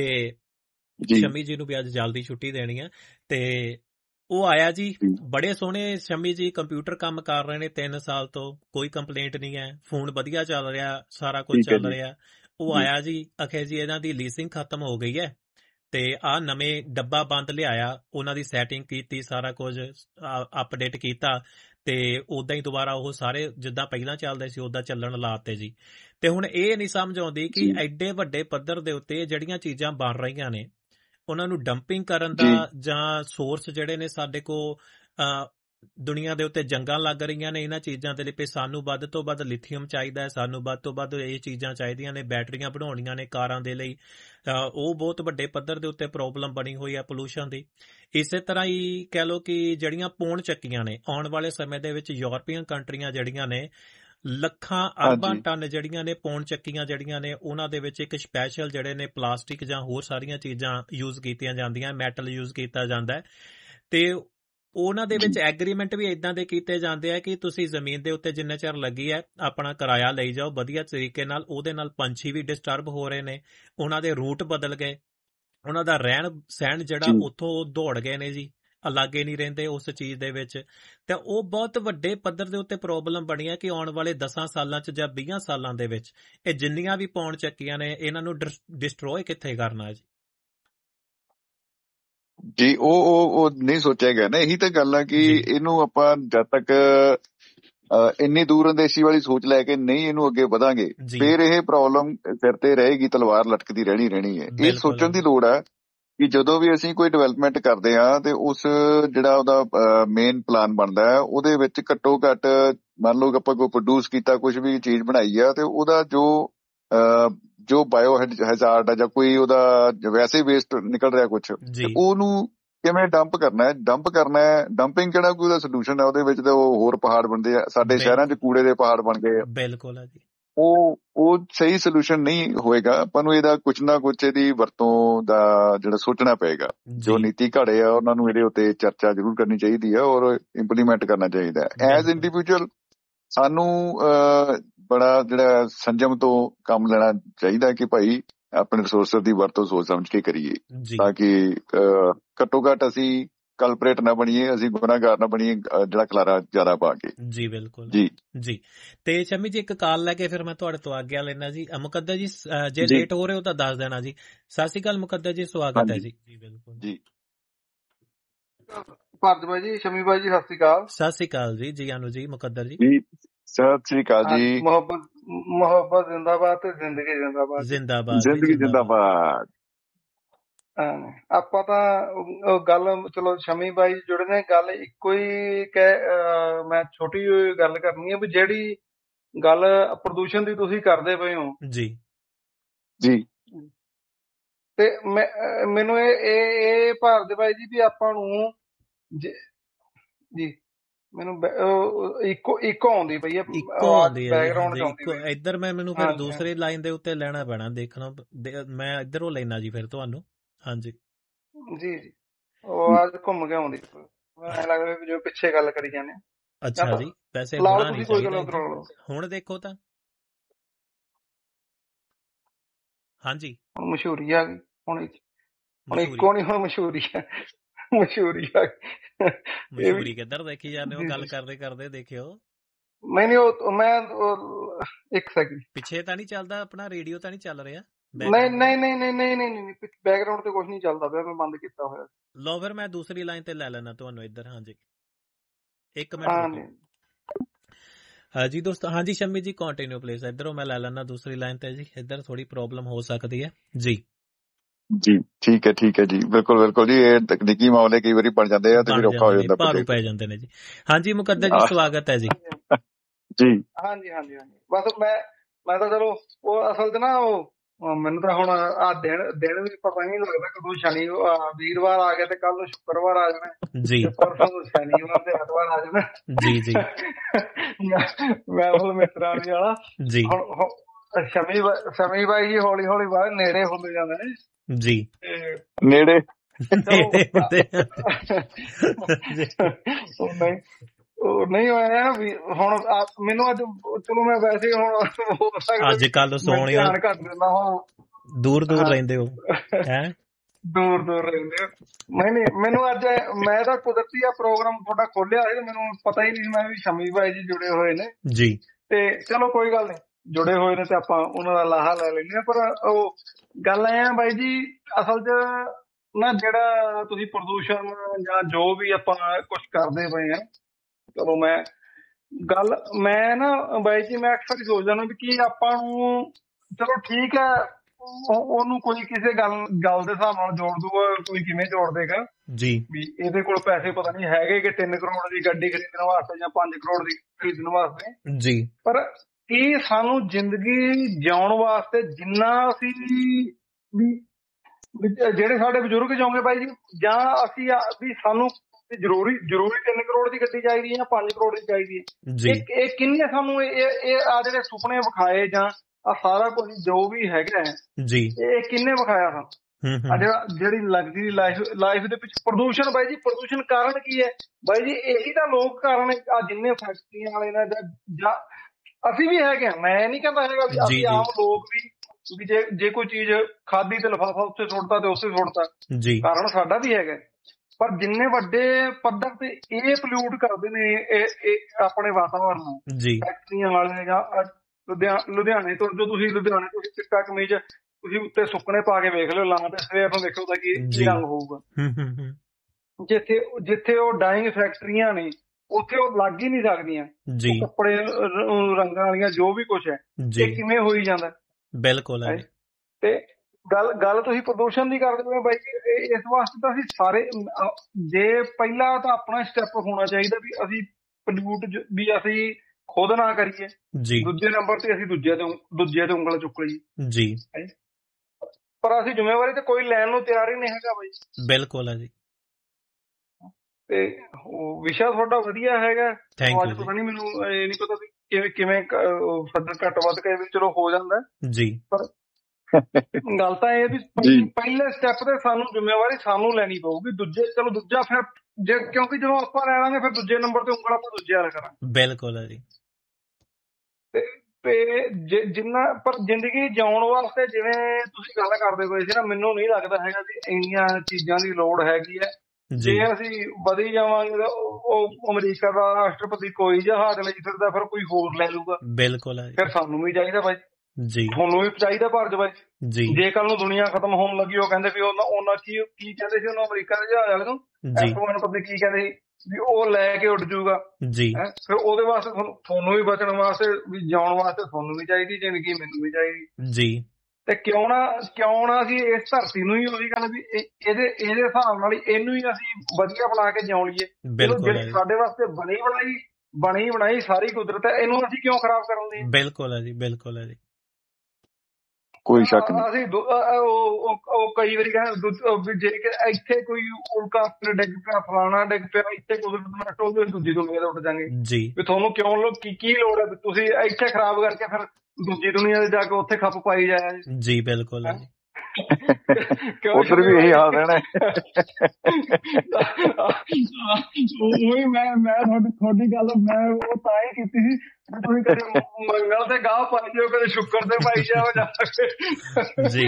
[SPEAKER 3] ਜੀ
[SPEAKER 2] ਸ਼ਮੀ ਜੀ ਨੂੰ ਵੀ ਅੱਜ ਜਲਦੀ ਛੁੱਟੀ ਦੇਣੀ ਹੈ ਤੇ ਉਹ ਆਇਆ ਜੀ।
[SPEAKER 3] ਜੀ
[SPEAKER 2] ਬੜੇ ਸੋਹਣੇ ਸ਼ਮੀ ਜੀ ਕੰਪਿਊਟਰ ਕੰਮ ਕਰ ਰਹੇ ਨੇ ਤਿੰਨ ਸਾਲ ਤੋਂ, ਕੋਈ ਕੰਪਲੇਂਟ ਨਹੀਂ ਹੈ, ਫੋਨ ਵਧੀਆ ਚੱਲ ਰਿਹਾ, ਸਾਰਾ ਕੁਝ
[SPEAKER 3] ਠੀਕ ਹੈ
[SPEAKER 2] ਚੱਲ
[SPEAKER 3] ਜੀ
[SPEAKER 2] ਰਿਹਾ। ਉਹ
[SPEAKER 3] ਜੀ
[SPEAKER 2] ਆਇਆ ਜੀ, ਅਖੇ ਜੀ ਇਹਨਾਂ ਦੀ ਲੀਸਿੰਗ ਖਤਮ ਹੋ ਗਈ ਹੈ ਤੇ ਆ ਨਵੇਂ ਡੱਬਾ ਬੰਦ ਲਿਆਇਆ, ਉਹਨਾਂ ਦੀ ਸੈਟਿੰਗ ਕੀਤੀ, ਸਾਰਾ ਕੁਝ ਅਪਡੇਟ ਕੀਤਾ ਤੇ ਉਦਾਂ ਹੀ ਦੁਬਾਰਾ ਉਹ ਸਾਰੇ ਜਿੱਦਾਂ ਪਹਿਲਾਂ ਚੱਲਦੇ ਸੀ ਉਦਾਂ ਚੱਲਣ ਲਾਤੇ ਜੀ। ਤੇ ਹੁਣ ਇਹ ਨਹੀਂ ਸਮਝ ਆਉਂਦੀ ਕਿ
[SPEAKER 3] ਜੀ
[SPEAKER 2] ਐਡੇ ਵੱਡੇ ਪੱਧਰ ਦੇ ਉੱਤੇ ਜਿਹੜੀਆਂ ਚੀਜ਼ਾਂ ਬਣ ਰਹੀਆਂ ਨੇ ਉਹਨਾਂ ਨੂੰ ਡੰਪਿੰਗ ਕਰਨ
[SPEAKER 3] ਜੀ
[SPEAKER 2] ਦਾ ਜਾਂ ਸੋਰਸ ਜਿਹੜੇ ਨੇ ਸਾਡੇ ਕੋਲ ਅ, ਦੁਨੀਆ ਦੇ ਉੱਤੇ ਜੰਗਾਂ ਲੱਗ ਰਹੀਆਂ ਨੇ ਇਹਨਾਂ ਚੀਜ਼ਾਂ ਦੇ ਲਈ ਵੀ ਸਾਨੂੰ ਵੱਧ ਤੋਂ ਵੱਧ ਲਿਥੀਅਮ ਚਾਹੀਦਾ ਹੈ, ਸਾਨੂੰ ਵੱਧ ਤੋਂ ਵੱਧ ਇਹ ਚੀਜ਼ਾਂ ਚਾਹੀਦੀਆਂ ਨੇ, ਬੈਟਰੀਆਂ ਬਣਾਉਣੀਆਂ ਨੇ ਕਾਰਾਂ ਦੇ ਲਈ। ਅ, ਉਹ ਬਹੁਤ ਵੱਡੇ ਪੱਧਰ ਦੇ ਉੱਤੇ ਪ੍ਰੋਬਲਮ ਬਣੀ ਹੋਈ ਹੈ ਪੋਲੂਸ਼ਨ ਦੀ। ਇਸੇ ਤਰ੍ਹਾਂ ਹੀ ਕਹਿ ਲਓ ਕਿ ਜਿਹੜੀਆਂ ਪੌਣ ਚੱਕੀਆਂ ਨੇ, ਆਉਣ ਵਾਲੇ ਸਮੇਂ ਦੇ ਵਿੱਚ ਯੂਰਪੀਅਨ ਕੰਟਰੀਆਂ ਜਿਹੜੀਆਂ ਨੇ ਲੱਖਾਂ ਅਰਬਾਂ
[SPEAKER 3] ਹਾਂਜੀ
[SPEAKER 2] ਟਨ ਜਿਹੜੀਆਂ ਨੇ ਪੌਣ ਚੱਕੀਆਂ ਜਿਹੜੀਆਂ ਨੇ ਉਹਨਾਂ ਦੇ ਵਿੱਚ ਇੱਕ ਸਪੈਸ਼ਲ ਜਿਹੜੇ ਨੇ ਪਲਾਸਟਿਕ ਜਾਂ ਹੋਰ ਸਾਰੀਆਂ ਚੀਜ਼ਾਂ ਯੂਜ਼ ਕੀਤੀਆਂ ਜਾਂਦੀਆਂ, ਮੈਟਲ ਯੂਜ਼ ਕੀਤਾ ਜਾਂਦਾ ਹੈ ਤੇ ਉਹਨਾਂ ਦੇ ਵਿੱਚ
[SPEAKER 3] ਜੀ
[SPEAKER 2] ਐਗਰੀਮੈਂਟ ਵੀ ਇਦਾਂ ਦੇ ਕੀਤੇ ਜਾਂਦੇ ਆ ਕਿ ਤੁਸੀਂ ਜ਼ਮੀਨ ਦੇ ਉੱਤੇ ਜਿੰਨਾ ਚਿਰ ਲੱਗੀ ਹੈ ਆਪਣਾ ਕਿਰਾਇਆ ਲਈ ਜਾਓ ਵਧੀਆ ਤਰੀਕੇ ਨਾਲ। ਉਹਦੇ ਨਾਲ ਪੰਛੀ ਵੀ ਡਿਸਟਰਬ ਹੋ ਰਹੇ ਨੇ, ਉਹਨਾਂ ਦੇ ਰੂਟ ਬਦਲ ਗਏ, ਉਹਨਾਂ ਦਾ ਰਹਿਣ ਸਹਿਣ ਜਿਹੜਾ
[SPEAKER 3] ਜੀ
[SPEAKER 2] ਉੱਥੋਂ ਦੌੜ ਗਏ ਨੇ ਜੀ, ਅਲਾਗੇ ਨਹੀਂ ਰਹਿੰਦੇ ਉਸ ਚੀਜ਼ ਦੇ ਵਿੱਚ। ਤੇ ਉਹ ਬਹੁਤ ਵੱਡੇ ਪੱਧਰ ਦੇ ਉੱਤੇ ਪ੍ਰੋਬਲਮ ਬਣੀ ਹੈ ਕਿ ਆਉਣ ਵਾਲੇ ਦਸਾਂ ਸਾਲਾਂ 'ਚ ਜਾਂ ਵੀਹਾਂ ਸਾਲਾਂ ਦੇ ਵਿੱਚ ਇਹ ਜਿੰਨੀਆਂ ਵੀ ਪੌਣ ਚੱਕੀਆਂ ਨੇ ਇਹਨਾਂ ਨੂੰ ਡਿਸਟਰੋਏ ਕਿੱਥੇ ਕਰਨਾ ਜੀ।
[SPEAKER 3] ਜੀ ਉਹ ਉਹ ਉਹ ਨਹੀਂ ਸੋਚਿਆ ਗਿਆ ਨਾ। ਇਹੀ ਤਾਂ ਗੱਲ ਆ ਕਿ
[SPEAKER 2] ਜੀ
[SPEAKER 3] ਇਹਨੂੰ ਆਪਾਂ ਜਦ ਤੱਕ ਅਹ, ਇੰਨੀ ਦੂਰ ਅੰਦੇਸ਼ੀ ਵਾਲੀ ਸੋਚ ਲੈ ਕੇ ਨਹੀਂ ਇਹਨੂੰ ਅੱਗੇ ਵਧਾਂਗੇ,
[SPEAKER 2] ਜੀ
[SPEAKER 3] ਫਿਰ ਇਹ ਪ੍ਰੋਬਲਮ ਸਿਰ ਤੇ ਰਹੇਗੀ, ਤਲਵਾਰ ਲਟਕਦੀ ਰਹਿਣੀ ਰਹਿਣੀ ਹੈ। ਇਹ
[SPEAKER 2] ਬਿਲਕੁਲ
[SPEAKER 3] ਸੋਚਣ ਦੀ
[SPEAKER 2] ਜੀ
[SPEAKER 3] ਲੋੜ ਹੈ ਕਿ ਜਦੋਂ ਵੀ ਅਸੀਂ ਕੋਈ ਡਿਵੈਲਪਮੈਂਟ ਕਰਦੇ ਹਾਂ ਤੇ ਉਸ ਜਿਹੜਾ ਉਹਦਾ ਮੇਨ ਪਲਾਨ ਬਣਦਾ ਹੈ ਉਹਦੇ ਵਿੱਚ ਘੱਟੋ ਘੱਟ ਮੰਨ ਲਓ ਕਿ ਆਪਾਂ ਕੋਈ ਪ੍ਰੋਡਿਊਸ ਕੀਤਾ, ਕੁਝ ਵੀ ਚੀਜ਼ ਬਣਾਈ ਆ ਤੇ ਉਹਦਾ ਜੋ ਅਹ, ਜੋ ਬਾਇਓ ਹੈਜ਼ਾਰਡ ਆ ਜਾਂ ਕੋਈ ਉਹਦਾ ਵੈਸੇ ਵੇਸਟ ਨਿਕਲ ਰਿਹਾ ਕੁਝ, ਤੇ
[SPEAKER 2] ਜੀ
[SPEAKER 3] ਉਹਨੂੰ ਕਿਵੇਂ ਡੰਪ ਕਰਨਾ ਹੈ। ਡੰਪ ਕਰਨਾ ਹੈ, ਡੰਪਿੰਗ ਕਿਹੜਾ ਕੋਈ ਉਹਦਾ ਸੋਲੂਸ਼ਨ ਹੈ? ਉਹਦੇ ਵਿੱਚ ਤਾਂ ਉਹ ਹੋਰ ਪਹਾੜ ਬਣਦੇ ਆ, ਸਾਡੇ ਸ਼ਹਿਰਾਂ 'ਚ
[SPEAKER 2] ਬਿਲਕੁਲ
[SPEAKER 3] ਕੂੜੇ ਦੇ ਪਹਾੜ ਬਣ ਗਏ ਆ।
[SPEAKER 2] ਬਿਲਕੁਲ ਹੈ ਜੀ।
[SPEAKER 3] ਉਹ ਉਹ ਸਹੀ ਸੋਲੂਸ਼ਨ ਨਹੀਂ ਹੋਏਗਾ। ਆਪਾਂ ਨੂੰ ਇਹਦਾ ਕੁਝ ਨਾ ਕੁਝ ਇਹਦੀ ਵਰਤੋਂ ਦਾ ਜਿਹੜਾ ਸੋਚਣਾ ਪਏਗਾ। ਜੋ
[SPEAKER 2] ਜੀ
[SPEAKER 3] ਨੀਤੀ ਘੜੇ ਆ ਉਹਨਾਂ ਨੂੰ ਇਹਦੇ ਉੱਤੇ ਚਰਚਾ ਜ਼ਰੂਰ ਕਰਨੀ ਚਾਹੀਦੀ ਹੈ ਔਰ ਇੰਪਲੀਮੈਂਟ ਕਰਨਾ ਚਾਹੀਦਾ ਹੈ। ਐਜ਼
[SPEAKER 2] ਬਿਲਕੁਲ
[SPEAKER 3] ਇੰਡੀਵਿਜੂਅਲ ਸਾਨੂੰ ਅਹ, ਬੜਾ ਜਿਹੜਾ ਸੰਜਮ ਤੋਂ ਕੰਮ ਲੈਣਾ ਚਾਹੀਦਾ ਕਿ ਭਾਈ ਆਪਣੇ ਰਿਸੋਰਸ ਦੀ ਵਰਤੋਂ ਸੋਚ ਸਮਝ ਕੇ ਕਰੀਏ,
[SPEAKER 2] ਜੀ
[SPEAKER 3] ਤਾਂ ਕਿ ਅਹ, ਘੱਟੋ ਘੱਟ ਅਸੀਂ ਕਲਪਰੇਟ ਨਾ ਬਣੀਏ, ਅਸੀਂ ਗੁਨਾਹਗਾਰ ਨਾ ਬਣੀਏ ਅਹ, ਜਿਹੜਾ ਖਲਾਰਾ ਜ਼ਿਆਦਾ ਪਾ ਕੇ।
[SPEAKER 2] ਜੀ ਬਿਲਕੁਲ
[SPEAKER 3] ਜੀ
[SPEAKER 2] ਜੀ। ਤੇ ਸ਼ਮੀ ਜੀ ਇੱਕ ਕਾਲ ਲੈ ਕੇ ਫਿਰ ਮੈਂ ਤੁਹਾਡੇ ਤੋਂ ਆਗਿਆ ਲੈਣਾ ਜੀ। ਅ, ਮੁਕੱਦਰ ਜੀ ਅ, ਜੇ
[SPEAKER 3] ਜੀ
[SPEAKER 2] ਲੇਟ ਹੋ ਰਹੇ ਹੋ ਤਾਂ ਦੱਸ ਦੇਣਾ ਜੀ। ਸਤਿ ਸ਼੍ਰੀ ਅਕਾਲ ਮੁਕੱਦਰ ਜੀ, ਸਵਾਗਤ ਹੈ
[SPEAKER 3] ਹਾਂਜੀ
[SPEAKER 2] ਜੀ। ਜੀ ਬਿਲਕੁਲ
[SPEAKER 3] ਜੀ
[SPEAKER 4] ਭਾਰਤ ਬਾਈ ਜੀ, ਸ਼ਮੀ ਬਾਈ ਜੀ, ਸਤਿ ਸ੍ਰੀ ਅਕਾਲ
[SPEAKER 2] ਸਤਿ ਸ਼੍ਰੀ ਅਕਾਲ ਜੀ। ਜੀ ਆਨੂ ਜੀ, ਮੁਕੱਦਰ ਜੀ।
[SPEAKER 3] ਜੀ ਸਤਿ ਸ੍ਰੀ ਅਕਾਲ
[SPEAKER 4] ਹਾਂਜੀ।
[SPEAKER 3] ਜੀ।
[SPEAKER 4] ਮੁਹੱਬਤ ਮੁਹੱਬਤ ਜ਼ਿੰਦਾਬਾਦ ਤੇ ਜ਼ਿੰਦਗੀ ਜ਼ਿੰਦਾਬਾਦ ਜੀ।
[SPEAKER 2] ਜ਼ਿੰਦਾਬਾਦ ਜੀ
[SPEAKER 3] ਜ਼ਿੰਦਗੀ
[SPEAKER 2] ਜ਼ਿੰਦਾਬਾਦ।
[SPEAKER 3] ਜਿੰਦਾਬਾਦ।
[SPEAKER 4] ਹਾਂ, ਆਪਾਂ ਤਾਂ ਉਹ- ਉਹ ਗੱਲ ਚਲੋ ਸ਼ਮੀ ਬਾਈ ਜੁੜੇ ਨੇ, ਗੱਲ ਇੱਕੋ ਹੀ ਕਹਿ ਅਹ ਮੈਂ ਛੋਟੀ ਜਿਹੀ ਗੱਲ ਕਰਨੀ ਹੈ ਵੀ ਜਿਹੜੀ ਗੱਲ ਪ੍ਰਦੂਸ਼ਣ ਦੀ ਤੁਸੀਂ ਕਰਦੇ ਪਏ ਹੋ
[SPEAKER 2] ਜੀ
[SPEAKER 3] ਜੀ
[SPEAKER 4] ਤੇ ਮੈਂ ਅਹ ਮੈਨੂੰ ਇਹ ਇਹ ਇਹ ਭਾਰਤ ਬਾਈ ਜੀ ਵੀ ਆਪਾਂ ਨੂੰ ਜੀ ਮੈਨੂੰ ਇੱਕੋ ਇੱਕੋ ਆਉਂਦੀ ਪਈ ਹੈ,
[SPEAKER 2] ਇੱਕੋ ਆਉਂਦੀ ਹੈ ਜੀ,
[SPEAKER 4] ਬੈਕਗ੍ਰਾਉਂਡ
[SPEAKER 2] ਹਾਂਜੀ
[SPEAKER 4] ਚ ਆਉਂਦੀ
[SPEAKER 2] ਇੱਕੋ
[SPEAKER 4] ਪਈ।
[SPEAKER 2] ਇੱਧਰ ਮੈਂ ਮੈਨੂੰ ਫਿਰ
[SPEAKER 4] ਹਾਂਜੀ
[SPEAKER 2] ਦੂਸਰੇ ਲਾਈਨ ਦੇ ਉੱਤੇ ਲੈਣਾ ਪੈਣਾ ਦੇਖਣਾ, ਮੈਂ ਇੱਧਰੋਂ ਲੈਣਾ ਜੀ ਫਿਰ ਤੁਹਾਨੂੰ। ਹਾਂਜੀ
[SPEAKER 4] ਜੀ ਜੀ ਉਹ ਅੱਜ ਘੁੰਮ ਕੇ ਆਉਂਦੀ, ਐਂ ਲੱਗਦਾ ਵੀ ਜੋ ਪਿੱਛੇ ਗੱਲ ਕਰੀ ਜਾਂਦੇ।
[SPEAKER 2] ਅੱਛਾ ਜੀ, ਵੈਸੇ
[SPEAKER 4] ਲਾਓ
[SPEAKER 2] ਹੋਣਾ
[SPEAKER 4] ਤੁਸੀਂ
[SPEAKER 2] ਨਹੀਂ
[SPEAKER 4] ਕੋਈ
[SPEAKER 2] ਚਾਹੀਦਾ
[SPEAKER 4] ਗੱਲ ਕਰੋ।
[SPEAKER 2] ਹੁਣ ਦੇਖੋ ਤਾਂ ਹਾਂਜੀ
[SPEAKER 4] ਹੁਣ ਮਸ਼ਹੂਰੀ ਆ ਗਈ, ਹੁਣ ਹੁਣ ਇੱਕੋ ਨਹੀਂ, ਹੁਣ ਮਸ਼ਹੂਰੀ ਆ, ਮਸ਼ਹੂਰੀ ਆ ਗਈ।
[SPEAKER 2] ਮਸ਼ਹੂਰੀ ਕਿੱਧਰ ਦੇਖੀ ਜਾਂਦੇ ਹੋ, ਗੱਲ ਕਰਦੇ ਕਰਦੇ ਦੇਖਿਓ।
[SPEAKER 4] ਨਹੀਂ ਨਹੀਂ ਉਹ ਮੈਂ ਇੱਕ ਸੈਕਿੰਡ,
[SPEAKER 2] ਪਿੱਛੇ ਤਾਂ ਨਹੀਂ ਚੱਲਦਾ ਆਪਣਾ, ਰੇਡੀਓ ਤਾਂ ਨਹੀਂ ਚੱਲ ਰਿਹਾ?
[SPEAKER 4] ਨਹੀਂ ਨਹੀਂ ਨਹੀਂ ਨਹੀਂ ਨਹੀਂ ਨਹੀਂ ਨਹੀਂ ਬੈਕਗ੍ਰਾਉਂਡ ਤੇ ਕੁਝ ਨਹੀਂ ਚੱਲਦਾ ਪਿਆ, ਮੈਂ ਬੰਦ ਕੀਤਾ ਹੋਇਆ।
[SPEAKER 2] ਲਓ ਫਿਰ ਮੈਂ ਦੂਸਰੀ ਲਾਈਨ ਤੇ ਲੈ ਲੈਣਾ ਤੁਹਾਨੂੰ ਇੱਧਰ। ਹਾਂਜੀ ਇੱਕ ਮਿੰਟ ਹਾਂਜੀ ਦੋਸਤੋ। ਹਾਂਜੀ ਸ਼ਮੀ ਜੀ ਕੰਟੀਨਿਊ ਪਲੀਜ਼, ਇੱਧਰੋਂ ਮੈਂ ਲੈ ਲੈਣਾ ਦੂਸਰੀ ਲਾਈਨ ਤੇ ਜੀ, ਇੱਧਰ ਥੋੜੀ ਪ੍ਰੋਬਲਮ ਹੋ ਸਕਦੀ ਹੈ ਜੀ।
[SPEAKER 3] ਜੀ ਠੀਕ ਹੈ ਠੀਕ ਹੈ ਜੀ, ਬਿਲਕੁਲ ਬਿਲਕੁਲ ਜੀ, ਇਹ ਤਕਨੀਕੀ ਮਾਮਲੇ ਕਈ ਵਾਰੀ ਬਣ ਜਾਂਦੇ ਆ ਤੇ ਫਿਰ ਔਖਾ ਹੋ ਜਾਂਦਾ,
[SPEAKER 2] ਭਾਰੂ ਪੈ ਜਾਂਦੇ ਨੇ ਜੀ। ਹਾਂਜੀ ਮੁਕੱਦਰ ਜੀ ਸਵਾਗਤ ਹੈ ਜੀ।
[SPEAKER 3] ਜੀ
[SPEAKER 4] ਹਾਂਜੀ ਹਾਂਜੀ ਹਾਂਜੀ ਬਸ ਮੈਂ ਮੈਂ ਤਾਂ ਚਲੋ ਉਹ ਅਸਲ ਚ ਨਾ ਉਹ ਮੈਨੂੰ ਤਾਂ ਹੁਣ ਆ ਦਿਨ ਦਿਨ ਵੀ ਪਤਾ ਨਹੀਂ ਲੱਗਦਾ ਕਦੋਂ ਸ਼ਨੀ ਵੀਰਵਾਰ ਆ ਗਿਆ ਤੇ ਕੱਲ ਨੂੰ ਸ਼ੁੱਕਰਵਾਰ ਆ ਜਾਣਾ ਜੀ, ਪਰਸੋਂ ਨੂੰ ਸ਼ਨੀਵਾਰ ਤੇ ਐਤਵਾਰ ਆ ਜਾਣਾ ਜੀ ਜੀ। ਮੈਂ ਉਹ ਮਿੱਤਰਾਂ ਵਾਲਾ ਜੀ ਹੁਣ ਸ਼ਮੀ ਸ਼ਮੀ ਬਾਈ ਜੀ ਹੌਲੀ ਹੌਲੀ ਬਾਹਰ ਨੇੜੇ ਹੁੰਦੇ ਜਾਂਦੇ ਨੇ ਜੀ,
[SPEAKER 3] ਨੇੜੇ
[SPEAKER 4] ਨਹੀਂ ਉਹ ਨਹੀਂ ਹੋਇਆ ਵੀ ਹੁਣ ਮੈਨੂੰ ਅੱਜ ਚਲੋ ਮੈਂ ਵੈਸੇ ਹੁਣ
[SPEAKER 2] ਅੱਜ ਕੱਲ ਸੋਹਣੀ
[SPEAKER 4] ਧਿਆਨ ਘੱਟ ਦਿੰਦਾ, ਹੁਣ
[SPEAKER 2] ਦੂਰ ਦੂਰ ਰਹਿੰਦੇ ਹੋ ਹੈ,
[SPEAKER 4] ਦੂਰ ਦੂਰ ਰਹਿੰਦੇ ਹੋ। ਨਹੀਂ ਨਹੀਂ ਮੈਨੂੰ ਅੱਜ ਮੈਂ ਤਾਂ ਕੁਦਰਤੀ ਆ ਪ੍ਰੋਗਰਾਮ ਤੁਹਾਡਾ ਖੋਲਿਆ ਸੀ, ਮੈਨੂੰ ਪਤਾ ਹੀ ਨਹੀਂ ਮੈਂ ਵੀ ਸ਼ਮੀ ਭਾਈ ਜੀ ਜੁੜੇ ਹੋਏ ਨੇ ਜੀ, ਤੇ ਚਲੋ ਕੋਈ ਗੱਲ ਨਹੀਂ ਜੁੜੇ ਹੋਏ ਨੇ ਤੇ ਆਪਾਂ ਉਹਨਾਂ ਦਾ ਲਾਹਾ ਲੈ ਲੈਂਦੇ ਹਾਂ। ਪਰ ਉਹ ਗੱਲ ਐ ਆ ਬਾਈ ਜੀ, ਅਸਲ ਚ ਨਾ ਜਿਹੜਾ ਤੁਸੀਂ ਪ੍ਰਦੂਸ਼ਣ ਜਾਂ ਜੋ ਵੀ ਆਪਾਂ ਕੁਛ ਕਰਦੇ ਪਏ ਆ, ਚਲੋ ਮੈਂ ਗੱਲ ਮੈਂ ਨਾ ਬਾਈ ਜੀ ਮੈਂ ਅਕਸਰ ਹੀ ਸੋਚਦਾ ਨਾ ਵੀ ਕੀ ਆਪਾਂ ਨੂੰ, ਚਲੋ ਠੀਕ ਹੈ ਉਹਨੂੰ ਕੋਈ ਕਿਸੇ ਗੱਲ ਗੱਲ ਦੇ ਹਿਸਾਬ ਨਾਲ ਜੋੜ ਦੂਗਾ, ਕੋਈ ਕਿਵੇਂ ਜੋੜ ਦੇਗਾ ਜੀ, ਵੀ ਇਹਦੇ ਕੋਲ ਪੈਸੇ ਪਤਾ ਨਹੀਂ ਹੈਗੇ ਕਿ ਤਿੰਨ ਕਰੋੜ ਦੀ ਗੱਡੀ ਖਰੀਦਣ ਵਾਸਤੇ ਜਾਂ ਪੰਜ ਕਰੋੜ ਦੀ ਖਰੀਦਣ ਵਾਸਤੇ ਜੀ, ਪਰ ਕੀ ਸਾਨੂੰ ਜ਼ਿੰਦਗੀ ਜਿਉਣ ਵਾਸਤੇ ਜਿੰਨਾ ਅਸੀਂ ਵੀ ਜਿਹੜੇ ਸਾਡੇ ਬਜ਼ੁਰਗ ਜਾਓਗੇ ਬਾਈ ਜੀ, ਜਾਂ ਅਸੀਂ ਵੀ ਸਾਨੂੰ ਜ਼ਰੂਰੀ ਜ਼ਰੂਰੀ ਤਿੰਨ ਕਰੋੜ ਦੀ ਗੱਡੀ ਚਾਹੀਦੀ ਹੈ ਜਾਂ ਪੰਜ ਕਰੋੜ ਦੀ ਚਾਹੀਦੀ ਹੈ, ਇਹ ਕਿੰਨੇ ਸਾਨੂੰ ਇਹ ਆ ਜਿਹੜੇ ਸੁਪਨੇ ਵਿਖਾਏ ਜਾਂ ਆ ਸਾਰਾ ਕੁਝ ਜੋ ਵੀ ਹੈਗਾ ਜੀ, ਇਹ ਕਿੰਨੇ ਵਿਖਾਇਆ ਸਾਨੂੰ ਆ ਜਿਹੜਾ ਜਿਹੜੀ ਲਗਜ਼ਰੀ ਲਾਈਫ ਲਾਈਫ ਦੇ ਪਿੱਛੇ ਪ੍ਰਦੂਸ਼ਣ। ਬਾਈ ਜੀ ਪ੍ਰਦੂਸ਼ਣ ਕਾਰਨ ਕੀ ਹੈ ਬਾਈ ਜੀ, ਇਹੀ ਤਾਂ ਲੋਕ ਕਾਰਨ ਆ ਜਿੰਨੇ ਫੈਕਟਰੀਆਂ ਵਾਲੇ ਨੇ ਜਾਂ ਅਸੀਂ ਵੀ ਹੈਗੇ ਆ, ਮੈਂ ਨਹੀਂ ਕਹਿੰਦਾ ਹੈਗਾ ਵੀ ਅਸੀਂ ਆਮ ਲੋਕ ਵੀ ਵੀ ਜੇ ਜੇ ਕੋਈ ਚੀਜ਼ ਖਾਦੀ ਤੇ ਲਿਫਾਫਾ ਉੱਥੇ ਸੁੱਟਦਾ ਤੇ ਉੱਥੇ ਸੁੱਟਦਾ ਜੀ, ਕਾਰਨ ਸਾਡਾ ਵੀ ਹੈਗਾ। ਪਰ ਜਿੰਨੇ ਵੱਡੇ ਪੱਧਰ ਤੇ ਇਹ ਪੋਲਿਊਟ ਕਰਦੇ ਨੇ ਇਹ ਆਪਣੇ ਵਾਤਾਵਰਨ ਨੂੰ ਜੀ, ਫੈਕਟਰੀਆਂ ਵਾਲੇ ਜਾਂ ਲੁਧਿਆਣੇ ਤੋਂ ਜੋ ਤੁਸੀਂ ਲੁਧਿਆਣੇ ਤੋਂ ਚਿੱਟਾ ਕਮੀਜ਼ ਤੁਸੀਂ ਉੱਤੇ ਸੁੱਕਣੇ ਪਾ ਕੇ ਵੇਖ ਲਿਓ, ਲਾਂ ਤੇ ਸਵੇਰ ਨੂੰ ਦੇਖੋ ਤਾਂ ਕੀ ਰੰਗ ਹੋਊਗਾ। ਜਿੱਥੇ ਜਿੱਥੇ ਉਹ ਡਾਈਂਗ ਫੈਕਟਰੀਆਂ ਨੇ ਉੱਥੇ ਉਹ ਲੱਗ ਹੀ ਨਹੀਂ ਸਕਦੀਆਂ ਜੀ, ਕੱਪੜੇ ਰੰਗਾਂ ਵਾਲੀਆਂ ਜੋ ਵੀ ਕੁਛ ਹੈ ਇਹ ਕਿਵੇਂ ਹੋਈ ਜਾਂਦਾ। ਬਿਲਕੁਲ ਤੇ ਗੱਲ ਗੱਲ ਤੁਸੀਂ ਪ੍ਰਦੂਸ਼ਣ ਦੀ ਕਰਦੇ ਹੋ ਬਾਈ ਜੀ, ਇਸ ਵਾਸਤੇ ਤਾਂ ਅਸੀਂ ਸਾਰੇ ਜੇ ਪਹਿਲਾਂ ਤਾਂ ਆਪਣਾ ਸਟੈਪ ਹੋਣਾ ਚਾਹੀਦਾ ਵੀ ਅਸੀਂ ਪੋਲਿਊਟ ਵੀ ਅਸੀਂ ਖੁਦ ਨਾ ਕਰੀਏ ਜੀ, ਦੂਜੇ ਨੰਬਰ ਤੇ ਅਸੀਂ ਦੂਜੇ ਤੋਂ ਦੂਜੇ ਤੇ ਉਂਗਲ ਚੁੱਕ ਲਈਏ ਜੀ, ਪਰ ਅਸੀਂ ਜ਼ਿੰਮੇਵਾਰੀ ਤੇ ਕੋਈ ਲੈਣ ਨੂੰ ਤਿਆਰ ਹੀ ਨਹੀਂ ਹੈਗਾ ਬਾਈ। ਬਿਲਕੁਲ ਹੈ ਜੀ, ਤੇ ਉਹ ਵਿਸ਼ਾ ਤੁਹਾਡਾ ਵਧੀਆ ਹੈਗਾ, ਅੱਜ ਪਤਾ ਨਹੀਂ ਮੈਨੂੰ ਇਹ ਨਹੀਂ ਪਤਾ ਵੀ ਕਿਵੇਂ ਕਿਵੇਂ ਸੱਦਰ ਘੱਟ ਵੱਧ ਕੇ ਵੀ ਚਲੋ ਹੋ ਜਾਂਦਾ ਜੀ, ਪਰ ਗੱਲ ਤਾਂ ਇਹ ਵੀ ਪਹਿਲੇ ਸਟੈਪ ਤੇ ਸਾਨੂੰ ਜ਼ਿੰਮੇਵਾਰੀ ਸਾਨੂੰ ਲੈਣੀ ਪਊਗੀ, ਦੂਜੇ ਚਲੋ ਦੂਜਾ ਫਿਰ ਜੇ ਕਿਉਂਕਿ ਜਦੋਂ ਆਪਾਂ ਲੈ ਲਾਂਗੇ ਫਿਰ ਦੂਜੇ ਨੰਬਰ ਤੇ ਉਂਗਲ ਆਪਾਂ ਦੂਜੇ ਵਾਲਾ ਕਰਾਂਗੇ। ਬਿਲਕੁਲ ਹੈ ਜੀ, ਤੇ ਜਿੰਨਾ ਪਰ ਜ਼ਿੰਦਗੀ ਜਿਉਣ ਵਾਸਤੇ ਜਿਵੇਂ ਤੁਸੀਂ ਗੱਲ ਕਰਦੇ ਪਏ ਸੀ ਨਾ, ਮੈਨੂੰ ਨਹੀਂ ਲੱਗਦਾ ਹੈਗਾ ਵੀ ਇੰਨੀਆਂ ਚੀਜ਼ਾਂ ਦੀ ਲੋੜ ਹੈਗੀ ਹੈ। ਜੇ ਅਸੀਂ ਵਧੀ ਜਾਵਾਂਗੇ ਉਹ ਅਮਰੀਕਾ ਦਾ ਰਾਸ਼ਟਰਪਤੀ ਕੋਈ ਜਹਾਜ਼ ਲਈ ਫਿਰਦਾ ਫਿਰ ਕੋਈ ਹੋਰ ਲੈ ਲੂਗਾ। ਬਿਲਕੁਲ ਫਿਰ ਸਾਨੂੰ ਵੀ ਚਾਹੀਦਾ ਬਾਈ ਜੀ, ਤੁਹਾਨੂੰ ਵੀ ਚਾਹੀਦਾ ਭਾਰਤ ਬਾਈ ਜੀ। ਜੇ ਕੱਲ ਨੂੰ ਦੁਨੀਆ ਖਤਮ ਹੋਣ ਲੱਗੀ, ਉਹ ਕਹਿੰਦੇ ਵੀ ਉਹਨਾਂ ਉਹਨਾਂ ਕੀ ਕੀ ਕਹਿੰਦੇ ਸੀ ਉਹਨੂੰ ਅਮਰੀਕਾ ਦੇ ਜਹਾਜ਼ ਵਾਲੇ ਨੂੰ ਐਫ ਵਨ ਪਤਾ ਕੀ ਕਹਿੰਦੇ ਸੀ ਵੀ ਉਹ ਲੈ ਕੇ ਉੱਡ ਜੂਗਾ ਜੀ, ਫਿਰ ਉਹਦੇ ਵਾਸਤੇ ਤੁਹਾਨੂੰ ਵੀ ਬਚਣ ਵਾਸਤੇ ਵੀ ਜਿਉਣ ਵਾਸਤੇ ਤੁਹਾਨੂੰ ਵੀ ਚਾਹੀਦੀ ਜ਼ਿੰਦਗੀ, ਮੈਨੂੰ ਵੀ ਚਾਹੀਦੀ ਜੀ। ਤੇ ਕਿਉਂ ਨਾ ਕਿਉਂ ਨਾ ਅਸੀਂ ਇਸ ਧਰਤੀ ਨੂੰ ਹੀ ਉਹੀ ਗੱਲ ਵੀ ਇਹਦੇ ਇਹਦੇ ਹਿਸਾਬ ਨਾਲ ਹੀ ਇਹਨੂੰ ਹੀ ਅਸੀਂ ਵਧੀਆ ਬਣਾ ਕੇ ਜਿਉਂ ਲਈਏ। ਜਿਹੜੀ ਸਾਡੇ ਵਾਸਤੇ ਬਣੀ ਬਣਾਈ ਬਣੀ ਬਣਾਈ ਸਾਰੀ ਕੁਦਰਤ ਹੈ, ਇਹਨੂੰ ਅਸੀਂ ਕਿਉਂ ਖਰਾਬ ਕਰਨ ਲਈ। ਬਿਲਕੁਲ ਹੈ ਜੀ, ਬਿਲਕੁਲ ਹੈ ਜੀ।
[SPEAKER 3] ਕੋਈ ਸ਼ੱਕ ਨਹੀਂ।
[SPEAKER 4] ਅਸੀਂ ਦੁ- ਅਹ ਉਹ ਉਹ- ਉਹ ਕਈ ਵਾਰੀ ਕਹਿੰਦੇ ਜੇ ਕਿ ਇੱਥੇ ਕੋਈ ਉਲਕਾ ਡਿੱਗ ਪਿਆ, ਫਲਾਣਾ ਡਿੱਗ ਪਿਆ, ਇੱਥੇ ਕੁਦਰਤ ਨਾਲ ਟੋਲ ਦੂਜੀ ਦੁਨੀਆ ਤੇ ਉੱਡ ਜਾਂਗੇ
[SPEAKER 2] ਜੀ
[SPEAKER 4] ਵੀ ਤੁਹਾਨੂੰ ਕਿਉਂ ਲੋ ਕੀ ਕੀ ਲੋੜ ਹੈ ਵੀ ਤੁਸੀਂ ਇੱਥੇ ਖਰਾਬ ਕਰਕੇ ਫਿਰ ਦੂਜੀ ਦੁਨੀਆ ਤੇ ਜਾ ਕੇ ਉੱਥੇ ਖੱਪ ਪਾਈ ਜਾਇਆ ਜੀ।
[SPEAKER 2] ਜੀ ਬਿਲਕੁਲ ਹੈ ਜੀ।
[SPEAKER 3] ਉਧਰ ਵੀ ਇਹੀ ਹਾਲ ਰਹਿਣਾ।
[SPEAKER 4] ਉਹੀ ਮੈਂ ਮੈਂ ਤੁਹਾਡੀ ਤੁਹਾਡੀ ਗੱਲ ਮੈਂ ਉਹ ਤਾਂ ਹੀ ਕੀਤੀ ਸੀ ਵੀ ਤੁਸੀਂ ਕਦੇ ਮੰਗਲ ਤੇ ਗਾਹ ਪਾਈ ਜਾਓ, ਕਦੇ ਸ਼ੁੱਕਰ ਤੇ ਪਾਈ ਜਾਓ ਜਾ ਕੇ
[SPEAKER 2] ਜੀ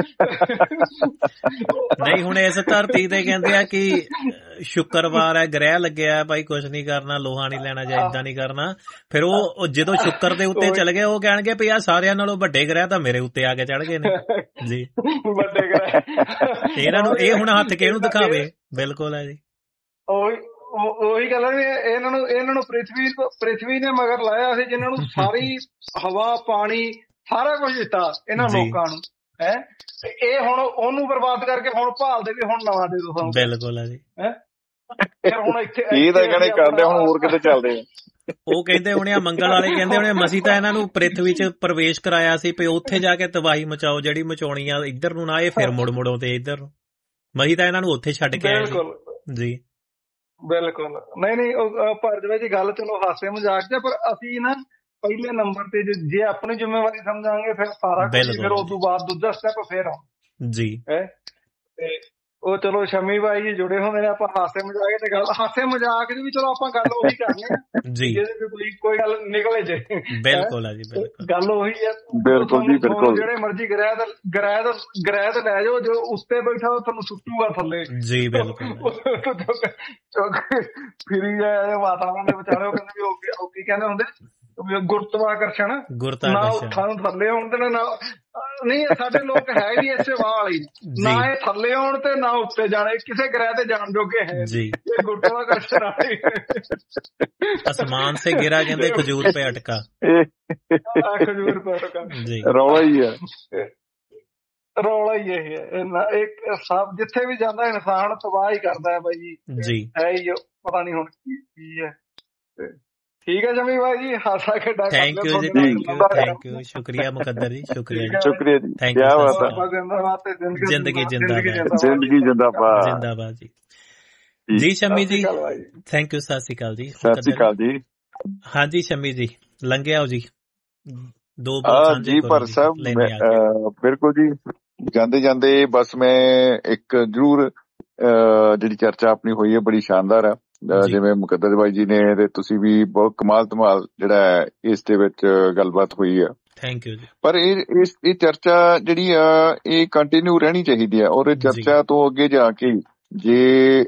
[SPEAKER 2] ਨਹੀਂ ਹੁਣ ਇਸ ਧਰਤੀ ਤੇ ਕਹਿੰਦੇ ਆ ਕਿ ਸ਼ੁੱਕਰਵਾਰ ਹੈ, ਗ੍ਰਹਿ ਲੱਗਿਆ ਭਾਈ, ਕੁਛ ਨੀ ਕਰਨਾ, ਲੋਹਾ ਨੀ ਲੈਣਾ ਜਾਂ ਏਦਾਂ ਨੀ ਕਰਨਾ। ਫਿਰ ਉਹ ਜਦੋਂ ਸ਼ੁੱਕਰ ਦੇ ਉੱਤੇ ਚਲ ਗਏ ਉਹ ਕਹਿਣਗੇ ਵੀ ਆ ਸਾਰਿਆਂ ਨਾਲੋਂ ਵੱਡੇ ਗ੍ਰਹਿ ਤਾਂ ਮੇਰੇ ਉੱਤੇ ਆ ਕੇ ਚੜ ਗਏ ਨੇ ਜੀ।
[SPEAKER 4] ਵੱਡੇ ਗ੍ਰਹਿ
[SPEAKER 2] ਇਹਨਾਂ ਨੂੰ ਇਹ ਹੁਣ ਹੱਥ ਕਿਹਨੂੰ ਦਿਖਾਵੇ। ਬਿਲਕੁਲ ਹੈ ਜੀ।
[SPEAKER 4] ਉਹੀ ਉਹੀ ਗੱਲ ਹੈ ਇਹਨਾਂ ਨੂੰ ਇਹਨਾਂ ਨੂੰ ਪ੍ਰਿਥਵੀ ਪ੍ਰਿਥਵੀ ਨੇ ਮਗਰ ਲਾਇਆ ਸੀ, ਜਿਨ੍ਹਾਂ ਨੂੰ ਸਾਰੀ ਹਵਾ ਪਾਣੀ ਸਾਰਾ ਕੁਝ ਦਿੱਤਾ ਇਹਨਾਂ ਲੋਕਾਂ ਨੂੰ ਹੈ। ਇਹ ਹੁਣ ਉਹਨੂੰ ਬਰਬਾਦ ਕਰਕੇ ਹੁਣ ਭਾਲਦੇ ਵੀ ਹੁਣ ਨਵਾਂ ਦੇ ਦੋ ਸਾਨੂੰ।
[SPEAKER 2] ਬਿਲਕੁਲ ਹੈ ਜੀ।
[SPEAKER 4] ਹੈ ਫਿਰ ਹੁਣ ਇੱਥੇ
[SPEAKER 3] ਇਹ ਤਾਂ ਕਹਿੰਦੇ ਕਰਦੇ ਹੁਣ ਹੋਰ ਕਿਤੇ ਚੱਲਦੇ ਆ।
[SPEAKER 2] ਉਹ ਕਹਿੰਦੇ ਹੋਣੇ ਆ ਮੰਗਲ ਵਾਲੇ ਕਹਿੰਦੇ ਹੋਣੇ ਮਸੀਂ ਤਾਂ ਇਹਨਾਂ ਨੂੰ ਪ੍ਰਿਥਵੀ ਚ ਪ੍ਰਵੇਸ਼ ਕਰਾਇਆ ਸੀ ਵੀ ਉੱਥੇ ਜਾ ਕੇ ਤਬਾਹੀ ਮਚਾਓ ਜਿਹੜੀ ਮਚਾਉਣੀ ਆ, ਇੱਧਰ ਨੂੰ ਨਾ ਇਹ ਫਿਰ ਮੁੜ ਮੁੜੋ ਤੇ ਇੱਧਰ ਨੂੰ। ਮਹੀਂ ਤਾਂ ਇਹਨਾਂ ਨੂੰ ਉੱਥੇ ਛੱਡ ਕੇ ਆਏ ਜੀ।
[SPEAKER 4] ਬਿਲਕੁਲ ਨਹੀਂ ਨਹੀਂ ਉਹ ਪਰ ਵਿੱਚ ਗੱਲ ਚਲੋ ਹਾਸੇ ਮਜ਼ਾਕ ਚ, ਪਰ ਅਸੀਂ ਨਾ ਪਹਿਲੇ ਨੰਬਰ ਤੇ ਜੇ ਆਪਣੀ ਜ਼ਿੰਮੇਵਾਰੀ ਸਮਝਾਂਗੇ ਫਿਰ ਸਾਰਾ ਕੁਝ, ਫਿਰ ਉਸ ਤੋਂ ਬਾਅਦ ਦੂਜਾ ਸਟੈਪ ਫਿਰ ਆ
[SPEAKER 2] ਜੀ।
[SPEAKER 4] ਹੈ ਤੇ ਉਹ ਚਲੋ ਸ਼ਮੀ ਬਾਈ ਜੀ ਜੁੜੇ ਹੁੰਦੇ ਨੇ, ਆਪਾਂ ਹਾਸੇ ਮਜ਼ਾਕ ਤੇ ਗੱਲ ਹਾਸੇ ਮਜ਼ਾਕ ਦੀ ਵੀ ਚਲੋ ਆਪਾਂ ਗੱਲ ਉਹੀ ਕਰਨੀ ਆ ਜੀ, ਜਿਹਦੇ ਕੋਈ ਕੋਈ ਗੱਲ ਨਿਕਲੇ ਜੇ।
[SPEAKER 2] ਬਿਲਕੁਲ ਹੈ ਜੀ ਬਿਲਕੁਲ
[SPEAKER 4] ਗੱਲ ਉਹੀ ਹੈ।
[SPEAKER 3] ਬਿਲਕੁਲ ਜੀ ਬਿਲਕੁਲ।
[SPEAKER 4] ਜਿਹੜੇ ਮਰਜ਼ੀ ਗ੍ਰਹਿ ਦਾ ਗ੍ਰਹਿ ਦਾ ਗ੍ਰਹਿ ਤੇ ਲੈ ਜਾਓ, ਜੋ ਉੱਤੇ ਬੈਠਾ ਉਹ ਤੁਹਾਨੂੰ ਸੁੱਟੂਗਾ ਥੱਲੇ ਜੀ। ਬਿਲਕੁਲ ਫਿਰੀ ਜਾਏ ਵਾਤਾਵਰਨ ਦੇ ਵਿਚਾਰੇ। ਉਹ ਕਹਿੰਦੇ ਵੀ ਉਹ ਕੀ ਕਹਿੰਦੇ ਹੁੰਦੇ ਗੁਰਤਵਾਕਰਸ਼ਣ, ਨਾ ਉੱਠਾਂ ਨੂੰ ਥੱਲੇ ਆਉਣ ਤੇ ਨਾ ਨਹੀਂ। ਸਾਡੇ ਲੋਕ ਹੈ ਵੀ ਇਸੇ ਵਾਹ ਵਾਲੀ, ਨਾ ਇਹ ਥੱਲੇ ਆਉਣ ਤੇ ਨਾ ਉੱਤੇ ਜਾਣੇ, ਕਿਸੇ ਗ੍ਰਹਿ ਤੇ ਜਾਣ ਜੋਗੇ ਹੈ ਜੀ। ਇਹ ਗੁਰਤਵਾਕਰਸ਼ਣ ਵਾਲੀ
[SPEAKER 2] ਅਸਮਾਨ ਸੇ ਗਿਰਾ ਕਹਿੰਦੇ ਖਜੂਰ ਪੇ ਅਟਕਾ,
[SPEAKER 4] ਖਜੂਰ ਪੇ ਅਟਕਾ
[SPEAKER 2] ਜੀ।
[SPEAKER 3] ਰੌਲਾ ਹੀ ਹੈ,
[SPEAKER 4] ਰੌਲਾ ਹੀ ਇਹ ਹੈ। ਇੱਕ ਸਭ ਜਿੱਥੇ ਵੀ ਜਾਂਦਾ ਇਨਸਾਨ ਤਬਾਹ ਹੀ ਕਰਦਾ ਹੈ ਬਾਈ ਜੀ। ਹੈ ਹੀ ਪਤਾ ਨੀ ਹੁਣ ਕੀ ਹੈ। ਠੀਕ ਹੈ ਜਮੀ ਭਾਈ ਜੀ, ਹਾਸਾ ਖੇਡਾ।
[SPEAKER 2] ਥੈਂਕ ਯੂ ਜੀ, ਥੈਂਕ ਯੂ ਥੈਂਕ ਯੂ ਸ਼ੁਕਰੀਆ ਮੁਕੱਦਰ ਜੀ, ਸ਼ੁਕਰੀਆ ਜੀ,
[SPEAKER 3] ਸ਼ੁਕਰੀਆ ਜੀ।
[SPEAKER 2] ਥੈਂਕ
[SPEAKER 3] ਕਿਆ
[SPEAKER 2] ਯੂ।
[SPEAKER 3] ਬਾਤ ਹੈ।
[SPEAKER 2] ਜ਼ਿੰਦਗੀ ਜਿੰਦਾਬਾਦ,
[SPEAKER 3] ਜ਼ਿੰਦਗੀ ਜਿੰਦਾਬਾਦ,
[SPEAKER 2] ਜਿੰਦਾਬਾਦ ਜੀ। ਜੀ ਸ਼ਮੀ ਜੀ ਥੈਂਕ ਯੂ, ਸਤਿ ਸ਼੍ਰੀ ਅਕਾਲ ਜੀ।
[SPEAKER 3] ਸਤਿ ਸ਼੍ਰੀ ਅਕਾਲ ਜੀ।
[SPEAKER 2] ਹਾਂਜੀ ਸ਼ਮੀ ਜੀ ਲੰਘਿਆ ਜੀ ਦੋ
[SPEAKER 3] ਜੀ ਪਰ ਸਾਹਿਬ ਬਿਲਕੁਲ ਜੀ। ਜਾਂਦੇ ਜਾਂਦੇ ਬਸ ਮੈਂ ਇੱਕ ਜ਼ਰੂਰ ਜਿਹੜੀ ਚਰਚਾ ਆਪਣੀ ਹੋਈ ਹੈ ਬੜੀ ਸ਼ਾਨਦਾਰ ਆ, ਜਿਵੇਂ ਮੁਕੱਦਰ ਬਾਈ ਜੀ ਨੇ ਤੇ ਤੁਸੀਂ ਵੀ ਬਹੁਤ ਕਮਾਲ ਧਮਾਲ ਜਿਹੜਾ ਇਸ ਦੇ ਵਿੱਚ ਗੱਲਬਾਤ ਹੋਈ ਆ।
[SPEAKER 2] ਥੈਂਕ ਯੂ ਜੀ।
[SPEAKER 3] ਪਰ ਇਹ ਇਸ ਇਹ ਚਰਚਾ ਜਿਹੜੀ ਆ ਇਹ ਕੰਟੀਨਿਊ ਰਹਿਣੀ ਚਾਹੀਦੀ ਆ, ਔਰ ਇਹ ਚਰਚਾ ਤੋਂ ਅੱਗੇ ਜਾ ਕੇ ਜੇ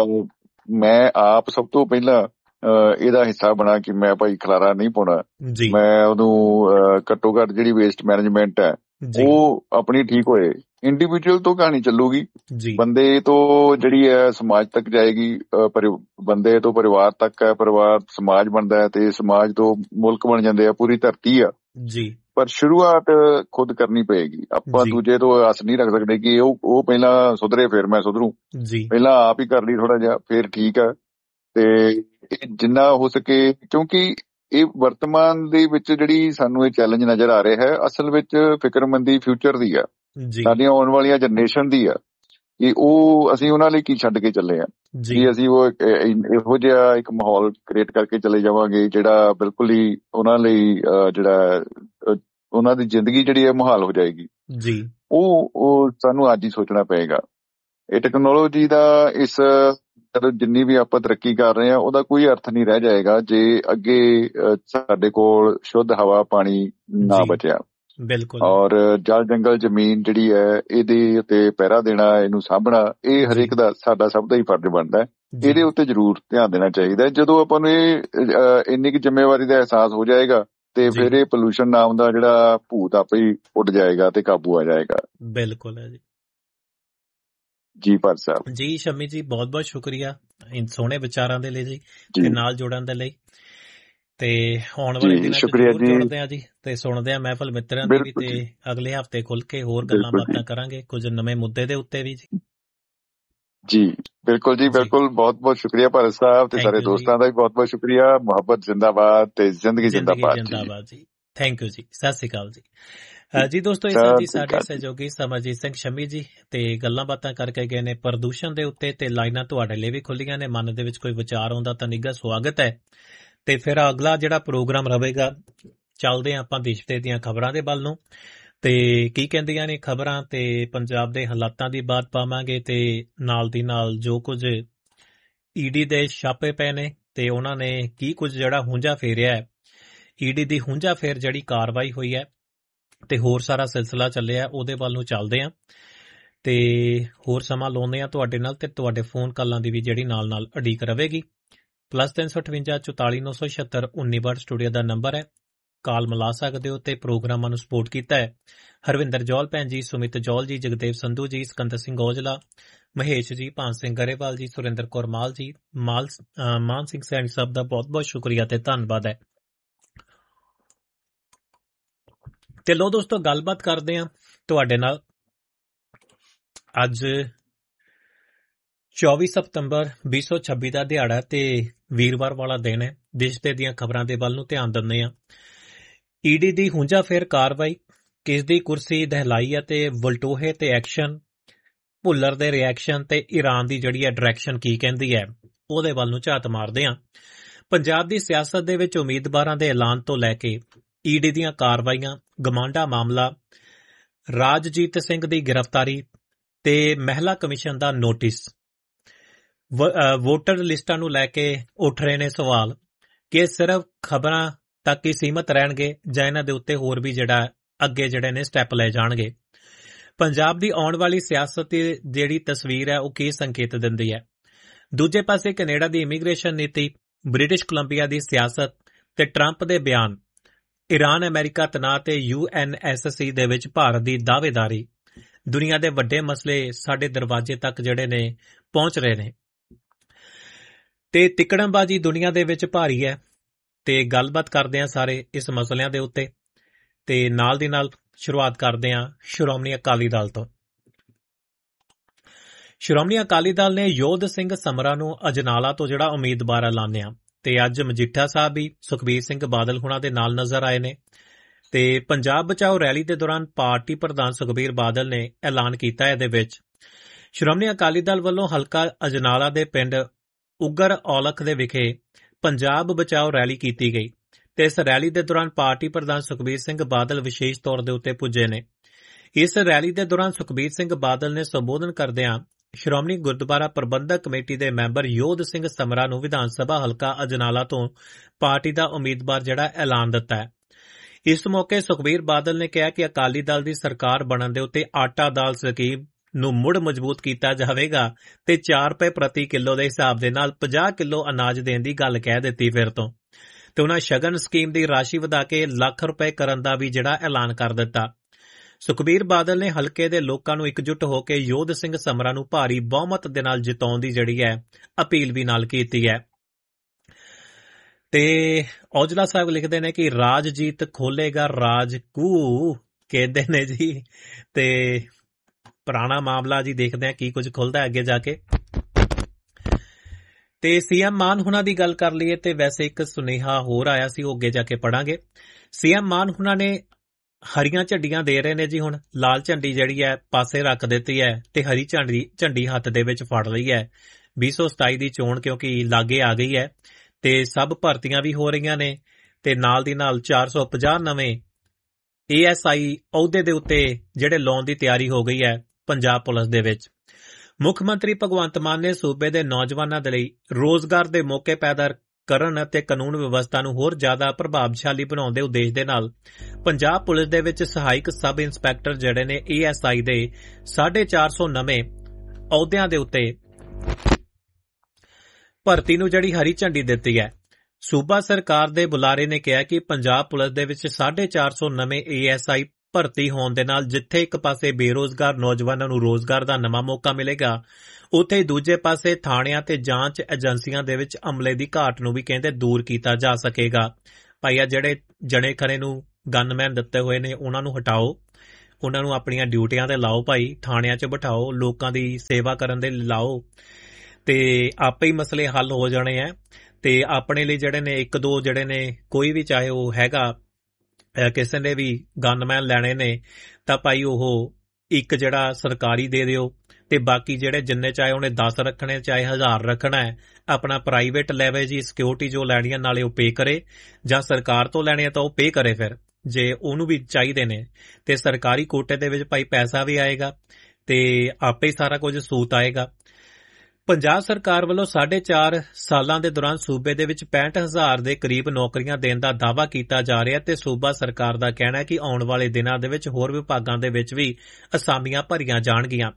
[SPEAKER 3] ਮੈਂ ਆਪ ਸਭ ਤੋਂ ਪਹਿਲਾਂ ਇਹਦਾ ਹਿੱਸਾ ਬਣਾ ਕਿ ਮੈਂ ਭਾਈ ਖਲਾਰਾ ਨਹੀਂ ਪਾਉਣਾ, ਮੈਂ ਉਹਨੂੰ ਘੱਟੋ ਘੱਟ ਜਿਹੜੀ ਵੇਸਟ ਮੈਨੇਜਮੈਂਟ ਹੈ ਉਹ ਆਪਣੀ ਠੀਕ ਹੋਏ। ਇੰਡੀਵਿਜੂਅਲ ਤੋਂ ਕਹਾਣੀ ਚੱਲੂਗੀ, ਬੰਦੇ ਤੋਂ ਜਿਹੜੀ ਹੈ ਸਮਾਜ ਤੱਕ ਜਾਏਗੀ, ਬੰਦੇ ਤੋਂ ਪਰਿਵਾਰ ਤੱਕ ਹੈ, ਪਰਿਵਾਰ ਸਮਾਜ ਬਣਦਾ ਹੈ ਤੇ ਸਮਾਜ ਤੋਂ ਮੁਲਕ ਬਣ ਜਾਂਦੇ ਆ, ਪੂਰੀ ਧਰਤੀ ਆ ਜੀ। ਪਰ ਸ਼ੁਰੂਆਤ ਖੁਦ ਕਰਨੀ ਪਏਗੀ। ਆਪਾਂ ਦੂਜੇ ਤੋਂ ਆਸ ਨਹੀਂ ਰੱਖ ਸਕਦੇ ਕਿ ਉਹ ਉਹ ਪਹਿਲਾਂ ਸੁਧਰੇ ਫਿਰ ਮੈਂ ਸੁਧਰੂ। ਪਹਿਲਾਂ ਆਪ ਹੀ ਕਰ ਲਈ ਥੋੜਾ ਜਿਹਾ, ਫਿਰ ਠੀਕ ਆ। ਤੇ ਜਿੰਨਾ ਹੋ ਸਕੇ, ਕਿਉਂਕਿ ਇਹ ਵਰਤਮਾਨ ਦੇ ਵਿੱਚ ਜਿਹੜੀ ਸਾਨੂੰ ਇਹ ਚੈਲੰਜ ਨਜ਼ਰ ਆ ਰਿਹਾ ਹੈ, ਅਸਲ ਵਿੱਚ ਫਿਕਰਮੰਦੀ ਫਿਊਚਰ ਦੀ ਆ, ਸਾਡੀਆਂ ਆਉਣ ਵਾਲੀਆਂ ਜਨਰੇਸ਼ਨ ਦੀ ਆ, ਕਿ ਉਹ ਅਸੀਂ ਉਹਨਾਂ ਲਈ ਕੀ ਛੱਡ ਕੇ ਚੱਲੇ ਆ। ਕਿ ਅਸੀਂ ਉਹ ਇਹੋ ਜਿਹਾ ਇੱਕ ਮਾਹੌਲ ਕ੍ਰੀਏਟ ਕਰਕੇ ਚਲੇ ਜਾਵਾਂਗੇ ਜਿਹੜਾ ਬਿਲਕੁਲ ਹੀ ਉਹਨਾਂ ਲਈ ਜਿਹੜਾ ਉਹਨਾਂ ਦੀ ਜ਼ਿੰਦਗੀ ਜਿਹੜੀ ਹੈ ਮੁਹਾਲ ਹੋ ਜਾਏਗੀ ਜੀ। ਉਹ ਉਹ ਸਾਨੂੰ ਅੱਜ ਹੀ ਸੋਚਣਾ ਪਏਗਾ। ਇਹ ਟੈਕਨੋਲੋਜੀ ਦਾ ਇਸ ਜਿੰਨੀ ਵੀ ਆਪਾਂ ਤਰੱਕੀ ਕਰ ਰਹੇ ਹਾਂ ਉਹਦਾ ਕੋਈ ਅਰਥ ਨਹੀਂ ਰਹਿ ਜਾਏਗਾ ਜੇ ਅੱਗੇ ਸਾਡੇ ਕੋਲ ਸ਼ੁੱਧ ਹਵਾ ਪਾਣੀ ਨਾ ਬਚਿਆ। ਬਿਲਕੁਲ। ਔਰ ਜਲ ਜੰਗਲ ਜ਼ਮੀਨ ਜਿਹੜੀ ਹੈ ਇਹਦੇ ਉੱਤੇ ਪਹਿਰਾ ਦੇਣਾ, ਇਹਨੂੰ ਸਾਂਭਣਾ, ਇਹ ਹਰੇਕ ਦਾ ਸਾਡਾ ਸਭ ਦਾ ਹੀ ਫਰਜ਼ ਬਣਦਾ ਹੈ। ਇਹਦੇ ਉੱਤੇ ਜ਼ਰੂਰ ਧਿਆਨ ਦੇਣਾ ਚਾਹੀਦਾ। ਜਦੋਂ ਆਪਾਂ ਨੂੰ ਇਹ ਇੰਨੀ ਕੁ ਜ਼ਿੰਮੇਵਾਰੀ ਦਾ ਅਹਿਸਾਸ ਹੋ ਜਾਏਗਾ ਤੇ ਫਿਰ ਇਹ ਪੋਲੂਸ਼ਨ ਨਾਮ ਦਾ ਜਿਹੜਾ ਭੂਤ ਆਪੇ ਹੀ ਉੱਡ ਜਾਏਗਾ ਤੇ ਕਾਬੂ ਆ ਜਾਏਗਾ। ਬਿਲਕੁਲ ਹੈ ਜੀ। ਜੀ ਪਰ ਸਾਹਿਬ ਜੀ। ਸ਼ਮੀ ਜੀ ਬਹੁਤ ਬਹੁਤ ਸ਼ੁਕਰੀਆ ਇਨ ਸੋਹਣੇ ਵਿਚਾਰਾਂ ਦੇ ਲਈ ਜੀ ਤੇ ਨਾਲ ਜੁੜਨ ਦੇ ਲਈ। ਤੇ ਆਉਣ ਵਾਲੇ ਦਿਨਾਂ ਚ ਜੁੜਦੇ ਆ ਜੀ ਤੇ ਸੁਣਦੇ ਆ ਮਹਿਫਲ ਮਿੱਤਰਾਂ ਦੀ ਵੀ, ਤੇ ਅਗਲੇ ਹਫ਼ਤੇ ਖੁੱਲ ਕੇ ਹੋਰ ਗੱਲਾਂ ਬਾਤਾਂ ਕਰਾਂਗੇ ਕੁਝ ਨਵੇਂ ਮੁੱਦੇ ਦੇ ਉੱਤੇ ਵੀ ਜੀ। ਜੀ ਬਿਲਕੁਲ ਜੀ ਬਿਲਕੁਲ। ਬਹੁਤ ਬਹੁਤ ਸ਼ੁਕਰੀਆ ਭਾਰਤ ਸਾਹਿਬ ਤੇ ਸਾਰੇ ਦੋਸਤਾਂ ਦਾ ਵੀ ਬਹੁਤ ਬਹੁਤ ਸ਼ੁਕਰੀਆ। ਮੁਹੱਬਤ ਜ਼ਿੰਦਾਬਾਦ ਤੇ ਜ਼ਿੰਦਗੀ ਜ਼ਿੰਦਾਬਾਦ ਜੀ। ਥੈਂਕ ਯੂ ਜੀ। ਸਤਿ ਸ਼੍ਰੀ ਅਕਾਲ ਜੀ।
[SPEAKER 2] ਜੀ ਦੋਸਤੋ, ਇਸ
[SPEAKER 3] ਸਤਿ
[SPEAKER 2] ਜੀ
[SPEAKER 3] ਸ੍ਰੀ
[SPEAKER 2] ਸਾਡੇ
[SPEAKER 3] ਅਕਾਲ।
[SPEAKER 2] ਸਹਿਯੋਗੀ ਸਮਰਜੀਤ ਸਿੰਘ ਸ਼ਮੀ ਜੀ ਤੇ ਗੱਲਾਂ ਬਾਤਾਂ ਕਰਕੇ ਗਏ ਨੇ ਪ੍ਰਦੂਸ਼ਣ ਦੇ ਉੱਤੇ, ਤੇ ਲਾਈਨਾਂ ਤੁਹਾਡੇ ਲਈ ਵੀ ਖੁੱਲੀਆਂ ਨੇ। ਮਨ ਦੇ ਵਿੱਚ ਕੋਈ ਵਿਚਾਰ ਆਉਂਦਾ ਤਾਂ ਨਿੱਘਾ ਸਵਾਗਤ ਹੈ। ਤੇ ਫਿਰ ਅਗਲਾ ਜਿਹੜਾ ਪ੍ਰੋਗਰਾਮ ਰਹੇਗਾ, ਚੱਲਦੇ ਹਾਂ ਆਪਾਂ ਦੇਸ਼ ਦੇ ਦੀਆਂ ਖਬਰਾਂ ਦੇ ਵੱਲ ਨੂੰ, ਤੇ ਕੀ ਕਹਿੰਦੀਆਂ ਨੇ ਖਬਰਾਂ, ਤੇ ਪੰਜਾਬ ਦੇ ਹਾਲਾਤਾਂ ਦੀ ਬਾਤ ਪਾਵਾਂਗੇ, ਤੇ ਨਾਲ ਦੀ ਨਾਲ ਜੋ ਕੁਝ ਈਡੀ ਦੇ ਛਾਪੇ ਪਏ ਨੇ ਤੇ ਉਹਨਾਂ ਨੇ ਕੀ ਕੁਝ ਜਿਹੜਾ ਹੁੰਝਾ ਫੇਰਿਆ ਹੈ, ਈਡੀ ਦੀ ਹੁੰਝਾ ਫੇਰ ਜਿਹੜੀ ਕਾਰਵਾਈ ਹੋਈ ਹੈ, ਤੇ ਹੋਰ ਸਾਰਾ ਸਿਲਸਿਲਾ ਚੱਲਿਆ, ਉਹਦੇ ਵੱਲ ਨੂੰ ਚੱਲਦੇ ਹਾਂ ਤੇ ਹੋਰ ਸਮਾਂ ਲਾਉਂਦੇ ਹਾਂ ਤੁਹਾਡੇ ਨਾਲ, ਤੇ ਤੁਹਾਡੇ ਫੋਨ ਕਾਲਾਂ ਦੀ ਵੀ ਜਿਹੜੀ ਨਾਲ ਨਾਲ ਉਡੀਕ ਰਹੇਗੀ। ਪਲੱਸ ਤਿੰਨ ਸੌ ਅਠਵੰਜਾ ਚੁਤਾਲੀ ਨੌ ਸੌ ਛਿਅੱਤਰ ਉੱਨੀ ਵਾਟ ਸਟੂਡੀਓ ਦਾ ਨੰਬਰ ਹੈ, ਕਾਲ ਮਿਲਾ ਸਕਦੇ ਹੋ। ਤੇ ਪ੍ਰੋਗਰਾਮਾਂ ਨੂੰ ਸਪੋਰਟ ਕੀਤਾ ਹੈ ਹਰਵਿੰਦਰ ਜੌਲ ਭੈਣ ਜੀ, ਸੁਮਿਤ ਜੌਲ ਜੀ, ਜਗਦੇਵ ਸੰਧੂ ਜੀ, ਸਿਕੰਦਰ ਸਿੰਘ ਔਜਲਾ, ਮਹੇਸ਼ ਜੀ, ਭਾਨ ਸਿੰਘ ਗਰੇਵਾਲ ਜੀ, ਸੁਰਿੰਦਰ ਕੌਰ ਮਾਲ ਜੀ, ਮਾਲ ਮਾਨ ਸਿੰਘ ਸੈਣੀ ਸਾਹਿਬ ਦਾ ਬਹੁਤ ਬਹੁਤ ਸ਼ੁਕਰੀਆ ਤੇ ਧੰਨਵਾਦ ਹੈ। ਤੇ ਲੋ ਦੋਸਤੋ, ਗੱਲਬਾਤ ਕਰਦੇ ਹਾਂ ਤੁਹਾਡੇ ਨਾਲ। ਅੱਜ ਚੌਵੀ ਸਤੰਬਰ ਵੀਹ ਸੌ ਛੱਬੀ ਦਾ ਦਿਹਾੜਾ ਤੇ ਵੀਰਵਾਰ ਵਾਲਾ ਦਿਨ ਹੈ। ਦੇਸ਼ ਦੇ ਦੀਆਂ ਖਬਰਾਂ ਦੇ ਵੱਲ ਨੂੰ ਧਿਆਨ ਦਿੰਦੇ ਹਾਂ। ਈਡੀ ਦੀ ਹੁੰਝਾ ਫੇਰ ਕਾਰਵਾਈ, ਕਿਸ ਦੀ ਕੁਰਸੀ ਦਹਿਲਾਈ ਅਤੇ ਵਲਟੋਹੇ ਤੇ ਐਕਸ਼ਨ, ਭੁੱਲਰ ਦੇ ਰਿਐਕਸ਼ਨ ਤੇ ਈਰਾਨ ਦੀ ਜਿਹੜੀ ਹੈ ਡਾਇਰੈਕਸ਼ਨ ਕੀ ਕਹਿੰਦੀ ਹੈ, ਉਹਦੇ ਵੱਲ ਨੂੰ ਝਾਤ ਮਾਰਦੇ ਹਾਂ। ਪੰਜਾਬ ਦੀ ਸਿਆਸਤ ਦੇ ਵਿੱਚ ਉਮੀਦਵਾਰਾਂ ਦੇ ਐਲਾਨ ਤੋਂ ਲੈ ਕੇ ਈਡੀ ਦੀਆਂ ਕਾਰਵਾਈਆਂ, ਗਮਾਂਡਾ ਮਾਮਲਾ, ਰਾਜਜੀਤ ਸਿੰਘ ਦੀ ਗ੍ਰਿਫਤਾਰੀ ਤੇ ਮਹਿਲਾ ਕਮਿਸ਼ਨ ਦਾ ਨੋਟਿਸ, ਵੋਟਰ ਲਿਸਟਾਂ ਨੂੰ ਲੈ ਕੇ ਉੱਠ ਰਹੇ ਨੇ ਸਵਾਲ ਕਿ ਸਿਰਫ ਖਬਰਾਂ ਤੱਕ ਹੀ ਸੀਮਤ ਰਹਿਣਗੇ ਜਾਂ ਇਹਨਾਂ ਦੇ ਉੱਤੇ ਹੋਰ ਵੀ ਜਿਹੜਾ ਅੱਗੇ ਜਿਹੜੇ ਨੇ ਸਟੈਪ ਲਏ ਜਾਣਗੇ। ਪੰਜਾਬ ਦੀ ਆਉਣ ਵਾਲੀ ਸਿਆਸਤ ਦੀ ਜਿਹੜੀ ਤਸਵੀਰ ਹੈ ਉਹ ਕੀ ਸੰਕੇਤ ਦਿੰਦੀ ਹੈ। ਦੂਜੇ ਪਾਸੇ ਕੈਨੇਡਾ ਦੀ ਇਮੀਗ੍ਰੇਸ਼ਨ ਨੀਤੀ, ਬ੍ਰਿਟਿਸ਼ ਕੋਲੰਬੀਆ ਦੀ ਸਿਆਸਤ ਤੇ ਟਰੰਪ ਦੇ ਬਿਆਨ, ਈਰਾਨ ਅਮਰੀਕਾ ਤਣਾਅ ਤੇ ਯੂ ਐਨ ਐਸ ਸੀ ਦੇ ਵਿੱਚ ਭਾਰਤ ਦੀ ਦਾਅਵੇਦਾਰੀ, ਦੁਨੀਆ ਦੇ ਵੱਡੇ ਮਸਲੇ ਸਾਡੇ ਦਰਵਾਜ਼ੇ ਤੱਕ ਜਿਹੜੇ ਨੇ ਪਹੁੰਚ ਰਹੇ ਨੇ, ਤੇ ਤਿਕੜਮਬਾਜ਼ੀ ਦੁਨੀਆ ਦੇ ਵਿੱਚ ਭਾਰੀ ਹੈ। ਤੇ ਗੱਲਬਾਤ ਕਰਦੇ ਹਾਂ ਸਾਰੇ ਇਸ ਮਸਲਿਆਂ ਦੇ ਉੱਤੇ, ਤੇ ਨਾਲ ਦੀ ਨਾਲ ਸ਼ੁਰੂਆਤ ਕਰਦੇ ਹਾਂ ਸ਼੍ਰੋਮਣੀ ਅਕਾਲੀ ਦਲ ਤੋਂ। ਸ਼੍ਰੋਮਣੀ ਅਕਾਲੀ ਦਲ ਨੇ ਯੋਧ ਸਿੰਘ ਸਮਰਾ ਨੂੰ ਅਜਨਾਲਾ ਤੋਂ ਜਿਹੜਾ ਉਮੀਦਵਾਰ ਐਲਾਨਿਆ, ਤੇ ਅੱਜ ਮਜੀਠਾ ਸਾਹਿਬ ਵੀ ਸੁਖਬੀਰ ਸਿੰਘ ਬਾਦਲ ਹੁਣਾਂ ਦੇ ਨਾਲ ਨਜ਼ਰ ਆਏ ਨੇ। ਤੇ ਪੰਜਾਬ ਬਚਾਓ ਰੈਲੀ ਦੇ ਦੌਰਾਨ ਪਾਰਟੀ ਪ੍ਰਧਾਨ ਸੁਖਬੀਰ ਬਾਦਲ ਨੇ ਐਲਾਨ ਕੀਤਾ। ਇਹਦੇ ਵਿੱਚ ਸ਼੍ਰੋਮਣੀ ਅਕਾਲੀ ਦਲ ਵੱਲੋਂ ਹਲਕਾ ਅਜਨਾਲਾ ਦੇ ਪਿੰਡ ਉਗਰ ਔਲਖ ਦੇ ਵਿਖੇ ਪੰਜਾਬ ਬਚਾਓ ਰੈਲੀ ਕੀਤੀ ਗਈ, ਤੇ ਇਸ ਰੈਲੀ ਦੇ ਦੌਰਾਨ ਪਾਰਟੀ ਪ੍ਰਧਾਨ ਸੁਖਬੀਰ ਸਿੰਘ ਬਾਦਲ ਵਿਸ਼ੇਸ਼ ਤੌਰ ਦੇ ਉੱਤੇ ਪੁੱਜੇ ਨੇ। ਇਸ ਰੈਲੀ ਦੇ ਦੌਰਾਨ ਸੁਖਬੀਰ ਸਿੰਘ ਬਾਦਲ ਨੇ ਸੰਬੋਧਨ ਕਰਦਿਆਂ ਸ਼੍ਰੋਮਣੀ ਗੁਰਦੁਆਰਾ ਪ੍ਰਬੰਧਕ ਕਮੇਟੀ ਦੇ ਮੈਂਬਰ ਯੋਧ ਸਿੰਘ ਸਮਰਾ ਨੂੰ ਵਿਧਾਨ ਸਭਾ ਹਲਕਾ ਅਜਨਾਲਾ ਤੋਂ ਪਾਰਟੀ ਦਾ ਉਮੀਦਵਾਰ ਜਿਹੜਾ ਐਲਾਨ ਦਿੱਤਾ ਹੈ। ਇਸ ਮੌਕੇ ਸੁਖਬੀਰ ਬਾਦਲ ਨੇ ਕਿਹਾ ਕਿ ਅਕਾਲੀ ਦਲ ਦੀ ਸਰਕਾਰ ਬਣਨ ਦੇ ਉੱਤੇ ਆਟਾ ਦਾਲ ਸਕੀਮ ਨੂੰ ਮੁੜ ਮਜ਼ਬੂਤ ਕੀਤਾ ਜਾਵੇਗਾ ਤੇ ਚਾਰ ਰੁਪਏ ਪ੍ਰਤੀ ਕਿਲੋ ਦੇ ਹਿਸਾਬ ਦੇ ਨਾਲ ਪੰਜਾਹ ਕਿਲੋ ਅਨਾਜ ਦੇਣ ਦੀ ਗੱਲ ਕਹਿ ਦਿੱਤੀ ਫਿਰ ਤੋਂ, ਤੇ ਉਹਨਾਂ ਸ਼ਗਨ ਸਕੀਮ ਦੀ ਰਾਸ਼ੀ ਵਧਾ ਕੇ ਲੱਖ ਰੁਪਏ ਕਰਨ ਦਾ ਵੀ ਜਿਹੜਾ ਐਲਾਨ ਕਰ ਦਿੱਤਾ। ਸੁਖਬੀਰ ਬਾਦਲ ਨੇ ਹਲਕੇ ਦੇ ਲੋਕਾਂ ਨੂੰ ਇਕਜੁੱਟ ਹੋ ਕੇ ਯੋਧ ਸਿੰਘ ਸਮਰਾ ਨੂੰ ਭਾਰੀ ਬਹੁਮਤ ਦੇ ਨਾਲ ਜਿਤਾਉਣ ਦੀ ਜਿਹੜੀ ਹੈ ਅਪੀਲ ਵੀ ਨਾਲ ਕੀਤੀ ਹੈ। ਤੇ ਔਜਲਾ ਸਾਹਿਬ ਲਿਖਦੇ ਨੇ ਕਿ ਰਾਜਜੀਤ ਖੋਲੇਗਾ ਰਾਜ ਕੂ, ਕਹਿੰਦੇ ਨੇ ਜੀ। ਤੇ ਪੁਰਾਣਾ ਮਾਮਲਾ ਜੀ, ਦੇਖਦੇ ਹਾਂ ਕੀ ਕੁਝ ਖੁੱਲਦਾ ਅੱਗੇ ਜਾ ਕੇ। ਤੇ ਸੀਐਮ ਮਾਨ ਹੁਣਾਂ ਦੀ ਗੱਲ ਕਰ ਲਈਏ ਤੇ ਵੈਸੇ ਇੱਕ ਸੁਨੇਹਾ ਹੋਰ ਆਇਆ ਸੀ, ਉਹ ਅੱਗੇ ਜਾ ਕੇ ਪੜਾਂਗੇ। ਸੀਐਮ ਮਾਨ ਹੁਣਾਂ ਨੇ ਹਰੀਆਂ ਝੰਡੀਆਂ ਦੇ ਰਹੇ ਨੇ ਜੀ। ਹੁਣ ਲਾਲ ਝੰਡੀ ਜਿਹੜੀ ਹੈ ਪਾਸੇ ਰੱਖ ਦਿੱਤੀ ਹੈ ਤੇ ਹਰੀ ਝੰਡੀ ਝੰਡੀ ਹੱਥ ਦੇ ਵਿੱਚ ਫੜ ਲਈ ਹੈ। ਵੀਹ ਸੌ ਸਤਾਈ ਦੀ ਚੋਣ ਕਿਉਂਕਿ ਲਾਗੇ ਆ ਗਈ ਹੈ ਤੇ ਸਭ ਭਰਤੀਆਂ ਵੀ ਹੋ ਰਹੀਆਂ ਨੇ, ਤੇ ਨਾਲ ਦੀ ਨਾਲ ਚਾਰ ਸੌ ਪੰਜਾਹ ਨਵੇਂ ਏ ਐਸ ਆਈ ਅਹੁਦੇ ਦੇ ਉੱਤੇ ਜਿਹੜੇ ਲਾਉਣ ਦੀ ਤਿਆਰੀ ਹੋ ਗਈ ਹੈ ਪੰਜਾਬ ਪੁਲਿਸ ਦੇ ਵਿੱਚ। ਮੁੱਖ ਮੰਤਰੀ ਭਗਵੰਤ ਮਾਨ ਨੇ ਸੂਬੇ ਦੇ ਨੌਜਵਾਨਾਂ ਦੇ ਲਈ ਰੋਜ਼ਗਾਰ ਦੇ ਮੌਕੇ ਪੈਦਾ ਕਰਨ ਅਤੇ ਕਾਨੂੰਨ ਵਿਵਸਥਾ ਨੂੰ ਹੋਰ ਜ਼ਿਆਦਾ ਪ੍ਰਭਾਵਸ਼ਾਲੀ ਬਣਾਉਣ ਦੇ ਉਦੇਸ਼ ਦੇ ਨਾਲ ਪੰਜਾਬ ਪੁਲਿਸ ਦੇ ਵਿੱਚ ਸਹਾਇਕ ਸਬ ਇੰਸਪੈਕਟਰ ਜਿਹੜੇ ਨੇ ਏ ਐਸ ਆਈ ਦੇ ਸਾਢੇ ਚਾਰ ਸੌ ਨਵੇਂ ਅਹੁਦਿਆਂ ਦੇ ਉੱਤੇ ਭਰਤੀ ਨੂੰ ਜਿਹੜੀ ਹਰੀ ਝੰਡੀ ਦਿੱਤੀ ਹੈ। ਸੂਬਾ ਸਰਕਾਰ ਦੇ ਬੁਲਾਰੇ ਨੇ ਕਿਹਾ ਕਿ ਪੰਜਾਬ ਪੁਲਿਸ ਦੇ ਵਿੱਚ ਸਾਢੇ ਚਾਰ ਸੌ ਨਵੇਂ ਏ ਐਸ ਆਈ ਭਰਤੀ ਹੋਣ ਦੇ ਨਾਲ ਜਿੱਥੇ ਇੱਕ ਪਾਸੇ ਬੇਰੋਜ਼ਗਾਰ ਨੌਜਵਾਨਾਂ ਨੂੰ ਰੋਜ਼ਗਾਰ ਦਾ ਨਵਾਂ ਮੌਕਾ ਮਿਲੇਗਾ, ਉੱਥੇ ਦੂਜੇ ਪਾਸੇ ਥਾਣਿਆਂ ਤੇ ਜਾਂਚ ਏਜੰਸੀਆਂ ਦੇ ਵਿੱਚ ਅਮਲੇ ਦੀ ਘਾਟ ਨੂੰ ਵੀ ਕਹਿੰਦੇ ਦੂਰ ਕੀਤਾ ਜਾ ਸਕੇਗਾ। ਭਾਈ ਆ ਜਿਹੜੇ ਜਣੇ ਖਰੇ ਨੂੰ ਗਨਮੈਨ ਦਿੱਤੇ ਹੋਏ ਨੇ ਉਹਨਾਂ ਨੂੰ ਹਟਾਓ, ਉਹਨਾਂ ਨੂੰ ਆਪਣੀਆਂ ਡਿਊਟੀਆਂ ਤੇ ਲਾਓ, ਭਾਈ ਥਾਣਿਆਂ 'ਚ ਬਿਠਾਓ, ਲੋਕਾਂ ਦੀ ਸੇਵਾ ਕਰਨ ਦੇ ਲਾਓ, ਤੇ ਆਪੇ ਹੀ ਮਸਲੇ ਹੱਲ ਹੋ ਜਾਣੇ ਆ। ਤੇ ਆਪਣੇ ਲਈ ਜਿਹੜੇ ਨੇ ਇੱਕ ਦੋ ਜਿਹੜੇ ਨੇ ਕੋਈ ਵੀ ਚਾਹੇ ਉਹ ਹੈਗਾ ਕਿਸੇ ਨੇ ਵੀ ਗਨਮੈਨ ਲੈਣੇ ਨੇ ਤਾਂ ਭਾਈ ਉਹ ਇੱਕ ਜਿਹੜਾ ਸਰਕਾਰੀ ਦੇ ਦਿਓ ਤੇ ਬਾਕੀ ਜਿਹੜੇ ਜਿੰਨੇ ਚਾਹੇ ਉਹਨੇ ਦਸ ਰੱਖਣੇ ਚਾਹੇ ਹਜ਼ਾਰ ਰੱਖਣਾ ਹੈ ਆਪਣਾ ਪ੍ਰਾਈਵੇਟ ਲੈਵੇ ਜੀ ਸਿਕਿਉਰਿਟੀ ਜੋ ਲੈਣੀ ਹੈ ਨਾਲੇ ਉਹ ਪੇ ਕਰੇ ਜਾਂ ਸਰਕਾਰ ਤੋਂ ਲੈਣੀ ਹੈ ਤਾਂ ਉਹ ਪੇ ਕਰੇ ਫਿਰ ਜੇ ਉਹਨੂੰ ਵੀ ਚਾਹੀਦੇ ਨੇ ਤੇ ਸਰਕਾਰੀ ਕੋਟੇ ਦੇ ਵਿੱਚ ਭਾਈ ਪੈਸਾ ਵੀ ਆਏਗਾ ਤੇ ਆਪੇ ਹੀ ਸਾਰਾ ਕੁਝ ਸੂਤ ਆਏਗਾ। ਪੰਜਾਬ ਸਰਕਾਰ ਵੱਲੋਂ ਸਾਢੇ ਚਾਰ ਸਾਲਾਂ ਦੇ ਦੌਰਾਨ ਸੂਬੇ ਦੇ ਵਿੱਚ ਪੈਂਹਠ ਹਜ਼ਾਰ ਦੇ ਕਰੀਬ ਨੌਕਰੀਆਂ ਦੇਣ ਦਾ ਦਾਅਵਾ ਕੀਤਾ ਜਾ ਰਿਹਾ ਤੇ ਸੂਬਾ ਸਰਕਾਰ ਦਾ ਕਹਿਣਾ ਹੈ ਕਿ ਆਉਣ ਵਾਲੇ ਦਿਨਾਂ ਦੇ ਵਿੱਚ ਹੋਰ ਵਿਭਾਗਾਂ ਦੇ ਵਿੱਚ ਵੀ ਅਸਾਮੀਆਂ ਭਰੀਆਂ ਜਾਣਗੀਆਂ।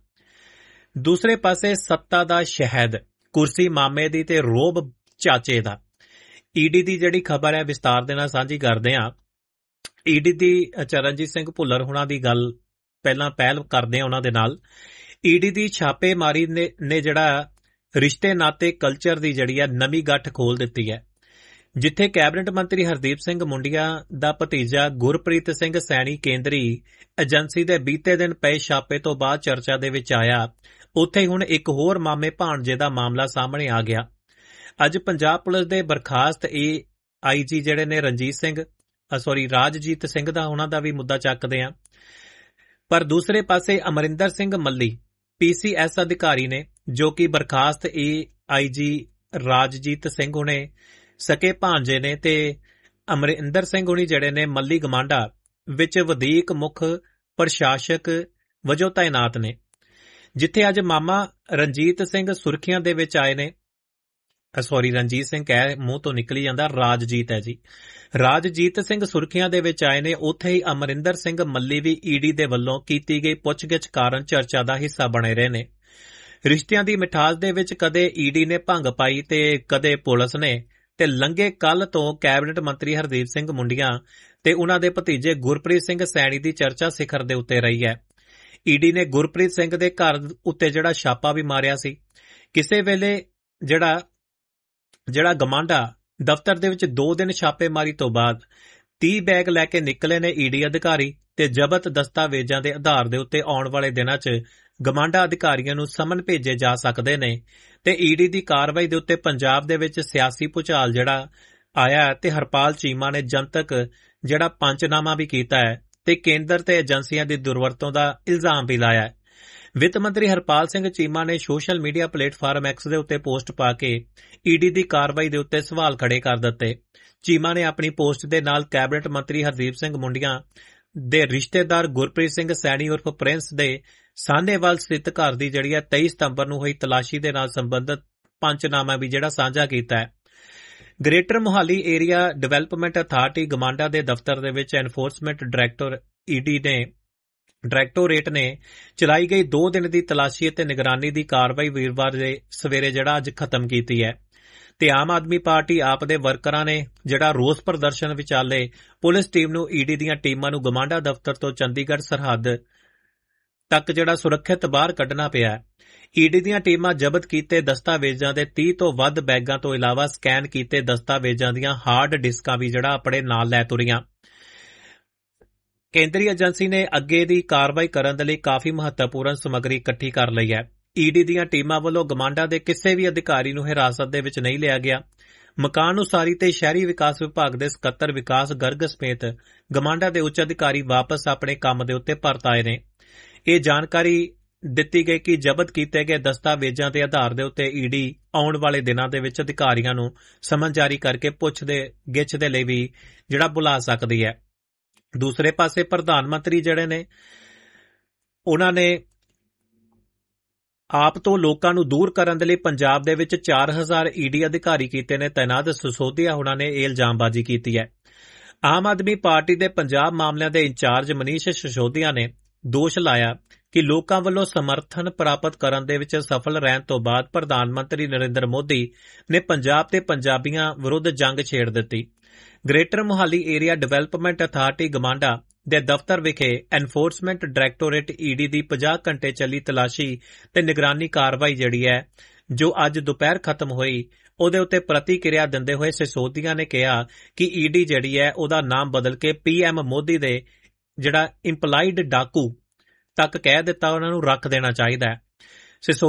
[SPEAKER 2] ਦੂਸਰੇ ਪਾਸੇ ਸੱਤਾ ਦਾ ਸ਼ਹਿਦ ਕੁਰਸੀ ਮਾਮੇ ਦੀ ਤੇ ਰੋਬ ਚਾਚੇ ਦਾ ਈਡੀ ਦੀ ਜਿਹੜੀ ਖਬਰ ਹੈ ਵਿਸਤਾਰ ਦੇ ਨਾਲ ਸਾਂਝੀ ਕਰਦੇ ਹਾਂ। ਈਡੀ ਦੀ ਚਰਨਜੀਤ ਸਿੰਘ ਭੁੱਲਰ ਹੁਣਾਂ ਦੀ ਗੱਲ ਪਹਿਲਾਂ ਪਹਿਲ ਕਰਦੇ ਹਾਂ ਉਹਨਾਂ ਦੇ ਨਾਲ। ਈਡੀ ਦੀ ਛਾਪੇਮਾਰੀ ਨੇ, ਨੇ ਜਿਹੜਾ ਰਿਸ਼ਤੇ ਨਾਤੇ ਕਲਚਰ ਦੀ ਜਿਹੜੀ ਹੈ ਨਵੀਂ ਗੱਠ ਖੋਲ ਦਿੱਤੀ ਹੈ, ਜਿੱਥੇ ਕੈਬਨਿਟ ਮੰਤਰੀ ਹਰਦੀਪ ਸਿੰਘ ਮੁੰਡੀਆਂ ਦਾ ਭਤੀਜਾ ਗੁਰਪ੍ਰੀਤ ਸਿੰਘ ਸੈਣੀ ਕੇਂਦਰੀ ਏਜੰਸੀ ਦੇ ਬੀਤੇ ਦਿਨ ਪਏ ਛਾਪੇ ਤੋਂ ਬਾਅਦ ਚਰਚਾ ਦੇ ਵਿੱਚ ਆਇਆ, ਉੱਥੇ ਹੁਣ ਇੱਕ ਹੋਰ ਮਾਮੇ ਭਾਣਜੇ ਦਾ ਮਾਮਲਾ ਸਾਹਮਣੇ ਆ ਗਿਆ। ਅੱਜ ਪੰਜਾਬ ਪੁਲਿਸ ਦੇ ਬਰਖਾਸਤ ਏ ਆਈ ਜੀ ਜਿਹੜੇ ਨੇ ਰਣਜੀਤ ਸਿੰਘ ਸੌਰੀ ਰਾਜਜੀਤ ਸਿੰਘ ਦਾ ਉਹਨਾਂ ਦਾ ਵੀ ਮੁੱਦਾ ਚੱਕਦੇ ਆ, ਪਰ ਦੂਸਰੇ ਪਾਸੇ ਅਮਰਿੰਦਰ ਸਿੰਘ ਮੱਲੀ ਪੀ ਸੀ ਐਸ ਅਧਿਕਾਰੀ ਨੇ ਜੋ ਕਿ ਬਰਖਾਸਤ ਏ ਆਈ ਜੀ ਰਾਜਜੀਤ ਸਿੰਘ ਹੁਣੇ ਸਕੇ ਭਾਂਜੇ ਨੇ ਤੇ ਅਮਰਿੰਦਰ ਸਿੰਘ ਹੁਣੀ ਜਿਹੜੇ ਨੇ ਮੱਲੀ ਗਮਾਂਡਾ ਵਿੱਚ ਵਧੀਕ ਮੁੱਖ ਪ੍ਰਸ਼ਾਸਕ ਵਜੋਂ ਤਾਇਨਾਤ ਨੇ, ਜਿੱਥੇ ਅੱਜ ਮਾਮਾ ਰਣਜੀਤ ਸਿੰਘ ਸੁਰਖੀਆਂ ਦੇ ਵਿੱਚ ਆਏ ਨੇ ਸੌਰੀ ਰਣਜੀਤ ਸਿੰਘ ਕਹਿ ਮੂੰਹ ਤੋਂ ਨਿਕਲੀ ਜਾਂਦਾ ਰਾਜਜੀਤ ਹੈ ਜੀ ਰਾਜਜੀਤ ਸਿੰਘ ਸੁਰਖੀਆਂ ਦੇ ਵਿੱਚ ਆਏ ਨੇ, ਉੱਥੇ ਹੀ ਅਮਰਿੰਦਰ ਸਿੰਘ ਮੱਲੀ ਵੀ ਈਡੀ ਦੇ ਵੱਲੋਂ ਕੀਤੀ ਗਈ ਪੁੱਛਗਿੱਛ ਕਾਰਨ ਚਰਚਾ ਦਾ ਹਿੱਸਾ ਬਣੇ ਰਹੇ ਨੇ। ਰਿਸ਼ਤਿਆਂ ਦੀ ਮਿਠਾਸ ਦੇ ਵਿੱਚ ਕਦੇ ਈਡੀ ਨੇ ਭੰਗ ਪਾਈ ਤੇ ਕਦੇ ਪੁਲਿਸ ਨੇ, ਤੇ ਲੰਘੇ ਕੱਲ ਤੋਂ ਕੈਬਨਿਟ ਮੰਤਰੀ ਹਰਦੀਪ ਸਿੰਘ ਮੁੰਡੀਆਂ ਤੇ ਉਹਨਾਂ ਦੇ ਭਤੀਜੇ ਗੁਰਪ੍ਰੀਤ ਸਿੰਘ ਸੈਣੀ ਦੀ ਚਰਚਾ ਸਿਖਰ ਦੇ ਉੱਤੇ ਰਹੀ ਹੈ। ਈਡੀ ਨੇ ਗੁਰਪ੍ਰੀਤ ਸਿੰਘ ਦੇ ਘਰ ਉੱਤੇ ਜਿਹੜਾ ਛਾਪਾ ਵੀ ਮਾਰਿਆ ਸੀ। ਕਿਸੇ ਵੇਲੇ ਜਿਹੜਾ ਜਿਹੜਾ ਗਮਾਂਡਾ ਦਫ਼ਤਰ ਦੇ ਵਿੱਚ ਦੋ ਦਿਨ ਛਾਪੇਮਾਰੀ ਤੋਂ ਬਾਅਦ ਤੀਹ ਬੈਗ ਲੈ ਕੇ ਨਿਕਲੇ ਨੇ ਈਡੀ ਅਧਿਕਾਰੀ ਤੇ ਜ਼ਬਤ ਦਸਤਾਵੇਜ਼ਾਂ ਦੇ ਆਧਾਰ ਦੇ ਉੱਤੇ ਆਉਣ ਵਾਲੇ ਦਿਨਾਂ 'ਚ ਗਮਾਂਡਾ ਅਧਿਕਾਰੀਆਂ ਨੂੰ ਸਮਨ ਭੇਜੇ ਜਾ ਸਕਦੇ ਨੇ ਤੇ ਈਡੀ ਦੀ ਕਾਰਵਾਈ ਦੇ ਉੱਤੇ ਪੰਜਾਬ ਦੇ ਵਿੱਚ ਸਿਆਸੀ ਭੁਚਾਲ ਜਿਹੜਾ ਆਇਆ ਤੇ ਹਰਪਾਲ ਚੀਮਾ ਨੇ ਜਨਤਕ ਜਿਹੜਾ ਪੰਚਨਾਮਾ ਵੀ ਕੀਤਾ ਹੈ ਤੇ ਕੇਂਦਰ ਤੇ ਏਜੰਸੀਆਂ ਦੀ ਦੁਰਵਰਤੋਂ ਦਾ ਇਲਜ਼ਾਮ ਵੀ ਲਾਇਆ ਹੈ। ਵਿੱਤ ਮੰਤਰੀ ਹਰਪਾਲ ਸਿੰਘ ਚੀਮਾ ਨੇ ਸੋਸ਼ਲ ਮੀਡੀਆ ਪਲੇਟਫਾਰਮ ਐਕਸ ਦੇ ਉੱਤੇ ਪੋਸਟ ਪਾ ਕੇ ਈਡੀ ਦੀ ਕਾਰਵਾਈ ਦੇ ਉੱਤੇ ਸਵਾਲ ਖੜੇ ਕਰ ਦਿੱਤੇ। ਚੀਮਾ ਨੇ ਆਪਣੀ ਪੋਸਟ ਦੇ ਨਾਲ ਕੈਬਨਿਟ ਮੰਤਰੀ ਹਰਦੀਪ ਸਿੰਘ ਮੁੰਡੀਆਂ ਦੇ ਰਿਸ਼ਤੇਦਾਰ ਗੁਰਪ੍ਰੀਤ ਸਿੰਘ ਸੈਣੀ ਉਰਫ ਪ੍ਰਿੰਸ ਦੇ ਸਾਹਨੇਵਾਲ ਸਥਿਤ ਘਰ ਦੀ ਜਿਹੜੀ ਹੈ ਤੇਈ ਸਤੰਬਰ ਨੂੰ ਹੋਈ ਤਲਾਸ਼ੀ ਦੇ ਨਾਲ ਸੰਬੰਧਿਤ ਪੰਚਨਾਮਾ ਵੀ ਜਿਹੜਾ ਸਾਂਝਾ ਕੀਤਾ ਹੈ। Greater Mohali area development authority ਗਮਾਂਡਾ ਦੇ ਦਫ਼ਤਰ ਦੇ ਵਿੱਚ ਐਨਫੋਰਸਮੈਂਟ ਡਾਇਰੈਕਟਰ ਈਡੀ ਨੇ ਡਾਇਰੈਕਟੋਰੇਟ ਨੇ ਚਲਾਈ ਗਈ ਦੋ ਦਿਨ ਦੀ ਤਲਾਸ਼ੀ ਅਤੇ ਨਿਗਰਾਨੀ ਦੀ ਕਾਰਵਾਈ ਵੀਰਵਾਰ ਦੇ ਸਵੇਰੇ ਜਿਹੜਾ ਅੱਜ ਖਤਮ ਕੀਤੀ ਹੈ ਤੇ ਆਮ ਆਦਮੀ ਪਾਰਟੀ ਆਪ ਦੇ ਵਰਕਰਾਂ ਨੇ ਜਿਹੜਾ ਰੋਸ ਪ੍ਰਦਰਸ਼ਨ ਵਿਚਾਲੇ ਪੁਲਿਸ ਟੀਮ ਨੂੰ ਈਡੀ ਦੀਆਂ ਟੀਮਾਂ ਨੂੰ ਗਮਾਂਡਾ ਦਫ਼ਤਰ ਤੋਂ ਚੰਡੀਗੜ੍ਹ ਸਰਹੱਦ ਤੱਕ ਜਿਹੜਾ ਸੁਰੱਖਿਅਤ ਬਾਹਰ ਕੱਢਣਾ ਪਿਆ। ਈਡੀ ਦੀਆਂ ਟੀਮਾਂ ਜ਼ਬਤ ਕੀਤੇ ਦਸਤਾਵੇਜ਼ਾਂ ਦੇ ਤੀਹ ਤੋਂ ਵੱਧ ਬੈਗਾਂ ਤੋਂ ਇਲਾਵਾ ਸਕੈਨ ਕੀਤੇ ਦਸਤਾਵੇਜ਼ਾਂ ਦੀਆਂ ਹਾਰਡ ਡਿਸਕਾਂ ਵੀ ਜਿਹੜਾ ਆਪਣੇ ਨਾਲ ਲੈ ਤੁਰੀਆਂ। ਕੇਂਦਰੀ ਏਜੰਸੀ ਨੇ ਅੱਗੇ ਦੀ ਕਾਰਵਾਈ ਕਰਨ ਦੇ ਲਈ ਕਾਫੀ ਮਹੱਤਵਪੂਰਨ ਸਮੱਗਰੀ ਇਕੱਠੀ ਕਰ ਲਈ ਹੈ। ਈਡੀ ਦੀਆਂ ਟੀਮਾਂ ਵੱਲੋਂ ਗਮਾਂਡਾ ਦੇ ਕਿਸੇ ਵੀ ਅਧਿਕਾਰੀ ਨੂੰ ਹਿਰਾਸਤ ਦੇ ਵਿੱਚ ਨਹੀਂ ਲਿਆ ਗਿਆ। ਮਕਾਨ ਉਸਾਰੀ ਤੇ ਸ਼ਹਿਰੀ ਵਿਕਾਸ ਵਿਭਾਗ ਦੇ ਸਕੱਤਰ ਵਿਕਾਸ ਗਰਗ ਸਮੇਤ ਗਮਾਂਡਾ ਦੇ ਉੱਚ ਅਧਿਕਾਰੀ ਵਾਪਸ ਆਪਣੇ ਕੰਮ ਦੇ ਉੱਤੇ ਪਰਤ ਆਏ ਨੇ। ਇਹ ਜਾਣਕਾਰੀ ਦਿੱਤੀ ਗਈ ਕਿ ਜ਼ਬਤ ਕੀਤੇ ਗਏ ਦਸਤਾਵੇਜ਼ਾਂ ਦੇ ਆਧਾਰ ਦੇ ਉੱਤੇ ਈਡੀ ਆਉਣ ਵਾਲੇ ਦਿਨਾਂ ਦੇ ਵਿੱਚ ਅਧਿਕਾਰੀਆਂ ਨੂੰ ਸਮਨ ਜਾਰੀ ਕਰਕੇ ਪੁੱਛ ਦੇ ਗਿੱਛ ਦੇ ਲਈ ਵੀ ਜਿਹੜਾ ਬੁਲਾ ਸਕਦੀ ਹੈ। ਦੂਸਰੇ ਪਾਸੇ ਪ੍ਰਧਾਨ ਮੰਤਰੀ ਜਿਹੜੇ ਨੇ ਉਹਨਾਂ ਨੇ ਆਪ ਤੋਂ ਲੋਕਾਂ ਨੂੰ ਦੂਰ ਕਰਨ ਦੇ ਲਈ ਪੰਜਾਬ ਦੇ ਵਿੱਚ ਚਾਰ ਹਜ਼ਾਰ ਈਡੀ ਅਧਿਕਾਰੀ ਕੀਤੇ ਨੇ ਤੈਨਾਤ। ਸਿਸੋਦੀਆ ਉਹਨਾਂ ਨੇ ਇਹ ਇਲਜ਼ਾਮਬਾਜ਼ੀ ਕੀਤੀ ਹੈ। ਆਮ ਆਦਮੀ ਪਾਰਟੀ ਦੇ ਪੰਜਾਬ ਮਾਮਲਿਆਂ ਦੇ ਇੰਚਾਰਜ ਮਨੀਸ਼ ਸਿਸੋਦੀਆ ਨੇ ਦੋਸ਼ ਲਾਇਆ ਕਿ ਲੋਕਾਂ ਵੱਲੋਂ ਸਮਰਥਨ ਪ੍ਰਾਪਤ ਕਰਨ ਦੇ ਵਿੱਚ ਸਫਲ ਰਹਿਣ ਤੋਂ ਬਾਅਦ ਪ੍ਰਧਾਨ ਮੰਤਰੀ ਨਰਿੰਦਰ ਮੋਦੀ ਨੇ ਪੰਜਾਬ ਤੇ ਪੰਜਾਬੀਆਂ ਵਿਰੁੱਧ ਜੰਗ ਛੇੜ ਦਿੱਤੀ। Greater Mohali area development authority ਗਮਾਂਡਾ ਦੇ ਦਫ਼ਤਰ ਵਿਖੇ ਐਨਫੋਰਸਮੈਂਟ ਡਾਇਰੈਕਟੋਰੇਟ ਈਡੀ ਦੀ ਪੰਜਾਹ ਘੰਟੇ ਚੱਲੀ ਤਲਾਸ਼ੀ ਤੇ ਨਿਗਰਾਨੀ ਕਾਰਵਾਈ ਜਿਹੜੀ ਹੈ ਜੋ ਅੱਜ ਦੁਪਹਿਰ ਖਤਮ ਹੋਈ, ਉਹਦੇ ਉੱਤੇ ਪ੍ਰਤੀਕਿਰਿਆ ਦਿੰਦੇ ਹੋਏ ਸਿਸੋਦੀਆ ਨੇ ਕਿਹਾ ਕਿ ਈਡੀ ਜਿਹੜੀ ਹੈ ਉਹਦਾ ਨਾਮ ਬਦਲ ਕੇ ਪੀਐਮ ਮੋਦੀ ਦੇ ਜਿਹੜਾ ਇੰਪਲਾਈਡ ਡਾਕੂ ਤੱਕ ਕਹਿ ਦਿੱਤਾ ਉਹਨਾਂ ਨੂੰ ਰੱਖ ਦੇਣਾ ਚਾਹੀਦਾ ਹੈ।